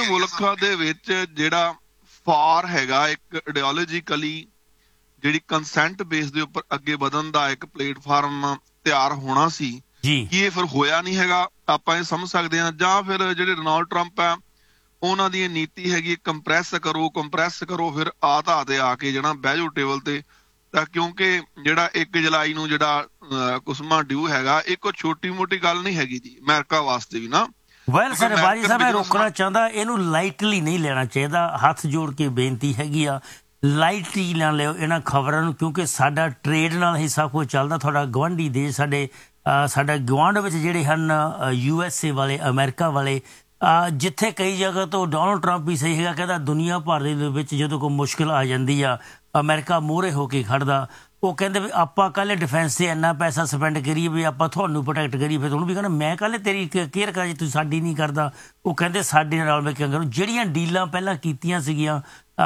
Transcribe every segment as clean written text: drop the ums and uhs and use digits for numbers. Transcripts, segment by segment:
ਮੁਲਕਾਂ ਦੇ ਵਿੱਚ ਜਿਹੜਾ ਫਾਰ ਹੈਗਾ ਇੱਕ ਆਈਡੀਓਲੋਜੀਕਲੀ ਜਿਹੜੀ ਕੰਸੈਂਟ ਬੇਸ ਦੇ ਉੱਪਰ ਅੱਗੇ ਵਧਣ ਦਾ ਇੱਕ ਪਲੇਟਫਾਰਮ ਤਿਆਰ ਹੋਣਾ ਸੀ ਜੀ, ਕੀ ਇਹ ਫਿਰ ਹੋਇਆ ਨਹੀਂ ਹੈਗਾ? ਆਪਾਂ ਇਹ ਸਮਝ ਸਕਦੇ ਹਾਂ। ਜਾਂ ਫਿਰ ਜਿਹੜੇ ਡੋਨਾਲਡ ਟਰੰਪ ਆ ਉਹਨਾਂ ਦੀ ਇਹ ਨੀਤੀ ਹੈਗੀ ਕੰਪਰੈਸ ਕਰੋ ਫਿਰ ਤੇ ਆ ਕੇ ਜਿਹੜਾ ਬਹਿ ਜਾਓ ਟੇਬਲ ਤੇ। ਤਾਂ ਕਿਉਂਕਿ ਜਿਹੜਾ 1 ਜੁਲਾਈ ਨੂੰ ਜਿਹੜਾ ਕੁਸਮਾ ਡਿਊ ਹੈਗਾ ਇਹ ਕੋਈ ਛੋਟੀ ਮੋਟੀ ਗੱਲ ਨਹੀਂ ਹੈਗੀ ਜੀ ਅਮਰੀਕਾ ਵਾਸਤੇ ਵੀ ਨਾ। ਵੈਲ ਸਰ ਬਾਜੀ ਸਾਹਿਬ ਮੈਂ ਰੋਕਣਾ ਚਾਹੁੰਦਾ, ਇਹਨੂੰ ਲਾਈਟਲੀ ਨਹੀਂ ਲੈਣਾ ਚਾਹੀਦਾ। ਹੱਥ ਜੋੜ ਕੇ ਬੇਨਤੀ ਹੈਗੀ ਆ, ਲਾਈਟਲੀ ਨਾ ਲਿਓ ਇਹਨਾਂ ਖਬਰਾਂ ਨੂੰ, ਕਿਉਂਕਿ ਸਾਡਾ ਟ੍ਰੇਡ ਨਾਲ ਹੀ ਸਭ ਕੁਝ ਚੱਲਦਾ। ਤੁਹਾਡਾ ਗੁਆਂਢੀ ਦੇਸ਼ ਸਾਡਾ ਗੁਆਂਢ ਵਿੱਚ ਜਿਹੜੇ ਹਨ USA ਵਾਲੇ, ਅਮਰੀਕਾ ਵਾਲੇ, ਜਿੱਥੇ ਕਈ ਜਗ੍ਹਾ ਤੋਂ ਡੋਨਾਲਡ ਟਰੰਪ ਵੀ ਸਹੀ ਹੈਗਾ, ਕਹਿੰਦਾ ਦੁਨੀਆ ਭਰ ਦੇ ਵਿੱਚ ਜਦੋਂ ਕੋਈ ਮੁਸ਼ਕਿਲ ਆ ਜਾਂਦੀ ਆ ਅਮਰੀਕਾ ਮੂਹਰੇ ਹੋ ਕੇ ਖੜਦਾ। ਉਹ ਕਹਿੰਦੇ ਵੀ ਆਪਾਂ ਕੱਲ੍ਹ ਡਿਫੈਂਸ 'ਤੇ ਇੰਨਾ ਪੈਸਾ ਸਪੈਂਡ ਕਰੀਏ ਵੀ ਆਪਾਂ ਤੁਹਾਨੂੰ ਪ੍ਰੋਟੈਕਟ ਕਰੀਏ। ਫਿਰ ਉਹਨੂੰ ਵੀ ਕਹਿੰਦਾ ਮੈਂ ਕੱਲ੍ਹ ਤੇਰੀ ਕੇਅਰ ਕਰਾਂ ਜੇ ਤੂੰ ਸਾਡੀ ਨਹੀਂ ਕਰਦਾ। ਉਹ ਕਹਿੰਦੇ ਸਾਡੇ ਨਾਲ ਮੈਂ ਕਿਉਂ ਕਰੂੰ? ਜਿਹੜੀਆਂ ਡੀਲਾਂ ਪਹਿਲਾਂ ਕੀਤੀਆਂ ਸੀਗੀਆਂ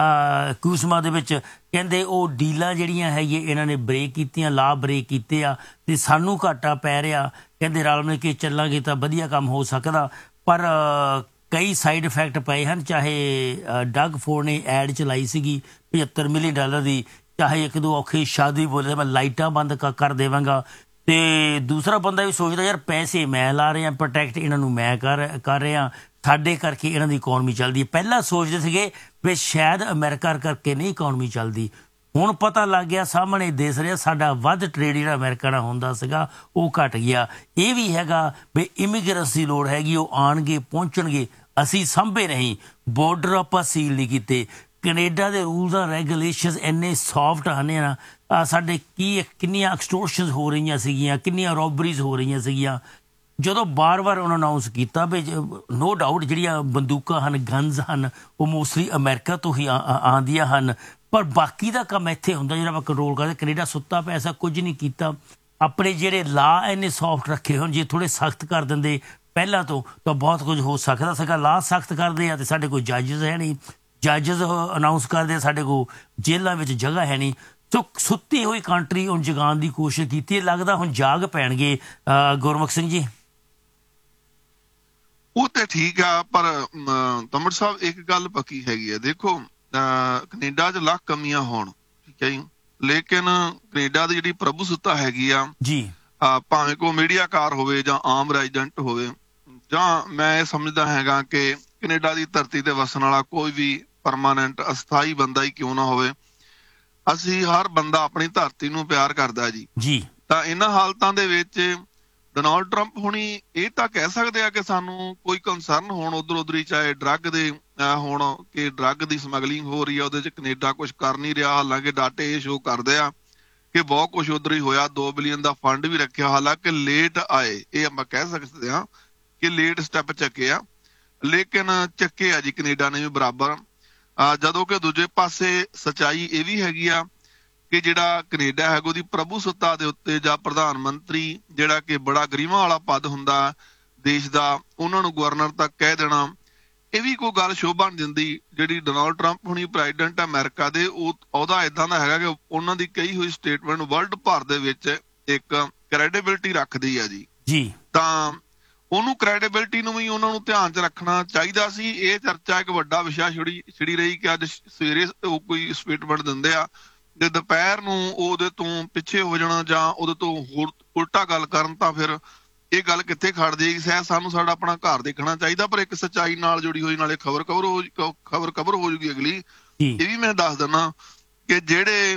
ਕੂਸਮਾ ਦੇ ਵਿੱਚ, ਕਹਿੰਦੇ ਉਹ ਡੀਲਾਂ ਜਿਹੜੀਆਂ ਹੈਗੀਆਂ ਇਹਨਾਂ ਨੇ ਬ੍ਰੇਕ ਕੀਤੀਆਂ, ਲਾ ਬ੍ਰੇਕ ਕੀਤੇ ਆ ਅਤੇ ਸਾਨੂੰ ਘਾਟਾ ਪੈ ਰਿਹਾ। ਕਹਿੰਦੇ ਰਲ ਮਿਲ ਕੇ ਚੱਲਾਂਗੇ ਤਾਂ ਵਧੀਆ ਕੰਮ ਹੋ ਸਕਦਾ, ਪਰ ਕਈ ਸਾਈਡ ਇਫੈਕਟ ਪਏ ਹਨ। ਚਾਹੇ ਡਗ ਫੋਰਡ ਨੇ ਐਡ ਚਲਾਈ ਸੀਗੀ $75 ਮਿਲੀਅਨ ਦੀ, ਚਾਹੇ ਇੱਕ ਦੋ ਔਖੀ ਸ਼ਾਦੀ ਬੋਲੇ ਮੈਂ ਲਾਈਟਾਂ ਬੰਦ ਕਰ ਦੇਵਾਂਗਾ, ਅਤੇ ਦੂਸਰਾ ਬੰਦਾ ਵੀ ਸੋਚਦਾ ਯਾਰ ਪੈਸੇ ਮੈਂ ਲਾ ਰਿਹਾ, ਪ੍ਰੋਟੈਕਟ ਇਹਨਾਂ ਨੂੰ ਮੈਂ ਕਰ ਰਿਹਾ, ਸਾਡੇ ਕਰਕੇ ਇਹਨਾਂ ਦੀ ਇਕੋਨਮੀ ਚੱਲਦੀ ਹੈ। ਪਹਿਲਾਂ ਸੋਚਦੇ ਸੀਗੇ ਵੀ ਸ਼ਾਇਦ ਅਮਰੀਕਾ ਕਰਕੇ ਨਹੀਂ ਇਕੋਨਮੀ ਚੱਲਦੀ। ਹੁਣ ਪਤਾ ਲੱਗ ਗਿਆ, ਸਾਹਮਣੇ ਦਿਸ ਰਿਹਾ ਸਾਡਾ ਵੱਧ ਟ੍ਰੇਡ ਜਿਹੜਾ ਅਮਰੀਕਾ ਨਾਲ ਹੁੰਦਾ ਸੀਗਾ ਉਹ ਘਟ ਗਿਆ। ਇਹ ਵੀ ਹੈਗਾ ਵੀ ਇਮੀਗ੍ਰੈਂਟਸ ਦੀ ਲੋੜ ਹੈਗੀ, ਉਹ ਆਉਣਗੇ ਪਹੁੰਚਣਗੇ, ਅਸੀਂ ਸਾਂਭੇ ਨਹੀਂ, ਬਾਰਡਰ ਆਪਾਂ ਸੀਲ ਨਹੀਂ ਕੀਤੇ। ਕੈਨੇਡਾ ਦੇ ਰੂਲਸ ਐਂਡ ਰੈਗੂਲੇਸ਼ਨਸ ਇੰਨੇ ਸੌਫਟ ਹਨ ਨਾ, ਸਾਡੇ ਕਿੰਨੀਆਂ ਐਕਸਟੋਰਸ਼ਨਸ ਹੋ ਰਹੀਆਂ ਸੀਗੀਆਂ, ਕਿੰਨੀਆਂ ਰੋਬਰੀਜ਼ ਹੋ ਰਹੀਆਂ ਸੀਗੀਆਂ। ਜਦੋਂ ਵਾਰ-ਵਾਰ ਉਹਨਾਂ ਅਨਾਊਂਸ ਕੀਤਾ ਵੀ ਨੋ ਡਾਊਟ ਜਿਹੜੀਆਂ ਬੰਦੂਕਾਂ ਹਨ, ਗਨਜ਼ ਹਨ, ਉਹ ਮੋਸਟਲੀ ਅਮਰੀਕਾ ਤੋਂ ਹੀ ਆਉਂਦੀਆਂ ਹਨ, ਪਰ ਬਾਕੀ ਦਾ ਕੰਮ ਇੱਥੇ ਹੁੰਦਾ ਜਿਹੜਾ ਆਪਾਂ ਕੰਟਰੋਲ ਕਰਦੇ। ਕੈਨੇਡਾ ਸੁੱਤਾ ਪਿਆ, ਐਸਾ ਕੁਝ ਨਹੀਂ ਕੀਤਾ। ਆਪਣੇ ਜਿਹੜੇ ਲਾ ਇੰਨੇ ਸੌਫਟ ਰੱਖੇ ਹੋਣ, ਜੇ ਥੋੜ੍ਹੇ ਸਖਤ ਕਰ ਦਿੰਦੇ ਪਹਿਲਾਂ ਤੋਂ ਤਾਂ ਬਹੁਤ ਕੁਝ ਹੋ ਸਕਦਾ ਸੀਗਾ। ਲਾ ਸਖਤ ਕਰਦੇ ਆ ਅਤੇ ਸਾਡੇ ਕੋਲ ਜੱਜਸ ਹੈ ਨਹੀਂ, ਜੱਜਸ ਅਨਾਊਂਸ ਕਰਦੇ ਆ ਸਾਡੇ ਕੋਲ ਜੇਲ੍ਹਾਂ ਵਿੱਚ ਜਗ੍ਹਾ ਹੈ ਨਹੀਂ। ਸੋ ਸੁੱਤੀ ਹੋਈ ਕੰਟਰੀ ਹੁਣ ਜਗਾਉਣ ਦੀ ਕੋਸ਼ਿਸ਼ ਕੀਤੀ ਹੈ, ਲੱਗਦਾ ਹੁਣ ਜਾਗ ਪੈਣਗੇ। ਗੁਰਮੁਖ ਸਿੰਘ ਜੀ ਉਹ ਤੇ ਠੀਕ ਆ, ਪਰ ਤਮਰ ਸਾਹਿਬ ਇੱਕ ਗੱਲ ਪੱਕੀ ਹੈਗੀ ਹੈ। ਦੇਖੋ ਕੈਨੇਡਾ 'ਚ ਲੱਖ ਕਮੀਆਂ ਹੋਣ, ਠੀਕ ਹੈ ਜੀ, ਲੇਕਿਨ ਕੈਨੇਡਾ ਦੀ ਜਿਹੜੀ ਪ੍ਰਭੂ ਸੱਤਾ ਹੈਗੀ ਆ ਜੀ, ਭਾਵੇਂ ਕੋਈ ਮੀਡੀਆਕਾਰ ਹੋਵੇ ਜਾਂ ਆਮ ਰੈਜ਼ੀਡੈਂਟ ਹੋਵੇ, ਜਾਂ ਮੈਂ ਇਹ ਸਮਝਦਾ ਹੈਗਾ ਕਿ ਕੈਨੇਡਾ ਦੀ ਧਰਤੀ ਤੇ ਵਸਣ ਵਾਲਾ ਕੋਈ ਵੀ ਪਰਮਾਨੈਂਟ ਅਸਥਾਈ ਬੰਦਾ ਹੀ ਕਿਉਂ ਨਾ ਹੋਵੇ, ਅਸੀਂ ਹਰ ਬੰਦਾ ਆਪਣੀ ਧਰਤੀ ਨੂੰ ਪਿਆਰ ਕਰਦਾ ਜੀ। ਤਾਂ ਇਹਨਾਂ ਹਾਲਤਾਂ ਦੇ ਵਿੱਚ ਡੋਨਾਲਡ ਟਰੰਪ ਹੁਣੀ ਇਹ ਤਾਂ ਕਹਿ ਸਕਦੇ ਆ ਕਿ ਸਾਨੂੰ ਕੋਈ ਕੰਸਰਨ ਹੋਣ ਉੱਧਰ ਹੀ, ਚਾਹੇ ਡਰੱਗ ਦੇ ਹੋਣ ਕਿ ਡਰੱਗ ਦੀ ਸਮਗਲਿੰਗ ਹੋ ਰਹੀ ਆ, ਉਹਦੇ 'ਚ ਕੈਨੇਡਾ ਕੁਛ ਕਰ ਨਹੀਂ ਰਿਹਾ। ਹਾਲਾਂਕਿ ਡਾਟੇ ਇਹ ਸ਼ੋਅ ਕਰਦੇ ਆ ਕਿ ਬਹੁਤ ਕੁਛ ਉੱਧਰ ਹੀ ਹੋਇਆ, 2 ਬਿਲੀਅਨ ਦਾ ਫੰਡ ਵੀ ਰੱਖਿਆ, ਹਾਲਾਂਕਿ ਲੇਟ ਆਏ, ਇਹ ਆਪਾਂ ਕਹਿ ਸਕਦੇ ਹਾਂ ਕਿ ਲੇਟ ਸਟੈਪ ਚੱਕੇ ਆ, ਲੇਕਿਨ ਚੱਕੇ ਆ ਜੀ ਕੈਨੇਡਾ ਨੇ ਵੀ ਬਰਾਬਰ। ਜਦੋਂ ਕਿ ਦੂਜੇ ਪਾਸੇ ਸੱਚਾਈ ਇਹ ਵੀ ਹੈਗੀ ਆ ਕਿ ਜਿਹੜਾ ਕੈਨੇਡਾ ਹੈਗਾ ਉਹਦੀ ਪ੍ਰਭੂ ਸੱਤਾ ਦੇ ਉੱਤੇ ਜਾਂ ਪ੍ਰਧਾਨ ਮੰਤਰੀ ਜਿਹੜਾ ਕਿ ਬੜਾ ਗਰੀਮਾਂ ਵਾਲਾ ਪਦ ਹੁੰਦਾ ਦੇਸ਼ ਦਾ, ਉਹਨਾਂ ਨੂੰ ਗਵਰਨਰ ਤੱਕ ਕਹਿ ਦੇਣਾ, ਇਹ ਵੀ ਕੋਈ ਗੱਲ ਸ਼ੋਭਾ ਨਹੀਂ ਦਿੰਦੀ। ਜਿਹੜੀ ਡੋਨਾਲਡ ਟਰੰਪ ਹੁਣੀ ਪ੍ਰੈਜ਼ੀਡੈਂਟ ਅਮਰੀਕਾ ਦੇ, ਉਹਦਾ ਏਦਾਂ ਦਾ ਹੈਗਾ ਕਿ ਉਹਨਾਂ ਦੀ ਕਹੀ ਹੋਈ ਸਟੇਟਮੈਂਟ ਵਰਲਡ ਭਰ ਦੇ ਵਿੱਚ ਇੱਕ ਕ੍ਰੈਡੀਬਿਲਿਟੀ ਰੱਖਦੀ ਆ ਜੀ। ਤਾਂ ਉਹਨੂੰ ਕ੍ਰੈਡੀਬਿਲਿਟੀ ਨੂੰ ਵੀ ਉਹਨਾਂ ਨੂੰ ਧਿਆਨ 'ਚ ਰੱਖਣਾ ਚਾਹੀਦਾ ਸੀ। ਇਹ ਚਰਚਾ ਇੱਕ ਵੱਡਾ ਵਿਸ਼ਾ ਛਿੜੀ ਰਹੀ ਕਿ ਅੱਜ ਸਵੇਰੇ ਉਹ ਕੋਈ ਸਟੇਟਮੈਂਟ ਦਿੰਦੇ ਆ ਤੇ ਦੁਪਹਿਰ ਨੂੰ ਉਹਦੇ ਤੋਂ ਪਿੱਛੇ ਹੋ ਜਾਣਾ ਜਾਂ ਉਹਦੇ ਤੋਂ ਹੋਰ ਉਲਟਾ ਗੱਲ ਕਰਨ, ਤਾਂ ਫਿਰ ਇਹ ਗੱਲ ਕਿੱਥੇ ਖੜ ਜਾਏਗੀ। ਸ਼ਾਇਦ ਸਾਨੂੰ ਸਾਡਾ ਆਪਣਾ ਘਰ ਦੇਖਣਾ ਚਾਹੀਦਾ, ਪਰ ਇੱਕ ਸੱਚਾਈ ਨਾਲ ਜੁੜੀ ਹੋਈ ਨਾਲੇ ਖਬਰ ਕਵਰ ਹੋ ਜੂਗੀ ਅਗਲੀ। ਇਹ ਵੀ ਮੈਂ ਦੱਸ ਦਿੰਦਾ ਕਿ ਜਿਹੜੇ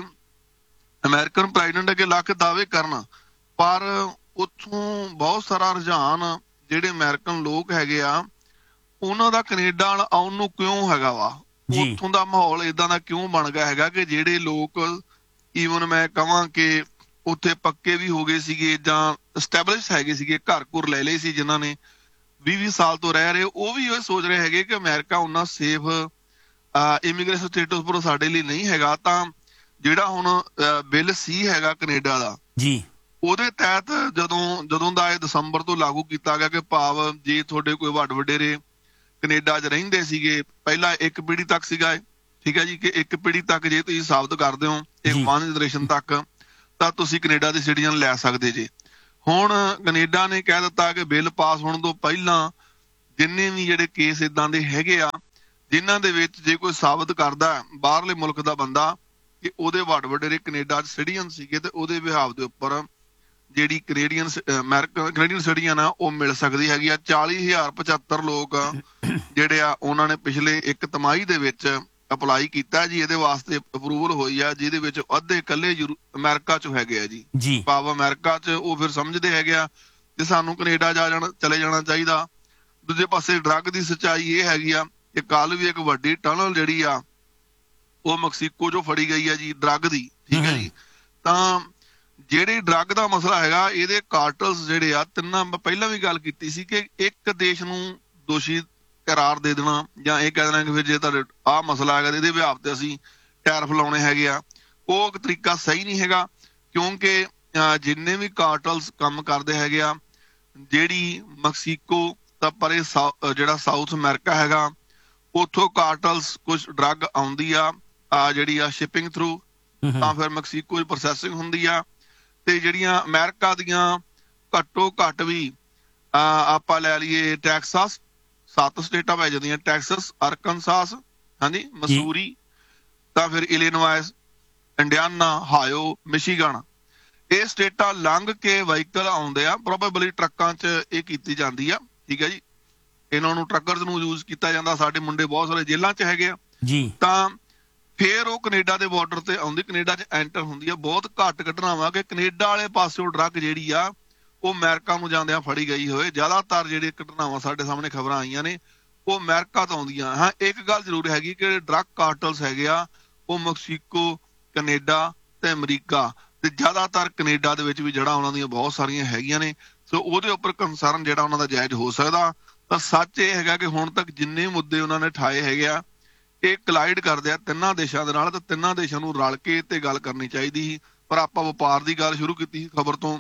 ਅਮਰੀਕਨ ਪ੍ਰੈਜ਼ੀਡੈਂਟ ਅੱਗੇ ਲੱਖ ਦਾਅਵੇ ਕਰਨ, ਪਰ ਉੱਥੋਂ ਬਹੁਤ ਸਾਰਾ ਰੁਝਾਨ ਜਿਹੜੇ ਅਮਰੀਕਨ ਲੋਕ ਹੈਗੇ ਆ ਉਹਨਾਂ ਦਾ ਕੈਨੇਡਾ ਨਾਲ ਆਉਣ ਨੂੰ ਕਿਉਂ ਹੈਗਾ ਵਾ, ਉੱਥੋਂ ਦਾ ਮਾਹੌਲ ਏਦਾਂ ਦਾ ਕਿਉਂ ਬਣ ਗਿਆ ਹੈਗਾ ਕਿ ਜਿਹੜੇ ਲੋਕ ਈਵਨ ਮੈਂ ਕਹਾਂ ਕਿ ਉੱਥੇ ਪੱਕੇ ਵੀ ਹੋ ਗਏ ਸੀਗੇ ਜਾਂ ਐਸਟੈਬਲਿਸ਼ ਹੈਗੇ ਸੀਗੇ, ਘਰ ਘੁਰ ਲੈ ਲਏ ਸੀ ਜਿਨ੍ਹਾਂ ਨੇ 20-20 ਸਾਲ ਤੋਂ ਰਹਿ ਰਹੇ, ਉਹ ਵੀ ਇਹ ਸੋਚ ਰਹੇ ਹੈਗੇ ਕਿ ਅਮਰੀਕਾ ਉਹਨਾਂ ਸੇਫ ਇਮੀਗ੍ਰੇਸ਼ਨ ਸਟੇਟਸ ਪਰ ਸਾਡੇ ਲਈ ਨਹੀਂ ਹੈਗਾ। ਤਾਂ ਜਿਹੜਾ ਹੁਣ ਬਿੱਲ ਸੀ ਹੈਗਾ ਕੈਨੇਡਾ ਦਾ ਜੀ, ਉਹਦੇ ਤਹਿਤ ਜਦੋਂ ਦਾ ਇਹ ਦਸੰਬਰ ਤੋਂ ਲਾਗੂ ਕੀਤਾ ਗਿਆ ਕਿ ਭਾਵ ਜੇ ਤੁਹਾਡੇ ਕੋਈ ਵੱਡ ਵਡੇਰੇ ਕੈਨੇਡਾ 'ਚ ਰਹਿੰਦੇ ਸੀਗੇ, ਪਹਿਲਾਂ ਇੱਕ ਪੀੜ੍ਹੀ ਤੱਕ ਸੀਗਾ, ਠੀਕ ਹੈ ਜੀ, ਕਿ ਇੱਕ ਪੀੜ੍ਹੀ ਤੱਕ ਜੇ ਤੁਸੀਂ ਸਾਬਤ ਕਰਦੇ ਹੋ ਇੱਕ 1 ਜਨਰੇਸ਼ਨ ਤੱਕ, ਤਾਂ ਤੁਸੀਂ ਕੈਨੇਡਾ ਦੀ ਸਿਟੀਜ਼ਨ ਲੈ ਸਕਦੇ ਜੇ। ਹੁਣ ਕੈਨੇਡਾ ਨੇ ਕਹਿ ਦਿੱਤਾ ਕਿ ਬਿੱਲ ਪਾਸ ਹੋਣ ਤੋਂ ਪਹਿਲਾਂ ਜਿੰਨੇ ਵੀ ਜਿਹੜੇ ਕੇਸ ਏਦਾਂ ਦੇ ਹੈਗੇ ਆ ਜਿਨ੍ਹਾਂ ਦੇ ਵਿੱਚ ਜੇ ਕੋਈ ਸਾਬਤ ਕਰਦਾ ਬਾਹਰਲੇ ਮੁਲਕ ਦਾ ਬੰਦਾ ਕਿ ਉਹਦੇ ਵੱਡੇ ਕੈਨੇਡਾ 'ਚ ਸਿਟੀਜ਼ਨ ਸੀਗੇ ਤੇ ਉਹਦੇ ਬਿਹਾਵ ਦੇ ਉੱਪਰ ਜਿਹੜੀ ਕੈਨੇਡੀਅਨ ਸਿਟੀਜ਼ਨ ਆ ਉਹ ਮਿਲ ਸਕਦੀ ਹੈਗੀ ਆ। 40,075 ਲੋਕ ਜਿਹੜੇ ਆ ਉਹਨਾਂ ਨੇ ਪਿਛਲੇ ਇੱਕ ਤਿਮਾਹੀ ਦੇ ਵਿੱਚ ਅਪਲਾਈ ਕੀਤਾ ਜੀ, ਇਹਦੇ ਵਾਸਤੇ ਅਪਰੂਵਲ ਹੋਈ ਆ, ਜਿਹਦੇ ਵਿੱਚ ਅੱਧੇ ਇਕੱਲੇ ਅਮਰੀਕਾ 'ਚ ਹੈਗੇ ਆ ਜੀ। ਭਾਵ ਅਮਰੀਕਾ 'ਚ ਉਹ ਫਿਰ ਸਮਝਦੇ ਹੈਗੇ ਆ ਕਿ ਸਾਨੂੰ ਕੈਨੇਡਾ ਚਲੇ ਜਾਣਾ ਚਾਹੀਦਾ। ਦੂਜੇ ਪਾਸੇ ਡਰੱਗ ਦੀ ਸੱਚਾਈ ਇਹ ਹੈਗੀ ਆ ਕਿ ਕੱਲ ਵੀ ਇੱਕ ਵੱਡੀ ਟਨਲ ਜਿਹੜੀ ਆ ਉਹ ਮੈਕਸੀਕੋ 'ਚੋਂ ਫੜੀ ਗਈ ਆ ਜੀ, ਡਰੱਗ ਦੀ, ਠੀਕ ਹੈ ਜੀ। ਤਾਂ ਜਿਹੜੇ ਡਰੱਗ ਦਾ ਮਸਲਾ ਹੈਗਾ, ਇਹਦੇ ਕਾਰਟਲਸ ਜਿਹੜੇ ਆ ਤਿੰਨਾਂ, ਮੈਂ ਪਹਿਲਾਂ ਵੀ ਗੱਲ ਕੀਤੀ ਸੀ ਕਿ ਇੱਕ ਦੇਸ਼ ਨੂੰ ਦੋਸ਼ੀ ਕਰਾਰ ਦੇ ਦੇਣਾ ਜਾਂ ਇਹ ਕਹਿ ਦੇਣਾ ਕਿ ਫਿਰ ਜੇ ਤੁਹਾਡੇ ਆਹ ਮਸਲਾ ਹੈਗਾ ਇਹਦੇ ਵਿਆਪ ਤੇ ਅਸੀਂ ਟੈਰਫ ਲਾਉਣੇ ਹੈਗੇ ਆ, ਉਹ ਇੱਕ ਤਰੀਕਾ ਸਹੀ ਨਹੀਂ ਹੈਗਾ। ਕਿਉਂਕਿ ਜਿੰਨੇ ਵੀ ਕਾਰਟਲਸ ਕੰਮ ਕਰਦੇ ਹੈਗੇ ਆ, ਜਿਹੜੀ ਮੈਕਸੀਕੋ ਤਾਂ ਪਰੇ ਜਿਹੜਾ ਸਾਊਥ ਅਮਰੀਕਾ ਹੈਗਾ, ਉੱਥੋਂ ਕਾਰਟਲਸ ਕੁਝ ਡਰੱਗ ਆਉਂਦੀ ਆ ਜਿਹੜੀ ਆ ਸ਼ਿਪਿੰਗ ਥਰੂ, ਤਾਂ ਫਿਰ ਮੈਕਸੀਕੋ 'ਚ ਪ੍ਰੋਸੈਸਿੰਗ ਹੁੰਦੀ ਆ। ਤੇ ਜਿਹੜੀਆਂ ਅਮਰੀਕਾ ਦੀਆਂ ਘੱਟੋ ਘੱਟ ਵੀ ਆਪਾਂ ਲੈ ਲਈਏ ਟੈਕਸਾਸ, 7 ਸਟੇਟਾਂ ਪੈ ਜਾਂਦੀਆਂ, ਟੈਕਸਸ, ਅਰਕਨਸਾਸ, ਹਾਂਜੀ, ਮਸੂਰੀ, ਤਾਂ ਫਿਰ ਇਲੀਨੋਇਸ, ਇੰਡੀਆਨਾ, ਹਾਇਓ, ਮਿਸ਼ੀਗਨ, ਇਹ ਸਟੇਟਾਂ ਲੰਘ ਕੇ ਵਹੀਕਲ ਆਉਂਦੇ ਆ। ਪ੍ਰੋਬੇਬਲੀ ਟਰੱਕਾਂ 'ਚ ਇਹ ਕੀਤੀ ਜਾਂਦੀ ਆ, ਠੀਕ ਹੈ ਜੀ। ਇਹਨਾਂ ਨੂੰ ਟਰੱਕਰਸ ਨੂੰ ਯੂਜ਼ ਕੀਤਾ ਜਾਂਦਾ। ਸਾਡੇ ਮੁੰਡੇ ਬਹੁਤ ਸਾਰੇ ਜੇਲ੍ਹਾਂ 'ਚ ਹੈਗੇ ਆ ਜੀ। ਤਾਂ ਫਿਰ ਉਹ ਕੈਨੇਡਾ ਦੇ ਬਾਰਡਰ ਤੇ ਆਉਂਦੀ, ਕੈਨੇਡਾ 'ਚ ਐਂਟਰ ਹੁੰਦੀ ਆ। ਬਹੁਤ ਘੱਟ ਘਟਨਾਵਾਂ ਕਿ ਕੈਨੇਡਾ ਵਾਲੇ ਪਾਸਿਓਂ ਡਰੱਗ ਜਿਹੜੀ ਆ ਉਹ ਅਮਰੀਕਾ ਨੂੰ ਜਾਂਦਿਆਂ ਫੜੀ ਗਈ ਹੋਏ। ਜ਼ਿਆਦਾਤਰ ਜਿਹੜੇ ਘਟਨਾਵਾਂ ਸਾਡੇ ਸਾਹਮਣੇ ਖਬਰਾਂ ਆਈਆਂ ਨੇ ਉਹ ਅਮਰੀਕਾ ਤੋਂ ਆਉਂਦੀਆਂ। ਹਾਂ, ਇੱਕ ਗੱਲ ਜ਼ਰੂਰ ਹੈਗੀ ਕਿ ਡਰੱਗ ਕਾਰਟਲਸ ਹੈਗੇ ਆ ਉਹ ਮੈਕਸੀਕੋ, ਕੈਨੇਡਾ ਤੇ ਅਮਰੀਕਾ, ਤੇ ਜ਼ਿਆਦਾਤਰ ਕੈਨੇਡਾ ਦੇ ਵਿੱਚ ਵੀ ਜਿਹੜਾ ਉਹਨਾਂ ਦੀਆਂ ਬਹੁਤ ਸਾਰੀਆਂ ਹੈਗੀਆਂ ਨੇ। ਸੋ ਉਹਦੇ ਉੱਪਰ ਕੰਸਰਨ ਜਿਹੜਾ ਉਹਨਾਂ ਦਾ ਜਾਇਜ਼ ਹੋ ਸਕਦਾ। ਤਾਂ ਸੱਚ ਇਹ ਹੈਗਾ ਕਿ ਹੁਣ ਤੱਕ ਜਿੰਨੇ ਮੁੱਦੇ ਉਹਨਾਂ ਨੇ ਠਾਏ ਹੈਗੇ ਆ, ਇਹ ਕਲਾਈਡ ਕਰਦੇ ਆ ਤਿੰਨਾਂ ਦੇਸ਼ਾਂ ਦੇ ਨਾਲ, ਤੇ ਤਿੰਨਾਂ ਦੇਸ਼ਾਂ ਨੂੰ ਰਲ ਕੇ ਤੇ ਗੱਲ ਕਰਨੀ ਚਾਹੀਦੀ ਸੀ। ਪਰ ਆਪਾਂ ਵਪਾਰ ਦੀ ਗੱਲ ਸ਼ੁਰੂ ਕੀਤੀ ਸੀ ਖਬਰ ਤੋਂ।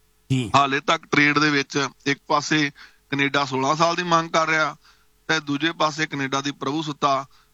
ਹਾਲੇ ਤੱਕ ਟ੍ਰੇਡ ਦੇ ਵਿੱਚ ਇੱਕ ਪਾਸੇ ਕੈਨੇਡਾ 16 ਸਾਲ ਦੀ ਮੰਗ ਕਰ ਰਿਹਾ ਤੇ ਦੂਜੇ ਪਾਸੇ ਕੈਨੇਡਾ ਦੀ ਪ੍ਰਭੂਸੱਤਾ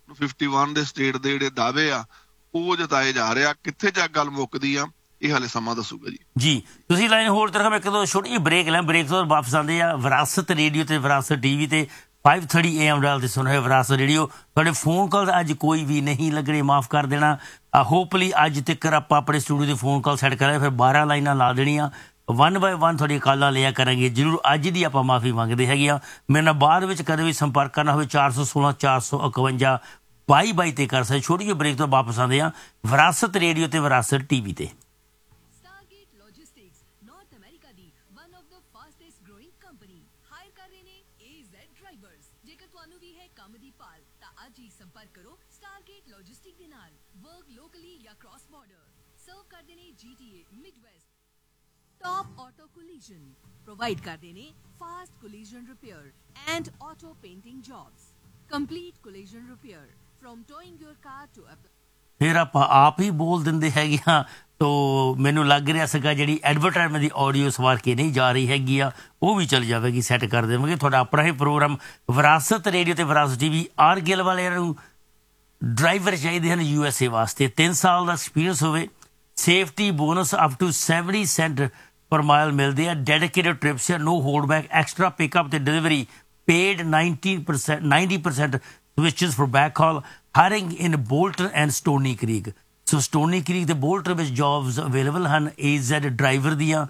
51 ਦੇ ਸਟੇਟ ਦੇ ਜਿਹੜੇ ਦਾਅਵੇ ਆ ਉਹ ਜਤਾਏ ਜਾ ਰਹੇ ਆ। ਕਿੱਥੇ ਜਾ ਗੱਲ ਮੁੱਕਦੀ ਆ ਇਹ ਹਾਲੇ ਸਮਾਂ ਦੱਸੂਗਾ ਜੀ। ਤੁਸੀਂ ਲਾਈਨ ਹੋਲਡ ਤੇ ਰੱਖੋ, ਇੱਕ ਦੋ ਛੋਟੀ ਜਿਹੀ ਬ੍ਰੇਕ ਲੈ, ਬ੍ਰੇਕ ਤੋਂ ਵਾਪਸ ਆਉਂਦੇ ਆ। ਵਿਰਾਸਤ ਰੇਡੀਓ ਤੇ ਵਿਰਾਸਤ ਟੀਵੀ ਤੇ 5:30 AM ਡਾਲ ਤੇ ਸੁਣ ਰਹੇ ਵਿਰਾਸਤ ਰੇਡੀਓ। ਤੁਹਾਡੇ ਫੋਨ ਕਾਲ ਅੱਜ ਕੋਈ ਵੀ ਨਹੀਂ ਲੱਗਣੇ, ਮਾਫ ਕਰ ਦੇਣਾ। ਹੋਪਫੁਲੀ ਅੱਜ ਤੱਕ ਆਪਾਂ ਆਪਣੇ ਸਟੂਡੀਓ ਦੇ ਫੋਨ ਕਾਲ ਸੈੱਟ ਕਰਾਂਗੇ, ਫਿਰ 12 ਲਾਈਨਾਂ ਲਾ ਦੇਣੀਆਂ, 1 by 1 ਤੁਹਾਡੀਆਂ ਕਾਲਾਂ ਲਿਆ ਕਰਾਂਗੇ ਜ਼ਰੂਰ। ਅੱਜ ਦੀ ਆਪਾਂ ਮਾਫੀ ਮੰਗਦੇ ਹੈਗੇ ਆ। ਮੇਰੇ ਨਾਲ ਬਾਅਦ ਵਿੱਚ ਕਦੇ ਵੀ ਸੰਪਰਕ ਕਰਨਾ ਹੋਵੇ 416 451 22 ਤੇ ਕਰ ਸਕਦੇ। ਛੋਟੀ ਜਿਹੀ ਬ੍ਰੇਕ ਤੋਂ ਵਾਪਸ ਆਉਂਦੇ ਆ ਵਿਰਾਸਤ ਰੇਡੀਓ ਤੇ ਵਿਰਾਸਤ ਟੀਵੀ ਤੇ। टॉप ऑटो कोलिजन प्रोवाइड करते ने fast collision repair and auto painting jobs, complete collision repair from towing your car to फिर आप ही बोल देंगे हैगी हाँ। तो मैनू लग रहा सीगा जी एडवरटाइजमेंट की ऑडियो सवार के नहीं जा रही हैगी आ, वो भी चल जाएगी, सैट कर देंगे। थोड़ा अपना ही प्रोग्राम विरासत रेडियो ते विरासत टीवी। आर गिल वाले ड्राइवर चाहिए हैं USA वास्ते, 3 साल का एक्सपीरियंस होवे, safety bonus up to 70 Saint per mile मिलते हैं, डेडिकेटेड ट्रिप्स है, no hold back, extra pickup ते delivery, paid 90% switches for back hall, hiring in Bolton and stony creek. So stony creek ते Bolton में jobs available हैं। AZ driver दियाँ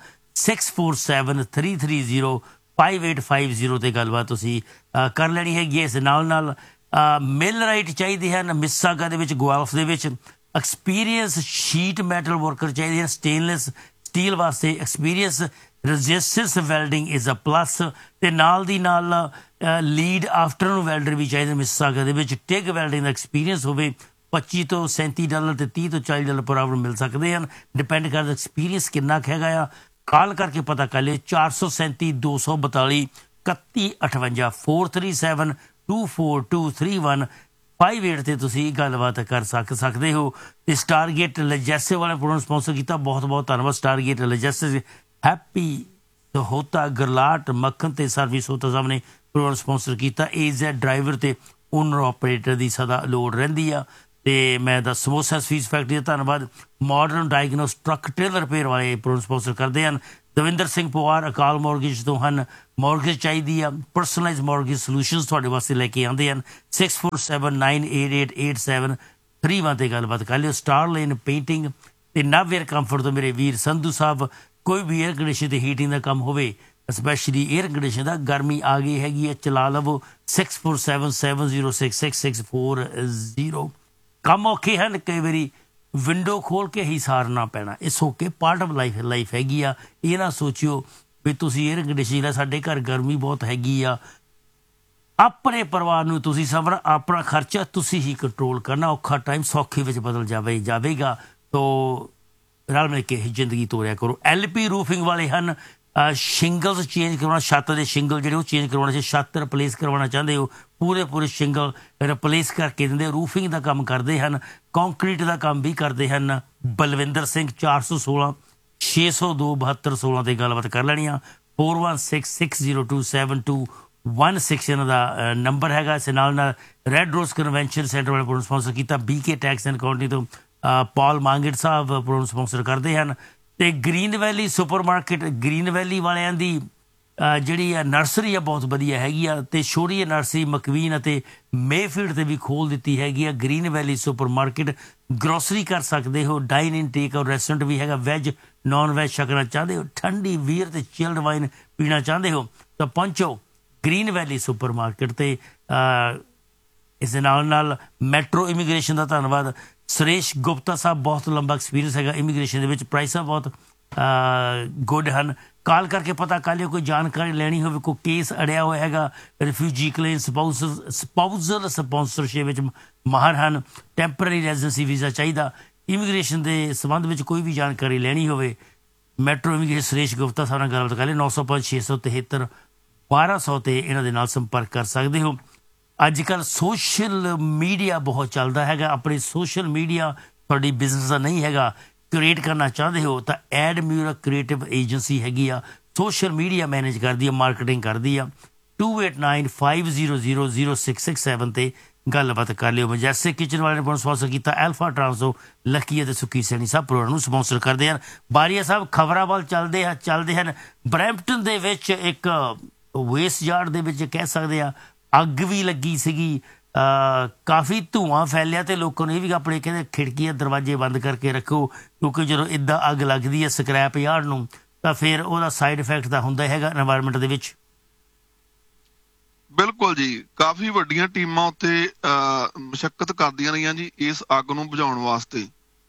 6473305850 ते गलबात तुसी कर लेनी हैगी। इस नाल मिल राइट चाहिए हैं मिसागा दे विच, गुआल्फ दे विच। एक्सपीरियंस शीट मैटल वर्कर चाहिए हैं, स्टेनलैस स्टील वास्ते experience, resistance welding is a plus, ते नाल दी नाल लीड आफ्टरनून वेल्डर भी चाहिए मिसागा दे विच। टिग वेल्डिंग का एक्सपीरियंस होवे, $25 to $37 ते $30 to $40 पर आवर मिल सकते हैं, डिपेंड करदा एक्सपीरियंस कितना हैगा आ। कॉल करके पता कर लियो 437 242 3158 437 24231 58 ਤੇ ਤੁਸੀਂ ਗੱਲਬਾਤ ਕਰ ਸਕਦੇ ਹੋ। ਤੇ ਸਟਾਰਗੇਟ ਲਜੈਸੇ ਵਾਲੇ ਪ੍ਰੋਗਰਾਮ ਸਪਾਂਸਰ ਕੀਤਾ, ਬਹੁਤ ਬਹੁਤ ਧੰਨਵਾਦ ਸਟਾਰਗੇਟ ਲਜੈਸੇ। हैप्पी होता गरलाट मक्खन ते सर्विस होता साहब ने प्रोग्राम स्पॉन्सर किया। AZ ड्राइवर ते ओनर ऑपरेटर की सदा लोड़ रही है। तो मैं द समोसा स्वीट्स फैक्ट्री का धन्यवाद। मॉडर्न डायगनोस ट्रक ट्रेलर रिपेयर वाले प्रोग्राम स्पॉन्सर करते हैं। ਦਵਿੰਦਰ ਸਿੰਘ ਪਵਾਰ ਅਕਾਲ ਮੌਰਗੇਜ ਤੋਂ ਹਨ। ਮੌਰਗੇਜ ਚਾਹੀਦੀ ਆ, ਪਰਸਨਲਾਈਜ਼ ਮੌਰਗੇਜ ਸੋਲੂਸ਼ਨਸ ਤੁਹਾਡੇ ਵਾਸਤੇ ਲੈ ਕੇ ਆਉਂਦੇ ਹਨ। 6479888731 ਤੇ ਗੱਲਬਾਤ ਕਰ ਲਿਓ। ਸਟਾਰ ਲੇਨ ਪੇਂਟਿੰਗ ਤੇ ਨਵਵੇਅਰ ਕੰਫਰਟ ਤੋਂ ਮੇਰੇ ਵੀਰ ਸੰਧੂ ਸਾਹਿਬ, ਕੋਈ ਵੀ ਏਅਰ ਕੰਡੀਸ਼ਨ ਤੇ ਹੀਟਿੰਗ ਦਾ ਕੰਮ ਹੋਵੇ, ਸਪੈਸ਼ਲੀ ਏਅਰ ਕੰਡੀਸ਼ਨ ਦਾ, ਗਰਮੀ ਆ ਗਈ ਹੈਗੀ ਹੈ, ਚਲਾ ਲਵੋ। 6477066640। ਕੰਮ ਔਖੇ ਹਨ, ਕਈ ਵਾਰੀ ਵਿੰਡੋ ਖੋਲ ਕੇ ਹੀ ਸਾਰਨਾ ਪੈਣਾ। ਇਸ ਓਕੇ, ਪਾਰਟ ਆਫ ਲਾਈਫ ਹੈਗੀ ਆ। ਇਹ ਨਾ ਸੋਚਿਓ ਵੀ ਤੁਸੀਂ ਏਅਰ ਕੰਡੀਸ਼ਨ ਦਾ, ਸਾਡੇ ਘਰ ਗਰਮੀ ਬਹੁਤ ਹੈਗੀ ਆ। ਆਪਣੇ ਪਰਿਵਾਰ ਨੂੰ ਤੁਸੀਂ ਸਮਝਣਾ, ਆਪਣਾ ਖਰਚਾ ਤੁਸੀਂ ਹੀ ਕੰਟਰੋਲ ਕਰਨਾ। ਔਖਾ ਟਾਈਮ ਸੌਖੇ ਵਿੱਚ ਬਦਲ ਜਾਵੇਗਾ। ਤੋ ਰਲ ਮਿਲ ਕੇ ਜ਼ਿੰਦਗੀ ਤੋਰਿਆ ਕਰੋ। LP ਰੂਫਿੰਗ ਵਾਲੇ ਹਨ। ਸ਼ਿੰਗਲਸ ਚੇਂਜ ਕਰਵਾਉਣਾ, ਛੱਤ ਦੇ ਸ਼ਿੰਗਲ ਜਿਹੜੇ ਉਹ ਚੇਂਜ ਕਰਵਾਉਣਾ, ਜੇ ਛੱਤ ਰਿਪਲੇਸ ਕਰਵਾਉਣਾ ਚਾਹੁੰਦੇ ਹੋ, ਪੂਰੇ ਸ਼ਿੰਗਲ ਰਿਪਲੇਸ ਕਰਕੇ ਦਿੰਦੇ। ਰੂਫਿੰਗ ਦਾ ਕੰਮ ਕਰਦੇ ਹਨ, ਕੰਕਰੀਟ ਦਾ ਕੰਮ ਵੀ ਕਰਦੇ ਹਨ। ਬਲਵਿੰਦਰ ਸਿੰਘ 416 602 7216 ਤੇ ਗੱਲਬਾਤ ਕਰ ਲੈਣੀ ਆ। 4166027216 ਇਹਨਾਂ ਦਾ ਨੰਬਰ ਹੈਗਾ। ਇਸ ਨਾਲ ਰੈੱਡ ਰੋਜ਼ ਕਨਵੈਨਸ਼ਨ ਸੈਂਟਰ ਵਾਲੇ ਪ੍ਰੋਗਰਾਮ ਸਪਾਂਸਰ ਕੀਤਾ। BK ਟੈਕਸ ਐਂਡ ਅਕਾਊਂਟਿੰਗ ਤੋਂ ਪਾਲ ਮਾਂਗਟ ਸਾਹਿਬ ਪ੍ਰੋਗਰਾਮ ਸਪਾਂਸਰ ਕਰਦੇ ਹਨ। ਤੇ ਗ੍ਰੀਨ ਵੈਲੀ ਸੁਪਰ ਮਾਰਕੀਟ, ਗ੍ਰੀਨ ਵੈਲੀ ਵਾਲਿਆਂ ਦੀ ਜਿਹੜੀ ਆ ਨਰਸਰੀ ਆ ਬਹੁਤ ਵਧੀਆ ਹੈਗੀ ਆ। ਤੇ ਛੋਟੀ ਨਰਸਰੀ ਮਕਵੀਨ ਅਤੇ ਮੇਫੀਲਡ ਤੇ ਵੀ ਖੋਲ ਦਿੱਤੀ ਹੈਗੀ ਆ। ਗ੍ਰੀਨ ਵੈਲੀ ਸੁਪਰ ਮਾਰਕੀਟ, ਗਰੋਸਰੀ ਕਰ ਸਕਦੇ ਹੋ, ਡਾਈਨ ਇਨ ਟੇਕ ਔਰ ਰੈਸਟੋਰੈਂਟ ਵੀ ਹੈਗਾ। ਵੈਜ ਨੌਨ ਵੈਜ ਛਕਣਾ ਚਾਹੁੰਦੇ ਹੋ, ਠੰਡੀ ਬੀਅਰ ਤੇ ਚਿਲਡ ਵਾਈਨ ਪੀਣਾ ਚਾਹੁੰਦੇ ਹੋ ਤਾਂ ਪਹੁੰਚੋ ਗ੍ਰੀਨ ਵੈਲੀ ਸੁਪਰ ਮਾਰਕੀਟ ਤੇ। ਇਸ ਦੇ ਨਾਲ ਮੈਟਰੋ ਇਮੀਗ੍ਰੇਸ਼ਨ ਦਾ ਧੰਨਵਾਦ। ਸੁਰੇਸ਼ ਗੁਪਤਾ ਸਾਹਿਬ, ਬਹੁਤ ਲੰਬਾ ਐਕਸਪੀਰੀਅੰਸ ਹੈਗਾ ਇਮੀਗ੍ਰੇਸ਼ਨ ਦੇ ਵਿੱਚ, ਪ੍ਰਾਈਸਾਂ ਬਹੁਤ ਗੁੱਡ ਹਨ। ਕਾਲ ਕਰਕੇ ਪਤਾ ਕਰ ਲਿਓ, ਕੋਈ ਜਾਣਕਾਰੀ ਲੈਣੀ ਹੋਵੇ, ਕੋਈ ਕੇਸ ਅੜਿਆ ਹੋਇਆ ਹੈਗਾ। ਰਿਫਿਊਜੀ ਕਲੇਮ, ਸਪਾਊਜ਼ਲ ਸਪਾਂਸਰਸ਼ਿਪ ਵਿੱਚ ਮਾਹਰ ਹਨ। ਟੈਂਪਰੇਰੀ ਰੈਜ਼ੀਡੈਂਸੀ ਵੀਜ਼ਾ ਚਾਹੀਦਾ, ਇਮੀਗ੍ਰੇਸ਼ਨ ਦੇ ਸੰਬੰਧ ਵਿੱਚ ਕੋਈ ਵੀ ਜਾਣਕਾਰੀ ਲੈਣੀ ਹੋਵੇ, ਮੈਟਰੋ ਇਮੀਗ੍ਰੇਸ਼ਨ ਸੁਰੇਸ਼ ਗੁਪਤਾ ਸਾਹਿਬ ਨਾਲ ਗੱਲਬਾਤ ਕਰ ਲਿਓ। 905 673 1200 ਤੇ ਇਹਨਾਂ ਦੇ ਨਾਲ ਸੰਪਰਕ ਕਰ ਸਕਦੇ ਹੋ। ਅੱਜ ਕੱਲ੍ਹ ਸੋਸ਼ਲ ਮੀਡੀਆ ਬਹੁਤ ਚੱਲਦਾ ਹੈਗਾ। ਆਪਣੀ ਸੋਸ਼ਲ ਮੀਡੀਆ ਤੁਹਾਡੀ ਬਿਜ਼ਨਸ ਦਾ ਨਹੀਂ ਹੈਗਾ, ਕ੍ਰੀਏਟ ਕਰਨਾ ਚਾਹੁੰਦੇ ਹੋ ਤਾਂ ਐਡਮਿਊਰਾ ਕ੍ਰੀਏਟਿਵ ਏਜੰਸੀ ਹੈਗੀ ਆ। ਸੋਸ਼ਲ ਮੀਡੀਆ ਮੈਨੇਜ ਕਰਦੀ ਆ, ਮਾਰਕੀਟਿੰਗ ਕਰਦੀ ਆ। 2895000667 ਤੇ ਗੱਲਬਾਤ ਕਰ ਲਿਓ। ਮੈਜੈਸਟਿਕ ਕਿਚਨ ਵਾਲੇ ਨੇ ਬਹੁਤ ਸਪਾਂਸਰ ਕੀਤਾ। ਐਲਫਾ ਟਰਾਂਸੋ, ਲੱਕੀ ਅਤੇ ਸੁੱਕੀ ਸੈਣੀ ਸਭ ਪ੍ਰੋਗਰਾਮ ਨੂੰ ਸਪਾਂਸਰ ਕਰਦੇ ਹਨ। ਬਾਰੀਆ ਸਾਹਿਬ ਖਬਰਾਂ ਵੱਲ ਚੱਲਦੇ ਹਨ। ਬਰੈਂਪਟਨ ਦੇ ਵਿੱਚ ਇੱਕ ਵੇਸਟ ਯਾਰਡ ਦੇ ਵਿੱਚ ਕਹਿ ਸਕਦੇ ਆ ਅੱਗ ਵੀ ਲੱਗੀ ਸੀਗੀ। ਕਾਫੀ ਧੂੰਆਂ ਫੈਲਿਆ ਤੇ ਲੋਕਾਂ ਨੂੰ ਇਹ ਵੀ ਆਪਣੇ ਕਹਿੰਦੇ ਖਿੜਕੀਆਂ ਦਰਵਾਜ਼ੇ ਬੰਦ ਕਰਕੇ ਰੱਖੋ, ਕਿਉਂਕਿ ਜਦੋਂ ਇੱਦਾਂ ਅੱਗ ਲੱਗਦੀ ਹੈ ਸਕ੍ਰੈਪ ਯਾਰਡ ਨੂੰ ਤਾਂ ਫਿਰ ਉਹਦਾ ਸਾਈਡ ਇਫੈਕਟ ਤਾਂ ਹੁੰਦਾ ਹੈਗਾ ਐਨਵਾਇਰਨਮੈਂਟ ਦੇ ਵਿੱਚ। ਬਿਲਕੁਲ ਜੀ, ਕਾਫੀ ਵੱਡੀਆਂ ਟੀਮਾਂ ਉੱਥੇ ਮਸ਼ੱਕਤ ਕਰਦੀਆਂ ਰਹੀਆਂ ਜੀ ਇਸ ਅੱਗ ਨੂੰ ਬੁਝਾਉਣ ਵਾਸਤੇ।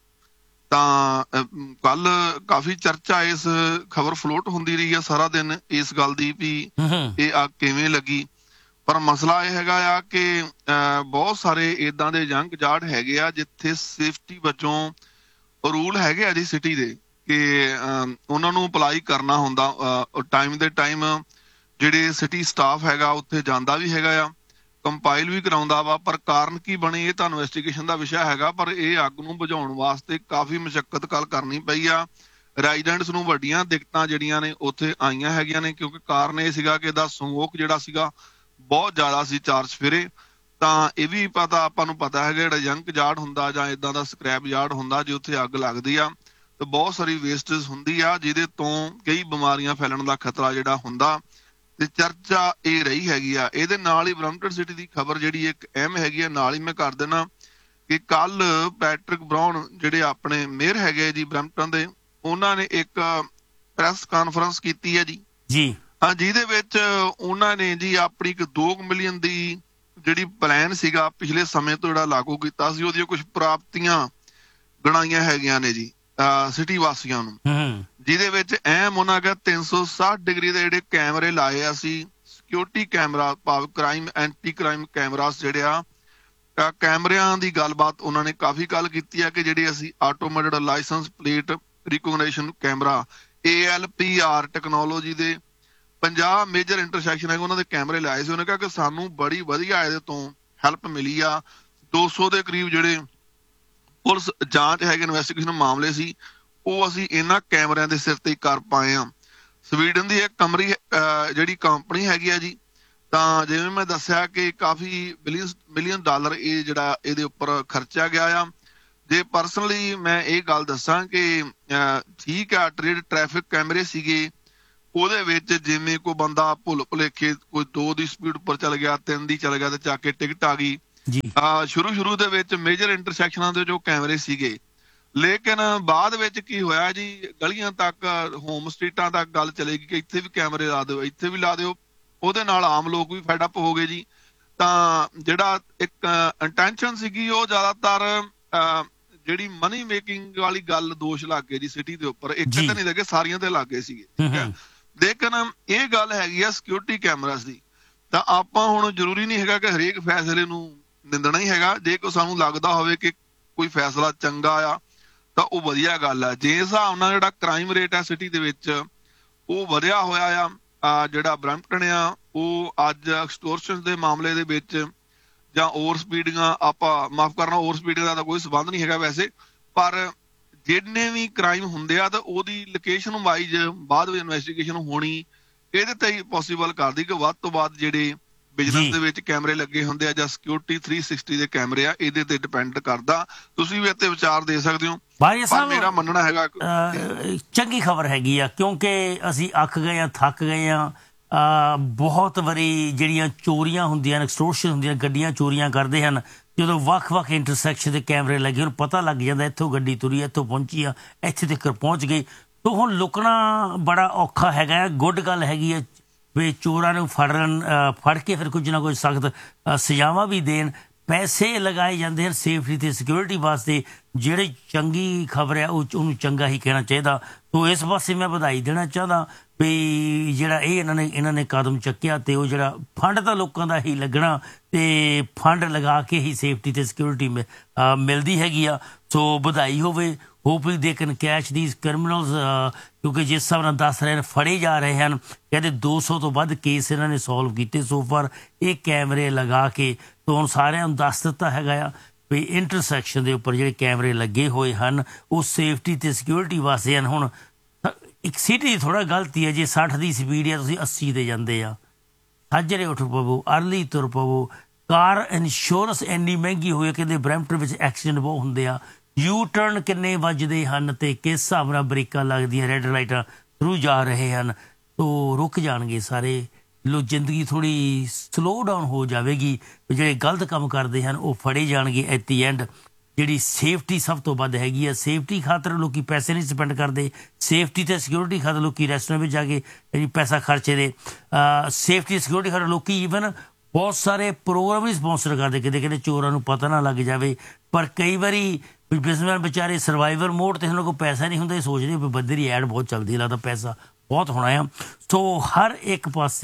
ਤਾਂ ਕੱਲ ਕਾਫੀ ਚਰਚਾ, ਇਸ ਖਬਰ ਫਲੋਟ ਹੁੰਦੀ ਰਹੀ ਆ ਸਾਰਾ ਦਿਨ ਇਸ ਗੱਲ ਦੀ ਵੀ ਇਹ ਅੱਗ ਕਿਵੇਂ ਲੱਗੀ। ਪਰ ਮਸਲਾ ਇਹ ਹੈਗਾ ਆ ਕਿ ਬਹੁਤ ਸਾਰੇ ਇਦਾਂ ਦੇ ਜੰਗ ਜਾੜ ਹੈਗੇ ਆ ਜਿੱਥੇ ਸੇਫਟੀ ਵਜੋਂ ਰੂਲ ਹੈਗੇ ਆ ਜੀ ਸਿਟੀ ਦੇ ਕਿ ਉਹਨਾਂ ਨੂੰ ਅਪਲਾਈ ਕਰਨਾ ਹੁੰਦਾ ਟਾਈਮ ਦੇ ਟਾਈਮ। ਜਿਹੜੇ ਸਿਟੀ ਸਟਾਫ ਹੈਗਾ ਉੱਥੇ ਜਾਂਦਾ ਵੀ ਹੈਗਾ ਆ, ਕੰਪਾਈਲ ਵੀ ਕਰਾਉਂਦਾ ਵਾ। ਪਰ ਕਾਰਨ ਕੀ ਬਣੇ ਇਹ ਤਾਂ ਇਨਵੈਸਟੀਗੇਸ਼ਨ ਦਾ ਵਿਸ਼ਾ ਹੈਗਾ। ਪਰ ਇਹ ਅੱਗ ਨੂੰ ਬੁਝਾਉਣ ਵਾਸਤੇ ਕਾਫੀ ਮੁਸ਼ੱਕਤ ਕਰਨੀ ਪਈ ਆ। ਰੈਜ਼ੀਡੈਂਟਸ ਨੂੰ ਵੱਡੀਆਂ ਦਿੱਕਤਾਂ ਜਿਹੜੀਆਂ ਨੇ ਉੱਥੇ ਆਈਆਂ ਹੈਗੀਆਂ ਨੇ, ਕਿਉਂਕਿ ਕਾਰਨ ਇਹ ਸੀਗਾ ਕਿ ਇਹਦਾ ਸਮੋਕ ਜਿਹੜਾ ਸੀਗਾ ਬਹੁਤ ਜ਼ਿਆਦਾ ਸੀ ਚਾਰ ਚੁਫੇਰੇ। ਤਾਂ ਇਹ ਵੀ ਆਪਾਂ ਨੂੰ ਪਤਾ ਹੈਗਾ ਜਿਹੜਾ ਜੰਕ ਯਾਰਡ ਹੁੰਦਾ ਜਾਂ ਇਦਾਂ ਦਾ ਸਕ੍ਰੈਪ ਯਾਰਡ ਹੁੰਦਾ, ਜੇ ਉੱਥੇ ਅੱਗ ਲੱਗਦੀ ਆ ਤਾਂ ਬਹੁਤ ਸਾਰੀ ਵੇਸਟੇਜ ਹੁੰਦੀ ਆ, ਜਿਹਦੇ ਤੋਂ ਕਈ ਬਿਮਾਰੀਆਂ ਫੈਲਣ ਦਾ ਖਤਰਾ ਜਿਹੜਾ ਹੁੰਦਾ। ਤੇ ਚਰਚਾ ਇਹ ਰਹੀ ਹੈਗੀ ਆ। ਇਹਦੇ ਨਾਲ ਹੀ ਬਰੈਂਪਟਨ ਸਿਟੀ ਦੀ ਖਬਰ ਜਿਹੜੀ ਇੱਕ ਅਹਿਮ ਹੈਗੀ ਆ, ਨਾਲ ਹੀ ਮੈਂ ਕਰ ਦੇਣਾ ਕਿ ਕੱਲ ਪੈਟਰਿਕ ਬਰਾਊਨ ਜਿਹੜੇ ਆਪਣੇ ਮੇਅਰ ਹੈਗੇ ਜੀ ਬਰੈਂਪਟਨ ਦੇ, ਉਹਨਾਂ ਨੇ ਇੱਕ ਪ੍ਰੈਸ ਕਾਨਫਰੰਸ ਕੀਤੀ ਹੈ ਜੀ ਹਾਂ, ਜਿਹਦੇ ਵਿੱਚ ਉਹਨਾਂ ਨੇ ਜੀ ਆਪਣੀ ਇੱਕ 2 ਮਿਲੀਅਨ ਦੀ ਜਿਹੜੀ ਪਲਾਨ ਸੀਗਾ ਪਿਛਲੇ ਸਮੇਂ ਤੋਂ ਜਿਹੜਾ ਲਾਗੂ ਕੀਤਾ ਸੀ, ਉਹਦੀਆਂ ਕੁਝ ਪ੍ਰਾਪਤੀਆਂ ਗਣਾਈਆਂ ਹੈਗੀਆਂ ਨੇ ਜੀ ਸਿਟੀ ਵਾਸੀਆਂ ਨੂੰ। ਜਿਹਦੇ ਵਿੱਚ ਅਹਿਮ ਉਹਨਾਂ ਕਿਹਾ 360 ਡਿਗਰੀ ਦੇ ਜਿਹੜੇ ਕੈਮਰੇ ਲਾਏ ਆ ਸੀ, ਸਿਕਿਉਰਿਟੀ ਕੈਮਰਾ, ਭਾਵ ਕ੍ਰਾਈਮ ਐਂਟੀ ਕ੍ਰਾਈਮ ਕੈਮਰਾਸ ਜਿਹੜੇ ਆ, ਕੈਮਰਿਆਂ ਦੀ ਗੱਲਬਾਤ ਉਹਨਾਂ ਨੇ ਕਾਫੀ ਗੱਲ ਕੀਤੀ ਆ ਕਿ ਜਿਹੜੇ ਅਸੀਂ automated licence plate recognition camera ALPR technology ਦੇ 50 ਮੇਜਰ ਇੰਟਰਸੈਕਸ਼ਨ ਹੈਗੇ ਉਹਨਾਂ ਦੇ ਕੈਮਰੇ ਲਾਏ ਸੀ। ਉਹਨੇ ਕਿਹਾ ਕਿ ਸਾਨੂੰ ਬੜੀ ਵਧੀਆ ਇਹਦੇ ਤੋਂ ਹੈਲਪ ਮਿਲੀ ਆ। 200 ਦੇ ਕਰੀਬ ਜਿਹੜੇ ਪੁਲਿਸ ਜਾਂਚ ਹੈਗੇ ਇਨਵੈਸਟੀਗੇਸ਼ਨ ਮਾਮਲੇ ਸੀ ਉਹ ਅਸੀਂ ਇਹਨਾਂ ਕੈਮਰਿਆਂ ਦੇ ਸਿਰ ਤੇ ਕਰ ਪਾਏ ਆ। ਸਵੀਡਨ ਦੀ ਇੱਕ ਜਿਹੜੀ ਕੰਪਨੀ ਹੈਗੀ ਆ ਜੀ, ਤਾਂ ਜਿਵੇਂ ਮੈਂ ਦੱਸਿਆ ਕਿ ਕਾਫੀ ਮਿਲੀਅਨ ਡਾਲਰ ਇਹ ਜਿਹੜਾ ਇਹਦੇ ਉੱਪਰ ਖਰਚਿਆ ਗਿਆ ਆ। ਜੇ ਪਰਸਨਲੀ ਮੈਂ ਇਹ ਗੱਲ ਦੱਸਾਂ ਕਿ ਠੀਕ ਆ ਟ੍ਰੈਫਿਕ ਕੈਮਰੇ ਸੀਗੇ, ਉਹਦੇ ਵਿੱਚ ਜਿਵੇਂ ਕੋਈ ਬੰਦਾ ਭੁੱਲ ਭੁਲੇਖੇ ਕੋਈ 2 ਦੀ ਸਪੀਡ ਉੱਪਰ ਚੱਲ ਗਿਆ, 3 ਦੀ ਚੱਲ ਗਿਆ ਤੇ ਚੱਕ ਕੇ ਟਿਕਟ ਆ ਗਈ। ਸ਼ੁਰੂ ਦੇ ਵਿੱਚ ਮੇਜਰ ਇੰਟਰਸੈਕਸ਼ਨਾਂ ਦੇ ਜੋ ਕੈਮਰੇ ਸੀਗੇ, ਲੇਕਿਨ ਬਾਅਦ ਵਿੱਚ ਕੀ ਹੋਇਆ ਜੀ, ਗਲੀਆਂ ਤੱਕ ਹੋਮ ਸਟਰੀਟਾਂ ਤੱਕ ਗੱਲ ਚਲੇਗੀ ਕਿ ਇੱਥੇ ਵੀ ਕੈਮਰੇ ਲਾ ਦਿਓ, ਇੱਥੇ ਵੀ ਲਾ ਦਿਓ। ਉਹਦੇ ਨਾਲ ਆਮ ਲੋਕ ਵੀ ਫੈਡ ਅਪ ਹੋ ਗਏ ਜੀ। ਤਾਂ ਜਿਹੜਾ ਇੱਕ ਇੰਟੈਂਸ਼ਨ ਸੀਗੀ ਉਹ ਜ਼ਿਆਦਾਤਰ ਜਿਹੜੀ ਮਨੀ ਮੇਕਿੰਗ ਵਾਲੀ ਗੱਲ ਦੋਸ਼ ਲੱਗ ਗਏ ਜੀ ਸਿਟੀ ਦੇ ਉੱਪਰ, ਇੱਕ ਤੇ ਨਹੀਂ ਲੱਗੇ, ਸਾਰੀਆਂ ਤੇ ਲੱਗ ਗਏ ਸੀਗੇ, ਠੀਕ ਹੈ। ਲੇਕਿਨ ਇਹ ਗੱਲ ਹੈਗੀ ਆ ਸਿਕਿਉਰਿਟੀ ਕੈਮਰਾਸ ਦੀ। ਤਾਂ ਆਪਾਂ ਹੁਣ ਜ਼ਰੂਰੀ ਨਹੀਂ ਹੈਗਾ ਕਿ ਹਰੇਕ ਫੈਸਲੇ ਨੂੰ ਨਿੰਦਣਾ ਹੀ ਹੈਗਾ। ਜੇ ਕੋਈ ਸਾਨੂੰ ਲੱਗਦਾ ਹੋਵੇ ਕਿ ਕੋਈ ਫੈਸਲਾ ਚੰਗਾ ਆ ਤਾਂ ਉਹ ਵਧੀਆ ਗੱਲ ਆ। ਜੇ ਹਿਸਾਬ ਨਾਲ ਜਿਹੜਾ ਕ੍ਰਾਈਮ ਰੇਟ ਆ ਸਿਟੀ ਦੇ ਵਿੱਚ ਉਹ ਵਧਿਆ ਹੋਇਆ ਆ, ਜਿਹੜਾ ਬਰੈਂਪਟਨ ਆ ਉਹ ਅੱਜ ਐਕਸਟੋਰਸ਼ਨ ਦੇ ਮਾਮਲੇ ਦੇ ਵਿੱਚ ਜਾਂ ਓਵਰ ਸਪੀਡਿੰਗਾਂ, ਆਪਾਂ ਮਾਫ ਕਰਨਾ, ਓਵਰ ਸਪੀਡਿੰਗ ਦਾ ਤਾਂ ਕੋਈ ਸੰਬੰਧ ਨਹੀਂ ਹੈਗਾ ਵੈਸੇ, ਪਰ ਜਿੰਨੇ ਵੀ ਕ੍ਰਾਈਮ ਹੁੰਦੇ ਆ ਤਾਂ ਉਹਦੀ ਲੋਕੇਸ਼ਨ ਵਾਈਜ਼ ਬਾਅਦ ਵਿੱਚ ਇਨਵੈਸਟੀਗੇਸ਼ਨ ਹੋਣੀ ਇਹਦੇ ਤੇ ਹੀ ਪੋਸੀਬਲ ਕਰਦੀ ਕਿ ਵੱਧ ਤੋਂ ਵੱਧ ਜਿਹੜੇ ਬਿਜ਼ਨਸ ਦੇ ਵਿੱਚ ਕੈਮਰੇ ਲੱਗੇ ਹੁੰਦੇ ਆ ਜਾਂ ਸਿਕਿਉਰਿਟੀ 360 ਦੇ ਕੈਮਰੇ ਆ, ਇਹਦੇ ਤੇ ਡਿਪੈਂਡ ਕਰਦਾ। ਤੁਸੀਂ ਵੀ ਇੱਥੇ ਵਿਚਾਰ ਦੇ ਸਕਦੇ ਹੋ। ਪਰ ਮੇਰਾ ਮੰਨਣਾ ਹੈਗਾ ਚੰਗੀ ਖਬਰ ਹੈਗੀ ਆ, ਕਿਉਂਕਿ ਅਸੀਂ ਅੱਕ ਗਏ ਆ, ਥੱਕ ਗਏ ਆ। ਬਹੁਤ ਵਾਰੀ ਜਿਹੜੀਆਂ ਚੋਰੀਆਂ ਹੁੰਦੀਆਂ ਨੇ, ਐਕਸਟੋਰਸ਼ਨ ਹੁੰਦੀਆਂ, ਗੱਡੀਆਂ ਚੋਰੀਆਂ ਕਰਦੇ ਹਨ, ਜਦੋਂ ਵੱਖ-ਵੱਖ ਇੰਟਰਸੈਕਸ਼ਨ ਦੇ ਕੈਮਰੇ ਲੱਗੇ ਉਹਨੂੰ ਪਤਾ ਲੱਗ ਜਾਂਦਾ ਇੱਥੋਂ ਗੱਡੀ ਤੁਰੀ, ਇੱਥੋਂ ਪਹੁੰਚੀ ਆ, ਇੱਥੇ ਤੱਕ ਪਹੁੰਚ ਗਈ। ਤਾਂ ਹੁਣ ਲੁਕਣਾ ਬੜਾ ਔਖਾ ਹੈਗਾ। ਗੁੱਡ ਗੱਲ ਹੈਗੀ ਹੈ ਵੀ ਚੋਰਾਂ ਨੂੰ ਫੜ ਕੇ ਫਿਰ ਕੁਝ ਨਾ ਕੁਝ ਸਖਤ ਸਜ਼ਾਵਾਂ ਵੀ ਦੇਣ। ਪੈਸੇ ਲਗਾਏ ਜਾਂਦੇ ਹਨ ਸੇਫਟੀ ਤੇ ਸਿਕਿਉਰਿਟੀ ਵਾਸਤੇ। ਜਿਹੜੀ ਚੰਗੀ ਖਬਰ ਹੈ ਉਹਨੂੰ ਚੰਗਾ ਹੀ ਕਹਿਣਾ ਚਾਹੀਦਾ। ਤੋ ਇਸ ਪਾਸੇ ਮੈਂ ਵਧਾਈ ਦੇਣਾ ਚਾਹੁੰਦਾ ਵੀ ਜਿਹੜਾ ਇਹਨਾਂ ਨੇ ਕਦਮ ਚੱਕਿਆ, ਤੇ ਉਹ ਜਿਹੜਾ ਫੰਡ ਤਾਂ ਲੋਕਾਂ ਦਾ ਹੀ ਲੱਗਣਾ, ਤੇ ਫੰਡ ਲਗਾ ਕੇ ਹੀ ਸੇਫਟੀ ਤੇ ਸਿਕਿਉਰਿਟੀ ਮਿਲਦੀ ਹੈਗੀ ਆ। ਸੋ ਵਧਾਈ ਹੋਵੇ। Hopefully they can catch these criminals, ਕਿਉਂਕਿ ਜਿਸ ਹਿਸਾਬ ਨਾਲ ਦੱਸ ਰਹੇ ਨੇ ਫੜੇ ਜਾ ਰਹੇ ਹਨ, ਕਹਿੰਦੇ 200 ਤੋਂ ਵੱਧ ਕੇਸ ਇਹਨਾਂ ਨੇ ਸੋਲਵ ਕੀਤੇ ਸੋ ਫਾਰ ਇਹ ਕੈਮਰੇ ਲਗਾ ਕੇ। ਤਾਂ ਹੁਣ ਸਾਰਿਆਂ ਨੂੰ ਦੱਸ ਦਿੱਤਾ ਹੈਗਾ ਆ ਵੀ ਇੰਟਰਸੈਕਸ਼ਨ ਦੇ ਉੱਪਰ ਜਿਹੜੇ ਕੈਮਰੇ ਲੱਗੇ ਹੋਏ ਹਨ ਉਹ ਸੇਫਟੀ ਤੇ ਸਿਕਿਉਰਿਟੀ ਵਾਸਤੇ ਹਨ। ਹੁਣ ਇੱਕ ਸਿਟੀ ਦੀ ਥੋੜ੍ਹਾ ਗਲਤੀ ਹੈ, ਜੇ 60 ਦੀ ਸਪੀਡ ਆ ਤੁਸੀਂ 80 ਤੇ ਜਾਂਦੇ ਆ, ਸਾਜਰੇ ਉੱਠ ਪਵੋ, ਅਰਲੀ ਤੁਰ ਪਵੋ। ਕਾਰ ਇੰਸ਼ੋਰੈਂਸ ਇੰਨੀ ਮਹਿੰਗੀ ਹੋਈ ਹੈ, ਕਹਿੰਦੇ ਬਰੈਂਪਟਨ ਵਿੱਚ ਐਕਸੀਡੈਂਟ ਬਹੁਤ ਹੁੰਦੇ ਆ। ਯੂ ਟਰਨ ਕਿੰਨੇ ਵੱਜਦੇ ਹਨ ਤੇ ਕਿਸ ਹਿਸਾਬ ਨਾਲ ਬ੍ਰੇਕਾਂ ਲੱਗਦੀਆਂ, ਰੈੱਡ ਲਾਈਟਾਂ ਥਰੂ ਜਾ ਰਹੇ ਹਨ, ਤੋ ਰੁਕ ਜਾਣਗੇ ਸਾਰੇ ਲੋਕ। ਜ਼ਿੰਦਗੀ ਥੋੜ੍ਹੀ ਸਲੋ ਡਾਊਨ ਹੋ ਜਾਵੇਗੀ। ਜਿਹੜੇ ਗਲਤ ਕੰਮ ਕਰਦੇ ਹਨ ਉਹ ਫੜੇ ਜਾਣਗੇ ਐਟ ਦੀ ਐਂਡ। ਜਿਹੜੀ ਸੇਫਟੀ ਸਭ ਤੋਂ ਵੱਧ ਹੈਗੀ ਆ, ਸੇਫਟੀ ਖਾਤਰ ਲੋਕ ਪੈਸੇ ਨਹੀਂ ਸਪੈਂਡ ਕਰਦੇ, ਸੇਫਟੀ ਤੇ ਸਿਕਿਉਰਿਟੀ ਖਾਤਰ ਲੋਕ ਰੈਸਟੋਰੈਂਟ ਵਿੱਚ ਜਾ ਕੇ ਪੈਸਾ ਖਰਚੇ ਦੇ। ਸੇਫਟੀ ਸਿਕਿਉਰਿਟੀ ਖਾਤਰ ਲੋਕ ਈਵਨ ਬਹੁਤ ਸਾਰੇ ਪ੍ਰੋਗਰਾਮ ਵੀ ਸਪੋਂਸਰ ਕਰਦੇ, ਕਿਤੇ ਚੋਰਾਂ ਨੂੰ ਪਤਾ ਨਾ ਲੱਗ ਜਾਵੇ। ਪਰ ਕਈ ਵਾਰੀ ਬਿਜ਼ਨਸਮੈਨ ਵਿਚਾਰੇ ਸਰਵਾਈਵਰ ਮੋਡ ਤੇ ਉਹਨਾਂ ਕੋਲ ਪੈਸਾ ਨਹੀਂ ਹੁੰਦਾ, ਇਹ ਸੋਚਦੇ ਵੀ ਬੰਦੇ ਦੀ ਐਡ ਬਹੁਤ ਚੱਲਦੀ, ਲੱਗਦਾ ਪੈਸਾ ਬਹੁਤ ਹੋਣਾ ਆ। ਸੋ ਹਰ ਇੱਕ ਪਾਸੇ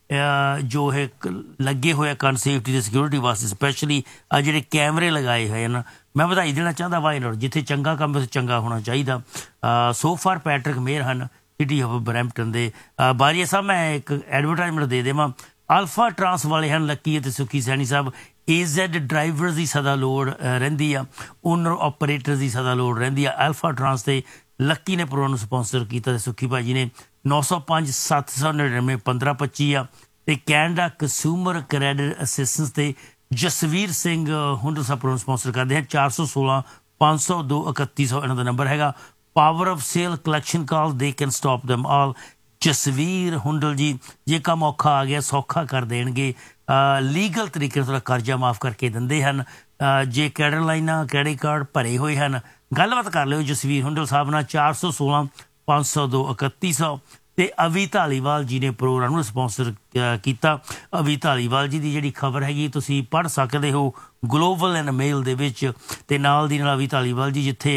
ਜੋ ਹੈ ਲੱਗੇ ਹੋਏ ਕੰਨ ਸੇਫਟੀ ਤੇ ਸਿਕਿਉਰਿਟੀ ਵਾਸਤੇ, ਸਪੈਸ਼ਲੀ ਜਿਹੜੇ ਕੈਮਰੇ ਲਗਾਏ ਹੋਏ ਹਨ। ਮੈਂ ਵਧਾਈ ਦੇਣਾ ਚਾਹੁੰਦਾ ਵਾਈ ਨਾਟ, ਜਿੱਥੇ ਚੰਗਾ ਕੰਮ ਉੱਥੇ ਚੰਗਾ ਹੋਣਾ ਚਾਹੀਦਾ। ਸੋ ਫਾਰ ਪੈਟਰਿਕ ਮੇਅਰ ਹਨ ਸਿਟੀ ਆਫ ਬਰੈਂਪਟਨ ਦੇ। ਬਾਰੀਆ ਸਾਹਿਬ ਮੈਂ ਇੱਕ ਐਡਵਰਟਾਈਜ਼ਮੈਂਟ ਦੇ ਦੇਵਾਂ। ਅਲਫਾ ਟਰਾਂਸ ਵਾਲੇ ਹਨ ਲੱਕੀ ਅਤੇ ਸੁੱਖੀ ਸੈਣੀ ਸਾਹਿਬ। AZ ਡਰਾਈਵਰਸ ਦੀ ਸਦਾ ਲੋੜ ਰਹਿੰਦੀ ਆ, ਓਨਰ ਆਪਰੇਟਰ ਦੀ ਸਦਾ ਲੋੜ ਰਹਿੰਦੀ ਆ। ਅਲਫਾ ਟਰਾਂਸ ਤੇ ਲੱਕੀ ਨੇ ਪ੍ਰੋਗਰਾਮ ਨੂੰ ਸਪੋਂਸਰ ਕੀਤਾ ਤੇ ਸੁੱਖੀ ਭਾਜੀ ਨੇ 905 799 1525 ਆ। ਤੇ ਕੈਨੇਡਾ ਕੰਜ਼ਿਊਮਰ ਕ੍ਰੈਡਿਟ ਅਸਿਸਟੈਂਸ ਤੇ ਜਸਵੀਰ ਸਿੰਘ ਹੁੰਡਲ ਸਾਹਿਬ ਪ੍ਰੋਗਰਾਮ ਸਪੋਂਸਰ ਕਰਦੇ ਹਨ। 416 502 3100 ਇਹਨਾਂ ਦਾ ਨੰਬਰ ਹੈਗਾ। Power of sale collection call, they can stop them ਆਲ। ਜਸਵੀਰ ਹੁੰਡਲ ਜੀ, ਜੇ ਕੰਮ ਔਖਾ ਆ ਗਿਆ ਸੌਖਾ ਕਰ ਦੇਣਗੇ। ਲੀਗਲ ਤਰੀਕੇ ਨਾਲ ਕਰਜ਼ਾ ਮਾਫ ਕਰਕੇ ਦਿੰਦੇ ਹਨ। ਜੇ ਕ੍ਰੈਡਿਟ ਲਾਈਨਾਂ, ਕ੍ਰੈਡਿਟ ਕਾਰਡ ਭਰੇ ਹੋਏ ਹਨ, ਗੱਲਬਾਤ ਕਰ ਲਿਓ ਜਸਵੀਰ ਹੁੰਡਲ ਸਾਹਿਬ ਨਾਲ। 416 502 3100। ਤੇ ਅਵੀ ਧਾਲੀਵਾਲ ਜੀ ਨੇ ਪ੍ਰੋਗਰਾਮ ਨੂੰ ਸਪੋਂਸਰ ਕੀਤਾ। ਅਵੀ ਧਾਲੀਵਾਲ ਜੀ ਦੀ ਜਿਹੜੀ ਖਬਰ ਹੈਗੀ ਤੁਸੀਂ ਪੜ੍ਹ ਸਕਦੇ ਹੋ ਗਲੋਬਲ ਐਂਡ ਮੇਲ ਦੇ ਵਿੱਚ। ਤੇ ਨਾਲ ਦੀ ਨਾਲ ਅਵੀ ਧਾਲੀਵਾਲ ਜੀ ਜਿੱਥੇ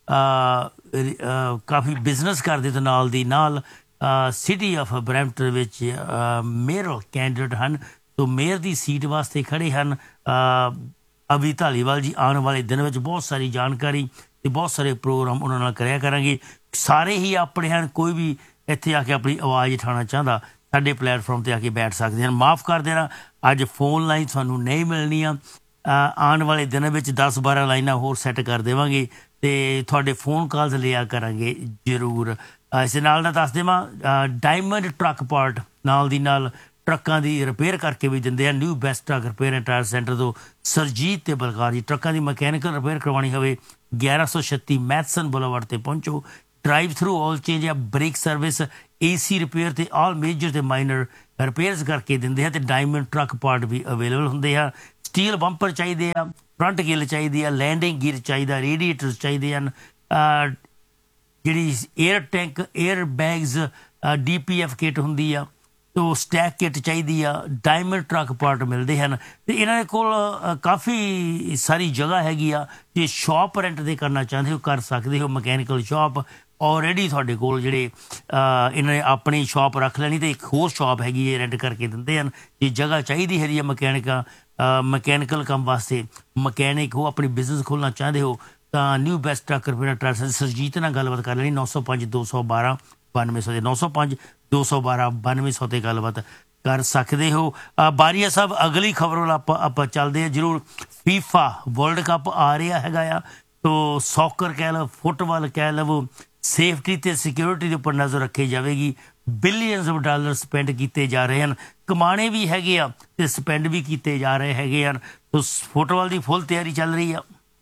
ਕਾਫੀ ਬਿਜ਼ਨਸ ਕਰਦੇ ਤੇ ਨਾਲ ਦੀ ਨਾਲ ਸਿਟੀ ਆਫ ਬਰੈਂਪਟਨ ਵਿੱਚ ਮੇਅਰ ਕੈਂਡੀਡੇਟ ਹਨ। ਤੋ ਮੇਅਰ ਦੀ ਸੀਟ ਵਾਸਤੇ ਖੜੇ ਹਨ ਅਵੀ ਧਾਲੀਵਾਲ ਜੀ। ਆਉਣ ਵਾਲੇ ਦਿਨ ਵਿੱਚ ਬਹੁਤ ਸਾਰੀ ਜਾਣਕਾਰੀ ਤੇ ਬਹੁਤ ਸਾਰੇ ਪ੍ਰੋਗਰਾਮ ਉਹਨਾਂ ਨਾਲ ਕਰਿਆ ਕਰਾਂਗੇ। ਸਾਰੇ ਹੀ ਆਪਣੇ ਹਨ, ਕੋਈ ਵੀ ਇੱਥੇ ਆ ਕੇ ਆਪਣੀ ਆਵਾਜ਼ ਉਠਾਉਣਾ ਚਾਹੁੰਦਾ ਸਾਡੇ ਪਲੇਟਫਾਰਮ 'ਤੇ ਆ ਕੇ ਬੈਠ ਸਕਦੇ ਹਨ। ਮਾਫ ਕਰ ਦੇਣਾ, ਅੱਜ ਫੋਨ ਲਾਈਨ ਤੁਹਾਨੂੰ ਨਹੀਂ ਮਿਲਣੀਆਂ। ਆਉਣ ਵਾਲੇ ਦਿਨਾਂ ਵਿੱਚ 10-12 ਲਾਈਨਾਂ ਹੋਰ ਸੈੱਟ ਕਰ ਦੇਵਾਂਗੇ ਤੇ ਤੁਹਾਡੇ ਫੋਨ ਕਾਲਸ ਲਿਆ ਕਰਾਂਗੇ ਜ਼ਰੂਰ। ਇਸ ਨਾਲ ਦੱਸ ਦੇਵਾਂ, ਡਾਇਮੰਡ ਟਰੱਕ ਪਾਰਟ ਨਾਲ ਦੀ ਨਾਲ ਟਰੱਕਾਂ ਦੀ ਰਿਪੇਅਰ ਕਰਕੇ ਵੀ ਦਿੰਦੇ ਆ। New best truck repair and tyre centre ਤੋਂ ਸਰਜੀਤ ਤੇ ਬਲਕਾਰ ਜੀ। ਟਰੱਕਾਂ ਦੀ ਮਕੈਨੀਕਲ ਰਿਪੇਅਰ ਕਰਵਾਉਣੀ ਹੋਵੇ 1136 ਮੈਥਸਨ ਬੁਲੇਵਾਰਡ ਤੇ ਪਹੁੰਚੋ। ਡਰਾਈਵ ਥਰੂ ਆਲ ਚੇਂਜ ਆ, ਬ੍ਰੇਕ ਸਰਵਿਸ, AC ਰਿਪੇਅਰ ਤੇ ਆਲ ਮੇਜਰ ਤੇ ਮਾਈਨਰ ਰਿਪੇਅਰਸ ਕਰਕੇ ਦਿੰਦੇ ਆ ਤੇ ਡਾਇਮੰਡ ਟਰੱਕ ਪਾਰਟ ਵੀ ਅਵੇਲੇਬਲ ਹੁੰਦੇ ਆ। ਸਟੀਲ ਬੰਪਰ ਚਾਹੀਦੇ ਆ, ਫਰੰਟ ਗਿੱਲ ਚਾਹੀਦੀ ਆ, ਲੈਂਡਿੰਗ ਗੀਅਰ ਚਾਹੀਦਾ, ਰੇਡੀਏਟਰਸ ਚਾਹੀਦੇ ਹਨ, ਜਿਹੜੀ air tank, air bags, DPF kit ਹੁੰਦੀ ਆ, ਤੋ ਸਟੈਕ ਕਿੱਟ ਚਾਹੀਦੀ ਆ, ਡਾਇਮੰਡ ਟਰੱਕ ਪਾਰਟ ਮਿਲਦੇ ਹਨ। ਤੇ ਇਹਨਾਂ ਦੇ ਕੋਲ ਕਾਫੀ ਸਾਰੀ ਜਗ੍ਹਾ ਹੈਗੀ ਆ। ਜੇ ਸ਼ਾਪ ਰੈਂਟ ਤੇ ਕਰਨਾ ਚਾਹੁੰਦੇ ਹੋ ਕਰ ਸਕਦੇ ਹੋ, ਮਕੈਨੀਕਲ ਸ਼ਾਪ ਆਲਰੇਡੀ ਤੁਹਾਡੇ ਕੋਲ ਜਿਹੜੇ ਇਹਨਾਂ ਨੇ ਆਪਣੀ ਸ਼ਾਪ ਰੱਖ ਲੈਣੀ ਤੇ ਇੱਕ ਹੋਰ ਸ਼ਾਪ ਹੈਗੀ ਹੈ ਰੈਂਟ ਕਰਕੇ ਦਿੰਦੇ ਹਨ। ਜੇ ਜਗ੍ਹਾ ਚਾਹੀਦੀ ਹੈਗੀ ਆ ਮਕੈਨੀਕਲ ਕੰਮ ਵਾਸਤੇ, ਮਕੈਨਿਕ ਹੋ, ਆਪਣੀ ਬਿਜ਼ਨਸ ਖੋਲ੍ਹਣਾ ਚਾਹੁੰਦੇ ਹੋ ਤਾਂ new best truck repair truck Surjit ਨਾਲ ਗੱਲਬਾਤ ਕਰ ਲੈਣੀ। 905 212 9200 905 212 9200 ਤੇ ਗੱਲਬਾਤ ਕਰ ਸਕਦੇ ਹੋ। ਬਾਰੀਆ ਸਾਹਿਬ ਅਗਲੀ ਖਬਰ ਵੱਲ ਆਪਾਂ ਚੱਲਦੇ ਹਾਂ ਜ਼ਰੂਰ। FIFA ਵਰਲਡ ਕੱਪ ਆ ਰਿਹਾ ਹੈਗਾ ਆ, ਤੋ ਸੌਕਰ ਕਹਿ ਲਓ, ਫੁੱਟਬਾਲ ਕਹਿ ਲਵੋ, ਸੇਫਟੀ ਤੇ ਸਿਕਿਉਰਿਟੀ ਦੇ ਉੱਪਰ ਨਜ਼ਰ ਰੱਖੀ ਜਾਵੇਗੀ। ਬਿਲੀਅਨਸ ਆਫ ਡਾਲਰ ਸਪੈਂਡ ਕੀਤੇ ਜਾ ਰਹੇ ਹਨ, ਕਮਾਣੇ ਵੀ ਹੈਗੇ ਆ ਤੇ ਸਪੈਂਡ ਵੀ ਕੀਤੇ ਜਾ ਰਹੇ ਹੈਗੇ ਹਨ। ਤੋ ਫੁੱਟਬਾਲ ਦੀ ਫੁੱਲ ਤਿਆਰੀ ਚੱਲ ਰਹੀ ਆ।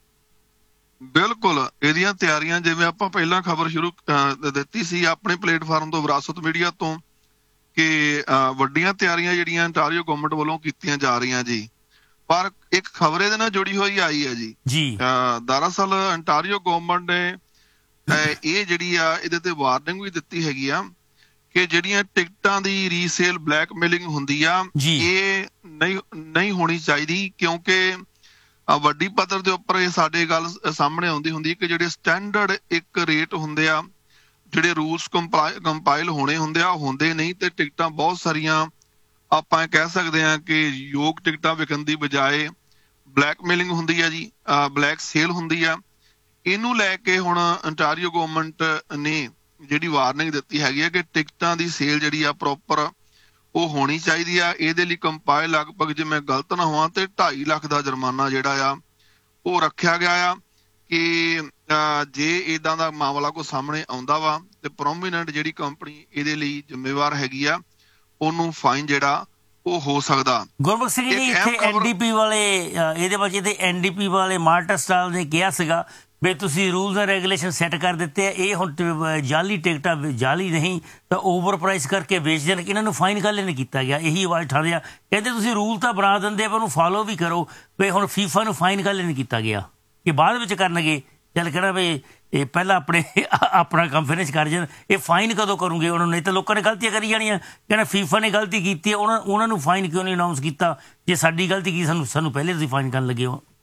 ਬਿਲਕੁਲ, ਇਹਦੀਆਂ ਤਿਆਰੀਆਂ ਜਿਵੇਂ ਆਪਾਂ ਪਹਿਲਾਂ ਖਬਰ ਸ਼ੁਰੂ ਦਿੱਤੀ ਸੀ ਆਪਣੇ ਪਲੇਟਫਾਰਮ ਤੋਂ, ਵਿਰਾਸਤ ਮੀਡੀਆ ਤੋਂ, ਕਿ ਵੱਡੀਆਂ ਤਿਆਰੀਆਂ ਜਿਹੜੀਆਂ ਅੰਟਾਰੀਓ ਗਵਰਨਮੈਂਟ ਵੱਲੋਂ ਕੀਤੀਆਂ ਜਾ ਰਹੀਆਂ ਜੀ। ਪਰ ਇੱਕ ਖਬਰ ਇਹਦੇ ਨਾਲ ਜੁੜੀ ਹੋਈ ਆਈ ਹੈ ਜੀ। ਦਰਅਸਲ ਅੰਟਾਰੀਓ ਗਵਰਨਮੈਂਟ ਨੇ ਇਹ ਜਿਹੜੀ ਆ ਇਹਦੇ ਤੇ ਵਾਰਨਿੰਗ ਵੀ ਦਿੱਤੀ ਹੈਗੀ ਆ ਕਿ ਜਿਹੜੀਆਂ ਟਿਕਟਾਂ ਦੀ ਰੀਸੇਲ ਬਲੈਕਮੇਲਿੰਗ ਹੁੰਦੀ ਆ ਇਹ ਨਹੀਂ ਹੋਣੀ ਚਾਹੀਦੀ, ਕਿਉਂਕਿ ਵੱਡੀ ਪੱਧਰ ਦੇ ਉੱਪਰ ਇਹ ਸਾਡੇ ਗੱਲ ਸਾਹਮਣੇ ਆਉਂਦੀ ਹੁੰਦੀ ਕਿ ਜਿਹੜੇ ਸਟੈਂਡਰਡ ਇੱਕ ਰੇਟ ਹੁੰਦੇ ਆ, ਜਿਹੜੇ ਰੂਲਸ ਕੰਪਾਈਲ ਹੋਣੇ ਹੁੰਦੇ ਆ, ਉਹ ਹੁੰਦੇ ਨਹੀਂ ਤੇ ਟਿਕਟਾਂ ਬਹੁਤ ਸਾਰੀਆਂ ਆਪਾਂ ਕਹਿ ਸਕਦੇ ਹਾਂ ਕਿ ਯੋਗ ਟਿਕਟਾਂ ਵਿਕਣ ਦੀ ਬਜਾਏ ਬਲੈਕਮੇਲਿੰਗ ਹੁੰਦੀ ਆ ਜੀ, ਬਲੈਕ ਸੇਲ ਹੁੰਦੀ ਆ। ਇਹਨੂੰ ਲੈ ਕੇ ਹੁਣ ਅੰਟਾਰੀਓ ਗਵਰਨਮੈਂਟ ਨੇ ਜਿਹੜੀ ਵਾਰਨਿੰਗ ਦਿੱਤੀ ਹੈਗੀ ਹੈ ਕਿ ਟਿਕਟਾਂ ਦੀ ਸੇਲ ਜਿਹੜੀ ਆ ਪ੍ਰੋਪਰ ਉਹ ਹੋਣੀ ਚਾਹੀਦੀ ਆ। ਇਹਦੇ ਲਈ ਕੰਪਾਈਲ ਲਗਭਗ, ਜੇ ਮੈਂ ਗਲਤ ਨਾ ਹੋਵਾਂ, ਤੇ 2.5 ਲੱਖ ਦਾ ਜੁਰਮਾਨਾ ਜਿਹੜਾ ਆ ਉਹ ਰੱਖਿਆ ਗਿਆ ਆ ਕਿ ਜੇ ਇਦਾਂ ਦਾ ਮਾਮਲਾ ਕੋਈ ਸਾਹਮਣੇ ਆਉਂਦਾ ਵਾ ਤੇ ਪ੍ਰੋਮੀਨੈਂਟ ਜਿਹੜੀ ਕੰਪਨੀ ਇਹਦੇ ਲਈ ਜ਼ਿੰਮੇਵਾਰ ਹੈਗੀ ਆ ਉਹਨੂੰ ਫਾਈਨ ਜਿਹੜਾ ਉਹ ਹੋ ਸਕਦਾ। ਗੁਰਮੁਖ ਸਿੰਘ ਜੀ, ਇੱਥੇ NDP ਵਾਲੇ ਇਹਦੇ ਵਿੱਚ ਇਹਦੇ NDP ਵਾਲੇ ਮਾਰਟਾ ਸਟਾਲ ਨੇ ਕਿਹਾ ਸੀਗਾ ਵੀ ਤੁਸੀਂ ਰੂਲਸ ਐਂਡ ਰੈਗੂਲੇਸ਼ਨ ਸੈੱਟ ਕਰ ਦਿੱਤੇ ਆ, ਇਹ ਹੁਣ ਜਾਲੀ ਟਿਕਟਾਂ, ਜਾਲੀ ਨਹੀਂ ਤਾਂ ਓਵਰ ਪ੍ਰਾਈਸ ਕਰਕੇ ਵੇਚਦੇ ਨੇ, ਇਹਨਾਂ ਨੂੰ ਫਾਈਨ ਕਾਹਲੇ ਨਹੀਂ ਕੀਤਾ ਗਿਆ। ਇਹੀ ਆਵਾਜ਼ ਉਠਾਉਂਦੇ ਆ, ਕਹਿੰਦੇ ਤੁਸੀਂ ਰੂਲ ਤਾਂ ਬਣਾ ਦਿੰਦੇ ਪਰ ਉਹਨੂੰ ਫਾਲੋ ਵੀ ਕਰੋ, ਵੀ ਹੁਣ FIFA ਨੂੰ ਫਾਈਨ ਕਾਹਲੇ ਨਹੀਂ ਕੀਤਾ ਗਿਆ, ਇਹ ਬਾਅਦ ਵਿੱਚ ਕਰਨਗੇ। ਚੱਲ ਕਹਿਣਾ ਵੀ ਇਹ ਪਹਿਲਾਂ ਆਪਣਾ ਕੰਮ ਫਿਨਿਸ਼ ਕਰ ਜਾਣ, ਇਹ ਫਾਈਨ ਕਦੋਂ ਕਰੂੰਗੇ ਉਹਨਾਂ ਨੂੰ? ਨਹੀਂ ਤਾਂ ਲੋਕਾਂ ਨੇ ਗਲਤੀਆਂ ਕਰੀ ਜਾਣੀਆਂ, ਕਹਿਣਾ FIFA ਨੇ ਗਲਤੀ ਕੀਤੀ ਹੈ, ਉਹਨਾਂ ਨੂੰ ਫਾਈਨ ਕਿਉਂ ਨਹੀਂ ਅਨਾਊਂਸ ਕੀਤਾ? ਜੇ ਸਾਡੀ ਗਲਤੀ ਕੀ, ਸਾਨੂੰ ਪਹਿਲੇ ਤੁਸੀਂ ਫਾਈਨ ਕਰਨ ਲੱਗੇ ਹੋ।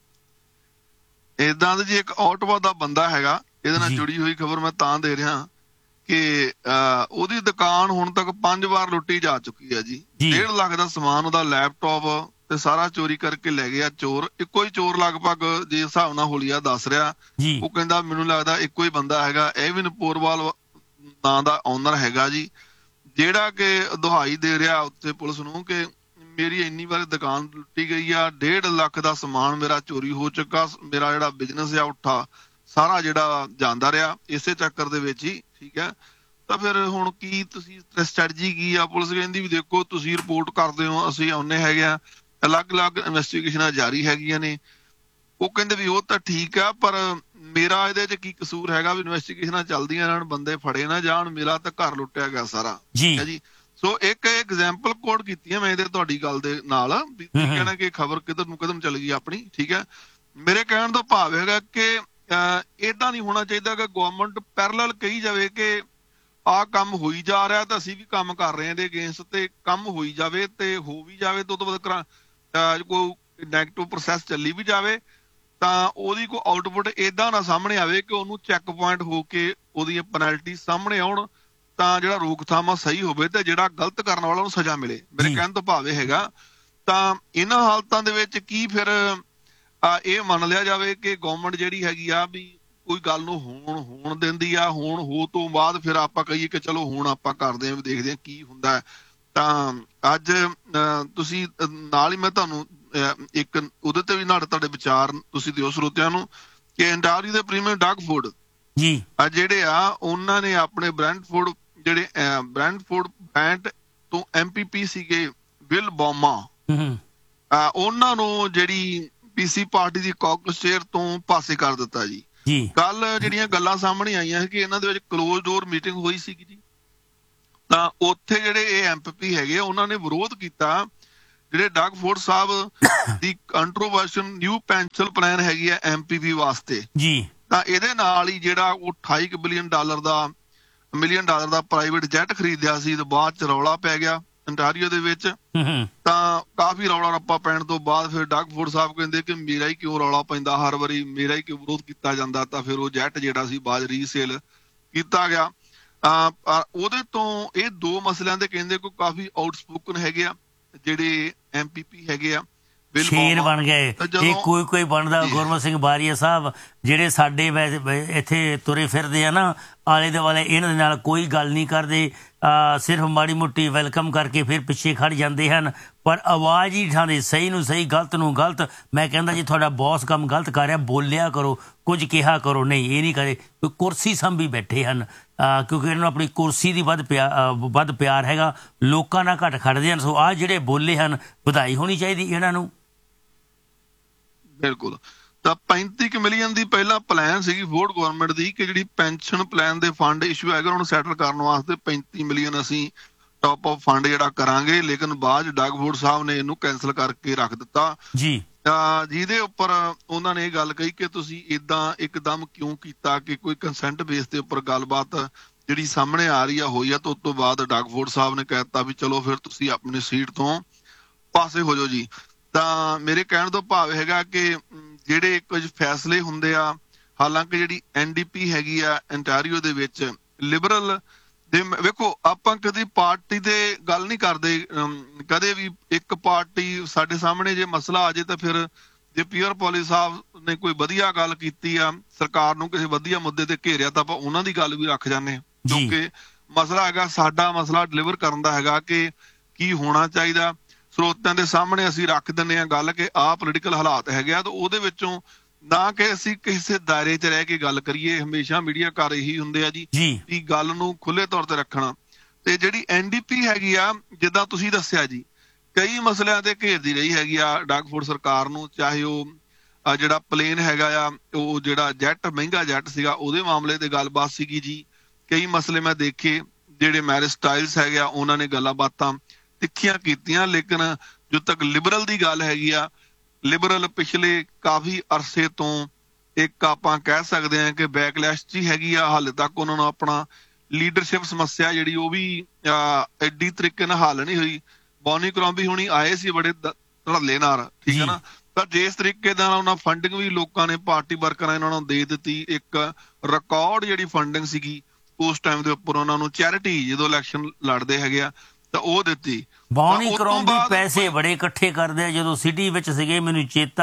ਏਦਾਂ ਦੇ ਜੀ ਇੱਕ ਆਟਵਾ ਦਾ ਬੰਦਾ ਹੈਗਾ, ਇਹਦੇ ਨਾਲ ਜੁੜੀ ਹੋਈ ਖਬਰ ਮੈਂ ਤਾਂ ਦੇ ਰਿਹਾ ਕਿ ਉਹਦੀ ਦੁਕਾਨ ਹੁਣ ਤੱਕ 5 ਵਾਰ ਲੁੱਟੀ ਜਾ ਚੁੱਕੀ ਹੈ ਜੀ। 1.5 ਲੱਖ ਦਾ ਸਮਾਨ, ਉਹਦਾ ਲੈਪਟਾਪ ਤੇ ਸਾਰਾ ਚੋਰੀ ਕਰਕੇ ਲੈ ਗਿਆ ਚੋਰ। ਇੱਕੋ ਹੀ ਚੋਰ ਲਗਭਗ ਜੇ ਹਿਸਾਬ ਨਾਲ ਹੋਲੀਆ ਦੱਸ ਰਿਹਾ, ਉਹ ਕਹਿੰਦਾ ਮੈਨੂੰ ਲੱਗਦਾ ਇੱਕੋ ਹੀ ਬੰਦਾ ਹੈਗਾ। ਐਵਿਨ ਪੋਰਵਾਲ ਨਾਂ ਦਾ ਓਨਰ ਹੈਗਾ ਜੀ, ਜਿਹੜਾ ਕਿ ਦੁਹਾਈ ਦੇ ਰਿਹਾ ਉੱਥੇ ਪੁਲਿਸ ਨੂੰ ਕਿ ਮੇਰੀ ਇੰਨੀ ਵਾਰ ਦੁਕਾਨ ਲੁੱਟੀ ਗਈ ਆ, 1.5 ਲੱਖ ਦਾ ਸਮਾਨ ਮੇਰਾ ਚੋਰੀ ਹੋ ਚੁੱਕਾ, ਮੇਰਾ ਜਿਹੜਾ ਬਿਜ਼ਨਸ ਆ ਉੱਠਾ ਸਾਰਾ ਜਿਹੜਾ ਜਾਂਦਾ ਰਿਹਾ ਇਸੇ ਚੱਕਰ ਦੇ ਵਿੱਚ ਹੀ। ਠੀਕ ਹੈ, ਤਾਂ ਫਿਰ ਹੁਣ ਕੀ ਤੁਸੀਂ ਸਟ੍ਰੈਟਜੀ ਕੀ ਆ? ਪੁਲਿਸ ਕਹਿੰਦੀ ਵੀ ਦੇਖੋ ਤੁਸੀਂ ਰਿਪੋਰਟ ਕਰਦੇ ਹੋ, ਅਸੀਂ ਆਉਂਦੇ ਹੈਗੇ ਆ, ਅਲੱਗ-ਅਲੱਗ ਇਨਵੈਸਟੀਗੇਸ਼ਨਾਂ ਜਾਰੀ ਹੈਗੀਆਂ ਨੇ। ਉਹ ਕਹਿੰਦੇ ਵੀ ਉਹ ਤਾਂ ਠੀਕ ਆ, ਪਰ ਮੇਰਾ ਇਹਦੇ 'ਚ ਕੀ ਕਸੂਰ ਹੈਗਾ ਵੀ ਇਨਵੈਸਟੀਗੇਸ਼ਨਾਂ ਚੱਲਦੀਆਂ ਰਹਿਣ, ਬੰਦੇ ਫੜੇ ਨਾ ਜਾਣ, ਮੇਰਾ ਤਾਂ ਘਰ ਲੁੱਟਿਆ ਗਿਆ ਸਾਰਾ। ਠੀਕ ਹੈ ਜੀ। ਸੋ ਇੱਕ ਐਗਜ਼ਾਮਪਲ ਕੋਡ ਕੀਤੀ ਹੈ ਮੈਂ ਇਹਦੇ ਤੁਹਾਡੀ ਗੱਲ ਦੇ ਨਾਲ, ਵੀ ਕਹਿਣਾ ਕਿ ਖਬਰ ਕਿੱਧਰ ਨੂੰ ਕਦਮ ਚੱਲ ਗਈ ਆਪਣੀ। ਠੀਕ ਹੈ, ਮੇਰੇ ਕਹਿਣ ਦਾ ਭਾਵ ਹੈਗਾ ਕਿ ਏਦਾਂ ਨਹੀਂ ਹੋਣਾ ਚਾਹੀਦਾ ਕਿ ਗਵਰਨਮੈਂਟ ਪੈਰਲਲ ਕਹੀ ਜਾਵੇ ਕਿ ਆਹ ਕੰਮ ਹੋਈ ਜਾ ਰਿਹਾ ਤਾਂ ਅਸੀਂ ਵੀ ਕੰਮ ਕਰ ਰਹੇ ਹਾਂ ਇਹਦੇ ਅਗੇਂਸਟ, ਤੇ ਕੰਮ ਹੋਈ ਜਾਵੇ ਤੇ ਹੋ ਵੀ ਜਾਵੇ ਤੇ ਉਹ ਤੋਂ ਬਾਅਦ ਕੋਈ ਨੈਗੇਟਿਵ ਪ੍ਰੋਸੈਸ ਚੱਲੀ ਵੀ ਜਾਵੇ ਤਾਂ ਉਹਦੀ ਕੋਈ ਆਊਟਪੁੱਟ ਏਦਾਂ ਨਾ ਸਾਹਮਣੇ ਆਵੇ ਕਿ ਉਹਨੂੰ ਚੈੱਕ ਪੁਆਇੰਟ ਹੋ ਕੇ ਉਹਦੀਆਂ ਪੈਨਲਟੀ ਸਾਹਮਣੇ ਆਉਣ, ਤਾਂ ਜਿਹੜਾ ਰੋਕਥਾਮ ਸਹੀ ਹੋਵੇ ਤੇ ਜਿਹੜਾ ਗਲਤ ਕਰਨ ਵਾਲਾ ਉਹਨੂੰ ਸਜ਼ਾ ਮਿਲੇ। ਮੇਰੇ ਕਹਿਣ ਤੋਂ ਭਾਵ ਇਹ ਹੈਗਾ, ਤਾਂ ਇਹਨਾਂ ਹਾਲਤਾਂ ਦੇ ਵਿੱਚ ਕੀ ਫਿਰ ਇਹ ਮੰਨ ਲਿਆ ਜਾਵੇ ਕਿ ਗਵਰਨਮੈਂਟ ਜਿਹੜੀ ਹੈਗੀ ਆ ਵੀ ਕੋਈ ਗੱਲ ਨੂੰ ਹੋਣ ਦਿੰਦੀ ਆ, ਹੋਣ ਹੋ ਤੋਂ ਬਾਅਦ ਫਿਰ ਆਪਾਂ ਕਹੀਏ ਕਿ ਚਲੋ ਹੁਣ ਆਪਾਂ ਕਰਦੇ ਹਾਂ, ਦੇਖਦੇ ਹਾਂ ਕੀ ਹੁੰਦਾ। ਤਾਂ ਅੱਜ ਤੁਸੀਂ ਨਾਲ ਹੀ ਮੈਂ ਤੁਹਾਨੂੰ ਇੱਕ ਉਹਦੇ ਤੇ ਵੀ ਨਾਲ ਤੁਹਾਡੇ ਵਿਚਾਰ ਤੁਸੀਂ ਦਿਓ ਸਰੋਤਿਆਂ ਨੂੰ ਕਿ ਅੰਟਾਰੀਓ ਦੇ ਪ੍ਰੀਮੀਅਰ ਡਗ ਫੂਡ ਜੀ ਜਿਹੜੇ ਆ ਉਹਨਾਂ ਨੇ ਆਪਣੇ ਬ੍ਰੈਂਟਫੋਰਡ ਬੈਂਟ ਤੋਂ MPP ਸੀਗੇ ਵਿਲ ਬੋਮਾ, ਉਹਨਾਂ ਨੂੰ ਜਿਹੜੀ PC ਪਾਰਟੀ ਦੀ ਕਾਕਸ ਚੇਅਰ ਤੋਂ ਪਾਸੇ ਕਰ ਦਿੱਤਾ ਜੀ। ਕੱਲ ਜਿਹੜੀਆਂ ਗੱਲਾਂ ਸਾਹਮਣੇ ਆਈਆਂ ਕਿ ਇਹਨਾਂ ਦੇ ਵਿੱਚ ਕਲੋਜ਼ ਡੋਰ ਮੀਟਿੰਗ ਹੋਈ ਸੀਗੀ ਜੀ, ਤਾਂ ਉੱਥੇ ਜਿਹੜੇ ਇਹ ਐਮਪੀ ਹੈਗੇ ਉਹਨਾਂ ਨੇ ਵਿਰੋਧ ਕੀਤਾ ਜਿਹੜੇ ਡਗ ਫੋਰਡ ਸਾਹਿਬ ਦੀ ਕੰਟਰੋਵਰਸ਼ਲ ਨਿਊ ਪੈਨਸ਼ਨ ਪਲਾਨ ਹੈਗੀ ਹੈ ਐਮਪੀਪੀ ਵਾਸਤੇ ਜੀ। ਤਾਂ ਇਹਦੇ ਨਾਲ ਹੀ ਜਿਹੜਾ ਉਹ 28 ਮਿਲੀਅਨ ਡਾਲਰ ਦਾ ਪ੍ਰਾਈਵੇਟ ਜੈਟ ਖਰੀਦਿਆ ਸੀ ਤੇ ਬਾਅਦ ਚ ਰੌਲਾ ਪੈ ਗਿਆ ਅੰਟਾਰੀਓ ਦੇ ਵਿੱਚ। ਤਾਂ ਕਾਫੀ ਰੌਲਾ ਰੱਪਾ ਪੈਣ ਤੋਂ ਬਾਅਦ ਫਿਰ ਡਗ ਫੋਰਡ ਸਾਹਿਬ ਕਹਿੰਦੇ ਕਿ ਮੇਰਾ ਹੀ ਕਿਉਂ ਰੌਲਾ ਪੈਂਦਾ, ਹਰ ਵਾਰੀ ਮੇਰਾ ਹੀ ਕਿਉਂ ਵਿਰੋਧ ਕੀਤਾ ਜਾਂਦਾ। ਤਾਂ ਫਿਰ ਉਹ ਜੈਟ ਜਿਹੜਾ ਸੀ ਬਾਅਦ ਰੀਸੇਲ ਕੀਤਾ ਗਿਆ। ਉਹਦੇ ਤੋਂ ਇਹ ਦੋ ਮਸਲਿਆਂ ਦੇ ਕਹਿੰਦੇ ਕੋਈ ਕਾਫੀ ਆਊਟਸਪੋਕਨ ਹੈਗੇ ਆ ਜਿਹੜੇ ਐਮਪੀਪੀ ਹੈਗੇ ਆ, ਸ਼ੇਰ ਬਣ ਗਏ ਇਹ ਕੋਈ ਬਣਦਾ। ਗੁਰਮਤ ਸਿੰਘ ਬਾਰੀਆ ਸਾਹਿਬ ਜਿਹੜੇ ਸਾਡੇ ਇੱਥੇ ਤੁਰੇ ਫਿਰਦੇ ਆ ਨਾ ਆਲੇ ਦੁਆਲੇ, ਇਹਨਾਂ ਦੇ ਨਾਲ ਕੋਈ ਗੱਲ ਨਹੀਂ ਕਰਦੇ, ਸਿਰਫ ਮਾੜੀ ਮੋਟੀ ਵੈਲਕਮ ਕਰਕੇ ਫਿਰ ਪਿੱਛੇ ਖੜ ਜਾਂਦੇ ਹਨ, ਪਰ ਆਵਾਜ਼ ਹੀ ਉਠਾਉਂਦੇ, ਸਹੀ ਨੂੰ ਸਹੀ ਗਲਤ ਨੂੰ ਗਲਤ। ਮੈਂ ਕਹਿੰਦਾ ਜੀ ਤੁਹਾਡਾ ਬੌਸ ਕੰਮ ਗਲਤ ਕਰ ਰਿਹਾ, ਬੋਲਿਆ ਕਰੋ, ਕੁਝ ਕਿਹਾ ਕਰੋ, ਨਹੀਂ ਇਹ ਨਹੀਂ ਕਰੇ। ਕੋਈ ਕੁਰਸੀ ਸੰਭੀ ਬੈਠੇ ਹਨ ਕਿਉਂਕਿ ਇਹਨਾਂ ਨੂੰ ਆਪਣੀ ਕੁਰਸੀ ਦੀ ਵੱਧ ਪਿਆਰ ਹੈਗਾ, ਲੋਕਾਂ ਨਾਲ ਘੱਟ ਖੜਦੇ ਹਨ। ਸੋ ਆਹ ਜਿਹੜੇ ਬੋਲੇ ਹਨ ਵਧਾਈ ਹੋਣੀ ਚਾਹੀਦੀ ਇਹਨਾਂ ਨੂੰ। ਬਿਲਕੁਲ। ਤਾਂ 35 ਮਿਲੀਅਨ ਦੀ ਪਹਿਲਾਂ ਪਲਾਨ ਸੀਗੀ ਫੋਰਡ ਗਵਰਨਮੈਂਟ ਦੀ ਕਿ ਜਿਹੜੀ ਪੈਨਸ਼ਨ ਪਲਾਨ ਦੇ ਫੰਡ ਇਸ਼ੂ ਹੈਗੇ ਉਹਨੂੰ ਸੈਟਲ ਕਰਨ ਵਾਸਤੇ 35 ਮਿਲੀਅਨ ਅਸੀਂ ਟੌਪ ਅਪ ਫੰਡ ਜਿਹੜਾ ਕਰਾਂਗੇ, ਲੇਕਿਨ ਬਾਅਦ ਡਗ ਫੋਰਡ ਸਾਹਿਬ ਨੇ ਇਹਨੂੰ ਕੈਂਸਲ ਕਰਕੇ ਰੱਖ ਦਿੱਤਾ ਜੀ। ਜਿਹਦੇ ਉੱਪਰ ਉਹਨਾਂ ਨੇ ਇਹ ਗੱਲ ਕਹੀ ਕਿ ਤੁਸੀਂ ਏਦਾਂ ਇੱਕਦਮ ਕਿਉਂ ਕੀਤਾ, ਕਿ ਕੋਈ ਕੰਸੈਂਟ ਬੇਸ ਦੇ ਉੱਪਰ ਗੱਲਬਾਤ ਜਿਹੜੀ ਸਾਹਮਣੇ ਆ ਰਹੀ ਹੋਈ ਆ। ਤਾਂ ਉਸ ਤੋਂ ਬਾਅਦ ਡਗ ਫੋਰਡ ਸਾਹਿਬ ਨੇ ਕਹਿ ਦਿੱਤਾ ਵੀ ਚਲੋ ਫਿਰ ਤੁਸੀਂ ਆਪਣੀ ਸੀਟ ਤੋਂ ਪਾਸੇ ਹੋ ਜਾਓ ਜੀ। ਤਾਂ ਮੇਰੇ ਕਹਿਣ ਤੋਂ ਭਾਵ ਹੈਗਾ ਕਿ ਜਿਹੜੇ ਕੁਝ ਫੈਸਲੇ ਹੁੰਦੇ ਆ, ਹਾਲਾਂਕਿ ਜਿਹੜੀ ਐਨਡੀਪੀ ਹੈਗੀ ਆ ਅੰਟਾਰੀਓ ਦੇ ਵਿੱਚ ਲਿਬਰਲ ਦੇ, ਵੇਖੋ ਆਪਾਂ ਕਦੇ ਪਾਰਟੀ ਦੇ ਗੱਲ ਨਹੀਂ ਕਰਦੇ, ਕਦੇ ਵੀ ਇੱਕ ਪਾਰਟੀ ਸਾਡੇ ਸਾਹਮਣੇ ਜੇ ਮਸਲਾ ਆ ਜੇ ਤਾਂ ਫਿਰ ਜੇ ਪੀਅਰ ਪੋਲੀ ਸਾਹਿਬ ਨੇ ਕੋਈ ਵਧੀਆ ਗੱਲ ਕੀਤੀ ਆ, ਸਰਕਾਰ ਨੂੰ ਕਿਸੇ ਵਧੀਆ ਮੁੱਦੇ ਤੇ ਘੇਰਿਆ, ਤਾਂ ਆਪਾਂ ਉਹਨਾਂ ਦੀ ਗੱਲ ਵੀ ਰੱਖ ਜਾਂਦੇ ਹਾਂ, ਕਿਉਂਕਿ ਮਸਲਾ ਹੈਗਾ ਸਾਡਾ ਮਸਲਾ ਡਿਲੀਵਰ ਕਰਨ ਦਾ ਹੈਗਾ ਕਿ ਕੀ ਹੋਣਾ ਚਾਹੀਦਾ। ਸਰੋਤਿਆਂ ਦੇ ਸਾਹਮਣੇ ਅਸੀਂ ਰੱਖ ਦਿੰਦੇ ਹਾਂ ਗੱਲ ਕਿ ਆਹ ਪੋਲੀਟੀਕਲ ਹਾਲਾਤ ਹੈਗੇ ਆ, ਤਾਂ ਉਹਦੇ ਵਿੱਚੋਂ ਨਾ ਕਿ ਅਸੀਂ ਕਿਸੇ ਦਾਇਰੇ 'ਚ ਰਹਿ ਕੇ ਗੱਲ ਕਰੀਏ। ਹਮੇਸ਼ਾ ਮੀਡੀਆ ਘਰ ਇਹੀ ਹੁੰਦੇ ਆ ਜੀ ਵੀ ਗੱਲ ਨੂੰ ਖੁੱਲੇ ਤੌਰ ਤੇ ਰੱਖਣਾ। ਤੇ ਜਿਹੜੀ ਐਨਡੀਪੀ ਹੈਗੀ ਆ, ਜਿੱਦਾਂ ਤੁਸੀਂ ਦੱਸਿਆ ਜੀ, ਕਈ ਮਸਲਿਆਂ ਤੇ ਘੇਰਦੀ ਰਹੀ ਹੈਗੀ ਆ ਡਗ ਫੋਰਡ ਸਰਕਾਰ ਨੂੰ, ਚਾਹੇ ਉਹ ਜਿਹੜਾ ਪਲੇਨ ਹੈਗਾ ਆ, ਉਹ ਜਿਹੜਾ ਜੈਟ ਮਹਿੰਗਾ ਜੈਟ ਸੀਗਾ ਉਹਦੇ ਮਾਮਲੇ ਤੇ ਗੱਲਬਾਤ ਸੀਗੀ ਜੀ। ਕਈ ਮਸਲੇ ਮੈਂ ਦੇਖੇ ਜਿਹੜੇ ਮੈਰਿਜ ਸਟਾਈਲਸ ਹੈਗੇ ਆ, ਉਹਨਾਂ ਨੇ ਗੱਲਾਂ ਬਾਤਾਂ ਤਿੱਖੀਆਂ ਕੀਤੀਆਂ, ਲੇਕਿਨ ਜਦੋਂ ਤੱਕ ਲਿਬਰਲ ਦੀ ਗੱਲ ਹੈਗੀ ਆ, ਲਿਬਰਲ ਪਿਛਲੇ ਕਾਫੀ ਅਰਸੇ ਤੋਂ ਇੱਕ ਆਪਾਂ ਕਹਿ ਸਕਦੇ ਹਾਂ ਕਿ ਬੈਕਲੈਸ਼ 'ਚ ਹੀ ਹੈਗੀ ਆ। ਹਾਲੇ ਤੱਕ ਉਹਨਾਂ ਨੂੰ ਆਪਣਾ ਲੀਡਰਸ਼ਿਪ ਸਮੱਸਿਆ ਜਿਹੜੀ ਉਹ ਵੀ ਐਡੀ ਤਰੀਕੇ ਨਾਲ ਹੱਲ ਨਹੀਂ ਹੋਈ। ਬੌਨੀ ਕਰੋਂਬੀ ਹੁਣੀ ਆਏ ਸੀ ਬੜੇ ਧੜੱਲੇ ਨਾਲ, ਠੀਕ ਹੈ ਨਾ, ਤਾਂ ਜਿਸ ਤਰੀਕੇ ਨਾਲ ਉਹਨਾਂ ਫੰਡਿੰਗ ਵੀ ਲੋਕਾਂ ਨੇ ਪਾਰਟੀ ਵਰਕਰਾਂ ਇਹਨਾਂ ਨੂੰ ਦੇ ਦਿੱਤੀ, ਇੱਕ ਰਿਕਾਰਡ ਜਿਹੜੀ ਫੰਡਿੰਗ ਸੀਗੀ ਉਸ ਟਾਈਮ ਦੇ ਉੱਪਰ ਉਹਨਾਂ ਨੂੰ ਚੈਰਿਟੀ ਜਦੋਂ ਇਲੈਕਸ਼ਨ ਲੜਦੇ ਹੈਗੇ ਆ ਤਾਂ ਉਹ ਦਿੱਤੀ। ਬੌਨੀ ਕਰੋਂਬੀ ਪੈਸੇ ਬੜੇ ਇਕੱਠੇ ਕਰਦੇ ਆ। ਜਦੋਂ ਸਿਟੀ ਵਿੱਚ ਸੀਗੇ ਮੈਨੂੰ ਚੇਤਾ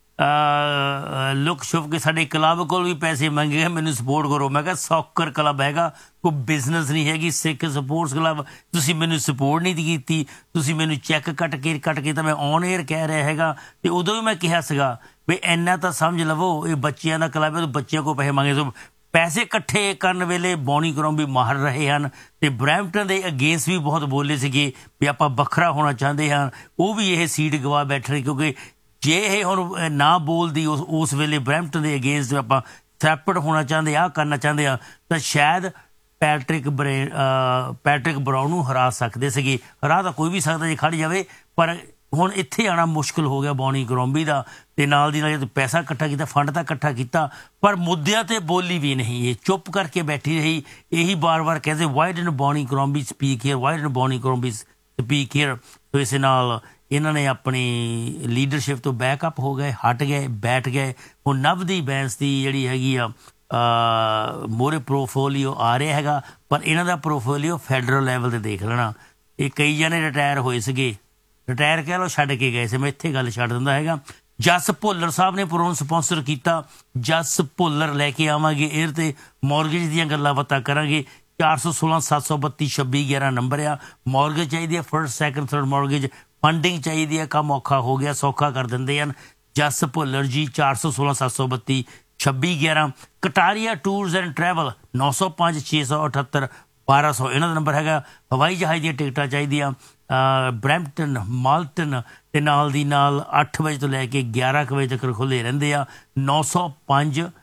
ਲੁੱਕ ਛੁਪ ਕੇ ਸਾਡੇ ਕਲੱਬ ਕੋਲ ਵੀ ਪੈਸੇ ਮੰਗੇ, ਮੈਨੂੰ ਸਪੋਰਟ ਕਰੋ। ਮੈਂ ਕਿਹਾ ਸੌਕਰ ਕਲੱਬ ਹੈਗਾ, ਕੋਈ ਬਿਜ਼ਨਸ ਨਹੀਂ ਹੈਗੀ ਸਿੱਖ ਸਪੋਰਟਸ ਕਲੱਬ, ਤੁਸੀਂ ਮੈਨੂੰ ਸਪੋਰਟ ਨਹੀਂ ਕੀਤੀ, ਤੁਸੀਂ ਮੈਨੂੰ ਚੈੱਕ ਕੱਟ ਕੇ ਤਾਂ ਮੈਂ ਔਨ ਏਅਰ ਕਹਿ ਰਿਹਾ ਹੈਗਾ। ਤੇ ਉਦੋਂ ਵੀ ਮੈਂ ਕਿਹਾ ਸੀਗਾ ਵੀ ਇੰਨਾ ਤਾਂ ਸਮਝ ਲਵੋ ਇਹ ਬੱਚਿਆਂ ਦਾ ਕਲੱਬ ਹੈ, ਬੱਚਿਆਂ ਕੋਲ ਪੈਸੇ ਮੰਗੇ। ਸੋ ਪੈਸੇ ਇਕੱਠੇ ਕਰਨ ਵੇਲੇ ਬੌਨੀ ਕਰੋਂਬੀ ਮਾਹਰ ਰਹੇ ਹਨ। ਤੇ ਬਰੈਂਪਟਨ ਦੇ ਅਗੇਂਸਟ ਵੀ ਬਹੁਤ ਬੋਲੇ ਸੀਗੇ ਵੀ ਆਪਾਂ ਵੱਖਰਾ ਹੋਣਾ ਚਾਹੁੰਦੇ ਹਾਂ, ਉਹ ਵੀ ਇਹ ਸੀਟ ਗਵਾ ਬੈਠੇ, ਕਿਉਂਕਿ ਜੇ ਇਹ ਹੁਣ ਨਾ ਬੋਲਦੀ ਉਸ ਵੇਲੇ ਬਰੈਂਪਟਨ ਦੇ ਅਗੇਂਸਟ ਆਪਾਂ ਸੈਪਰੇਟ ਹੋਣਾ ਚਾਹੁੰਦੇ, ਆਹ ਕਰਨਾ ਚਾਹੁੰਦੇ ਆ, ਤਾਂ ਸ਼ਾਇਦ ਪੈਟਰਿਕ ਬਰਾਊਨ ਨੂੰ ਹਰਾ ਸਕਦੇ ਸੀਗੇ। ਹਰਾ ਤਾਂ ਕੋਈ ਵੀ ਸਕਦਾ ਜੇ ਖੜ ਜਾਵੇ, ਪਰ ਹੁਣ ਇੱਥੇ ਆਉਣਾ ਮੁਸ਼ਕਿਲ ਹੋ ਗਿਆ ਬੌਨੀ ਕਰੋਂਬੀ ਦਾ। ਤੇ ਨਾਲ ਦੀ ਨਾਲ ਜਦ ਪੈਸਾ ਇਕੱਠਾ ਕੀਤਾ, ਫੰਡ ਤਾਂ ਇਕੱਠਾ ਕੀਤਾ, ਪਰ ਮੁੱਦਿਆਂ ਤੇ ਬੋਲੀ ਵੀ ਨਹੀਂ, ਇਹ ਚੁੱਪ ਕਰਕੇ ਬੈਠੀ ਰਹੀ। ਇਹੀ ਵਾਰ-ਵਾਰ ਕਹਿੰਦੇ Y didn't Bonnie ਕਰੋਂਬੀ speak hair, Y didn't Bonnie ਕਰੋਂਬੀ speak hair. ਸੋ ਇਸ ਨਾਲ ਇਹਨਾਂ ਨੇ ਆਪਣੀ ਲੀਡਰਸ਼ਿਪ ਤੋਂ ਬੈਕਅਪ ਹੋ ਗਏ, ਹਟ ਗਏ, ਬੈਠ ਗਏ। ਹੁਣ ਨਵਦੀਪ ਬੈਂਸ ਦੀ ਜਿਹੜੀ ਹੈਗੀ ਆ ਮੋਰੇ ਪ੍ਰੋਫੋਲੀਓ ਆ ਰਿਹਾ ਹੈਗਾ, ਪਰ ਇਹਨਾਂ ਦਾ ਪ੍ਰੋਫੋਲੀਓ ਫੈਡਰਲ ਲੈਵਲ ਤੇ ਦੇਖ ਲੈਣਾ। ਇਹ ਕਈ ਜਣੇ ਰਿਟਾਇਰ ਹੋਏ ਸੀਗੇ, ਰਿਟਾਇਰ ਕਹਿ ਲਓ, ਛੱਡ ਕੇ ਗਏ ਸੀ। ਮੈਂ ਇੱਥੇ ਗੱਲ ਛੱਡ ਦਿੰਦਾ ਹੈਗਾ। ਜਸ ਭੁੱਲਰ ਸਾਹਿਬ ਨੇ ਪ੍ਰੋਗਰਾਮ ਸਪਾਂਸਰ ਕੀਤਾ। ਜਸ ਭੁੱਲਰ ਲੈ ਕੇ ਆਵਾਂਗੇ ਏਅਰ ਤੇ, ਮੌਰਗੇਜ ਦੀਆਂ ਗੱਲਾਂ ਬਾਤਾਂ ਕਰਾਂਗੇ। 416 732 2611 ਨੰਬਰ ਆ। ਮੌਰਗੇਜ ਚਾਹੀਦੀ ਹੈ, first second third mortgage, funding ਚਾਹੀਦੀ ਹੈ, ਕੰਮ ਔਖਾ ਹੋ ਗਿਆ ਸੌਖਾ ਕਰ ਦਿੰਦੇ ਹਨ। ਜਸ ਭੁੱਲਰ ਜੀ 416 732 2611। ਕਟਾਰੀਆ ਟੂਰਸ ਐਂਡ ਟਰੈਵਲ 905 678 1200 ਇਹਨਾਂ ਦਾ ਨੰਬਰ ਹੈਗਾ। ਹਵਾਈ ਜਹਾਜ਼ ਦੀਆਂ ਟਿਕਟਾਂ ਚਾਹੀਦੀਆਂ ਬਰੈਂਪਟਨ, ਮਾਲਟਨ ਤੇ ਨਾਲ ਦੀ ਨਾਲ 8 ਵਜੇ ਤੋਂ ਲੈ ਕੇ 11 ਵਜੇ ਤੱਕ ਖੁੱਲ੍ਹੇ ਰਹਿੰਦੇ ਆ। 905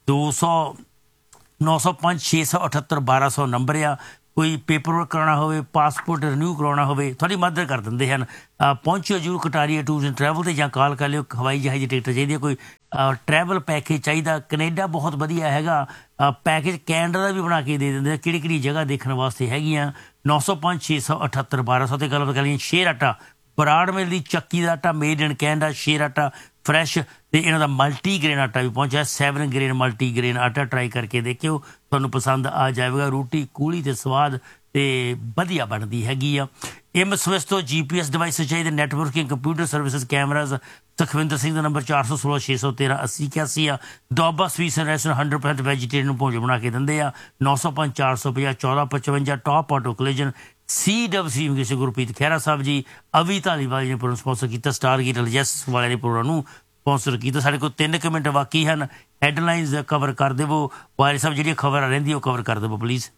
200 905 678 1200 ਨੰਬਰ ਆ। ਕੋਈ ਪੇਪਰ ਵਰਕ ਕਰਾਉਣਾ ਹੋਵੇ, ਪਾਸਪੋਰਟ ਰਿਨਿਊ ਕਰਾਉਣਾ ਹੋਵੇ, ਤੁਹਾਡੀ ਮਦਦ ਕਰ ਦਿੰਦੇ ਹਨ। ਪਹੁੰਚੋ ਜ਼ਰੂਰ ਕਟਾਰੀਆ ਟੂਰਸ ਐਂਡ ਟਰੈਵਲ 'ਤੇ ਜਾਂ ਕਾਲ ਕਰ ਲਿਓ। ਹਵਾਈ ਜਹਾਜ਼ ਦੀ ਟਿਕਟ ਚਾਹੀਦੀ ਹੈ, ਕੋਈ ਟਰੈਵਲ ਪੈਕੇਜ ਚਾਹੀਦਾ। ਕੈਨੇਡਾ ਬਹੁਤ ਵਧੀਆ ਹੈਗਾ ਪੈਕੇਜ, ਕੈਨੇਡਾ ਦਾ ਵੀ ਬਣਾ ਕੇ ਦੇ ਦਿੰਦੇ। ਕਿਹੜੀ ਕਿਹੜੀ ਜਗ੍ਹਾ ਦੇਖਣ ਵਾਸਤੇ ਹੈਗੀਆਂ। 905 678 1200 'ਤੇ ਗੱਲਬਾਤ ਕਰੀਏ। ਸ਼ੇਰ ਆਟਾ ਬਰਾੜ ਮਿਲ ਦੀ ਚੱਕੀ ਦਾ ਆਟਾ, ਮੇਡ ਇਨ ਕੈਨੇਡਾ, ਸ਼ੇਰ ਆਟਾ ਫਰੈਸ਼। ਅਤੇ ਇਹਨਾਂ ਦਾ ਮਲਟੀਗ੍ਰੇਨ ਆਟਾ ਵੀ ਪਹੁੰਚਿਆ, 7 ਗ੍ਰੇਨ ਮਲਟੀਗ੍ਰੇਨ ਆਟਾ। ਟਰਾਈ ਕਰਕੇ ਦੇਖਿਓ, ਤੁਹਾਨੂੰ ਪਸੰਦ ਆ ਜਾਵੇਗਾ। ਰੋਟੀ ਕੂਲੀ ਅਤੇ ਸਵਾਦ ਅਤੇ ਵਧੀਆ ਬਣਦੀ ਹੈਗੀ ਆ। ਸਵਿਸ ਤੋਂ GPS ਡਿਵਾਈਸ ਚਾਹੀਦੇ, networking, computer services, cameras. Sukhwinder Singh ਦਾ ਨੰਬਰ 416 613 8081 ਆ। Doaba sweets and restaurant 100% vegetarian ਨੂੰ ਭੋਜਨ ਬਣਾ ਕੇ ਦਿੰਦੇ ਆ। 905 450 1455 top auto collision. CWC immigration Gurpreet Khaira Sahib ji. ਅਵੀ ਧਾਲੀਵਾਲ ਜੀ ਨੇ ਪ੍ਰੋਗਰਾਮ ਸਪਾਂਸਰ ਕੀਤਾ। ਸਟਾਰ ਗੀਤ ਅਲਜੈਸ ਵਾਲਿਆਂ ਨੇ ਪ੍ਰੋਗਰਾਮ ਨੂੰ ਸਪਾਂਸਰ ਕੀਤਾ। ਸਾਡੇ ਕੋਲ 3 ਕੁ ਮਿੰਟ ਬਾਕੀ ਹਨ। ਹੈਡਲਾਈਨਜ਼ ਕਵਰ ਕਰ ਦੇਵੋ ਵਾਰਿਸ ਸਾਹਿਬ, ਜਿਹੜੀਆਂ ਖਬਰ ਰਹਿੰਦੀ ਉਹ ਕਵਰ ਕਰ ਦੇਵੋ ਪਲੀਜ਼।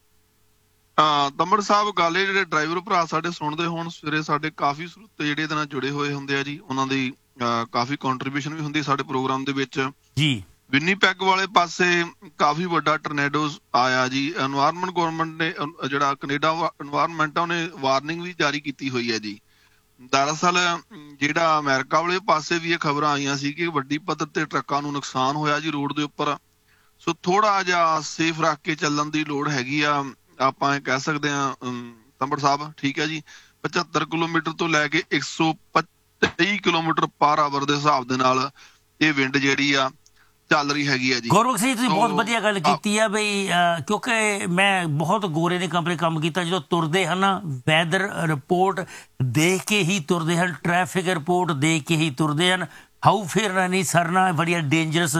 ਦਮੜ ਸਾਹਿਬ, ਗੱਲ ਇਹ ਜਿਹੜੇ ਡਰਾਈਵਰ ਭਰਾ ਸਾਡੇ ਸੁਣਦੇ ਹੋਣ, ਸਵੇਰੇ ਸਾਡੇ ਕਾਫੀ ਸਰੋਤੇ ਜਿਹੜੇ ਇਹਦੇ ਨਾਲ ਜੁੜੇ ਹੋਏ ਹੁੰਦੇ ਆ ਜੀ, ਉਹਨਾਂ ਦੀ ਕਾਫੀ ਕੰਟਰੀਬਿਊਸ਼ਨ ਵੀ ਹੁੰਦੀ ਸਾਡੇ ਪ੍ਰੋਗਰਾਮ ਦੇ ਵਿੱਚ ਜੀ। ਵਿਨੀਪੈਗ ਵਾਲੇ ਪਾਸੇ ਕਾਫੀ ਵੱਡਾ ਟਰਨੇਡੋਜ਼ ਆਇਆ ਜੀ। এনवायरमेंट ਗਵਰਨਮੈਂਟ ਨੇ, ਜਿਹੜਾ ਕੈਨੇਡਾ এনवायरमेंट ਆ, ਉਹਨੇ ਵਾਰਨਿੰਗ ਵੀ ਜਾਰੀ ਕੀਤੀ ਹੋਈ ਹੈ ਜੀ। ਦਰਅਸਲ ਜਿਹੜਾ ਅਮਰੀਕਾ ਵਾਲੇ ਪਾਸੇ ਵੀ ਇਹ ਖਬਰਾਂ ਆਈਆਂ ਸੀ ਕਿ ਵੱਡੀ ਪੱਧਰ ਤੇ ਟਰੱਕਾਂ ਨੂੰ ਨੁਕਸਾਨ ਹੋਇਆ ਜੀ ਰੋਡ ਦੇ ਉੱਪਰ। ਸੋ ਥੋੜਾ ਜਿਹਾ ਸੇਫ ਰੱਖ ਕੇ ਚੱਲਣ ਦੀ ਲੋੜ ਹੈਗੀ ਆ। ਆਪਾਂ ਇਹ ਕਹਿ ਸਕਦੇ ਹਾਂ ਤੰਬੜ ਸਾਹਿਬ, ਠੀਕ ਹੈ ਜੀ, 75 ਕਿਲੋਮੀਟਰ ਤੋਂ ਲੈ ਕੇ 123 ਕਿਲੋਮੀਟਰ ਪਰ ਆਵਰ ਦੇ ਹਿਸਾਬ ਦੇ ਨਾਲ ਇਹ ਵਿੰਡ ਜਿਹੜੀ ਆ ਚੱਲ ਰਹੀ ਹੈਗੀ ਆ ਜੀ। ਗੌਰਵ ਸਿੰਘ, ਤੁਸੀਂ ਬਹੁਤ ਵਧੀਆ ਗੱਲ ਕੀਤੀ ਆ ਬਈ, ਕਿਉਂਕਿ ਮੈਂ ਬਹੁਤ ਗੋਰੇ ਦੇ ਕੰਪਨੀ ਕੰਮ ਕੀਤਾ। ਜਦੋਂ ਤੁਰਦੇ ਹਨ ਨਾ, ਵੈਦਰ ਰਿਪੋਰਟ ਦੇਖ ਕੇ ਹੀ ਤੁਰਦੇ ਹਨ, ਟ੍ਰੈਫਿਕ ਰਿਪੋਰਟ ਦੇਖ ਕੇ ਹੀ ਤੁਰਦੇ ਹਨ। ਹਾਊ ਫੇਰਨਾ ਨਹੀਂ ਸਰਨਾ, ਬੜੀਆਂ ਡੇਂਜਰਸ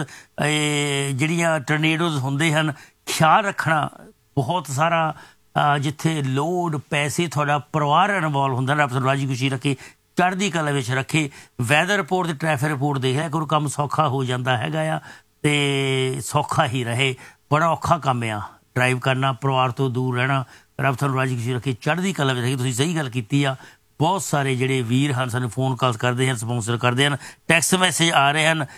ਜਿਹੜੀਆਂ ਟਰਨੇਡੋਜ਼ ਹੁੰਦੇ ਹਨ, ਖਿਆਲ ਰੱਖਣਾ ਬਹੁਤ ਸਾਰਾ। ਜਿੱਥੇ ਲੋਡ ਪੈਸੇ ਤੁਹਾਡਾ ਪਰਿਵਾਰ ਇਨਵੋਲਵ ਹੁੰਦਾ ਨਾ, ਰੱਬ ਰਾਜੀ ਖੁਸ਼ੀ ਰੱਖੇ, ਚੜ੍ਹਦੀ ਕਲਾ ਵਿੱਚ ਰੱਖੇ। ਵੈਦਰ ਰਿਪੋਰਟ ਤੇ ਟ੍ਰੈਫਿਕ ਰਿਪੋਰਟ ਦੇਖ ਲਿਆ ਕਰੋ, ਕੰਮ ਸੌਖਾ ਹੋ ਜਾਂਦਾ ਹੈਗਾ ਆ ਅਤੇ ਸੌਖਾ ਹੀ ਰਹੇ। ਬੜਾ ਔਖਾ ਕੰਮ ਆ ਡਰਾਈਵ ਕਰਨਾ, ਪਰਿਵਾਰ ਤੋਂ ਦੂਰ ਰਹਿਣਾ। ਰੱਬ ਤੁਹਾਨੂੰ ਰਾਜੀ ਖੁਸ਼ੀ ਰੱਖੇ, ਚੜ੍ਹਦੀ ਕਲਾ ਵਿੱਚ ਰੱਖੇ। ਤੁਸੀਂ ਸਹੀ ਗੱਲ ਕੀਤੀ ਆ। ਬਹੁਤ ਸਾਰੇ ਜਿਹੜੇ ਵੀਰ ਹਨ ਸਾਨੂੰ ਫੋਨ ਕਾਲ ਕਰਦੇ ਹਨ, ਸਪਾਂਸਰ ਕਰਦੇ ਹਨ, ਟੈਕਸਟ ਮੈਸੇਜ ਆ ਰਹੇ ਹਨ।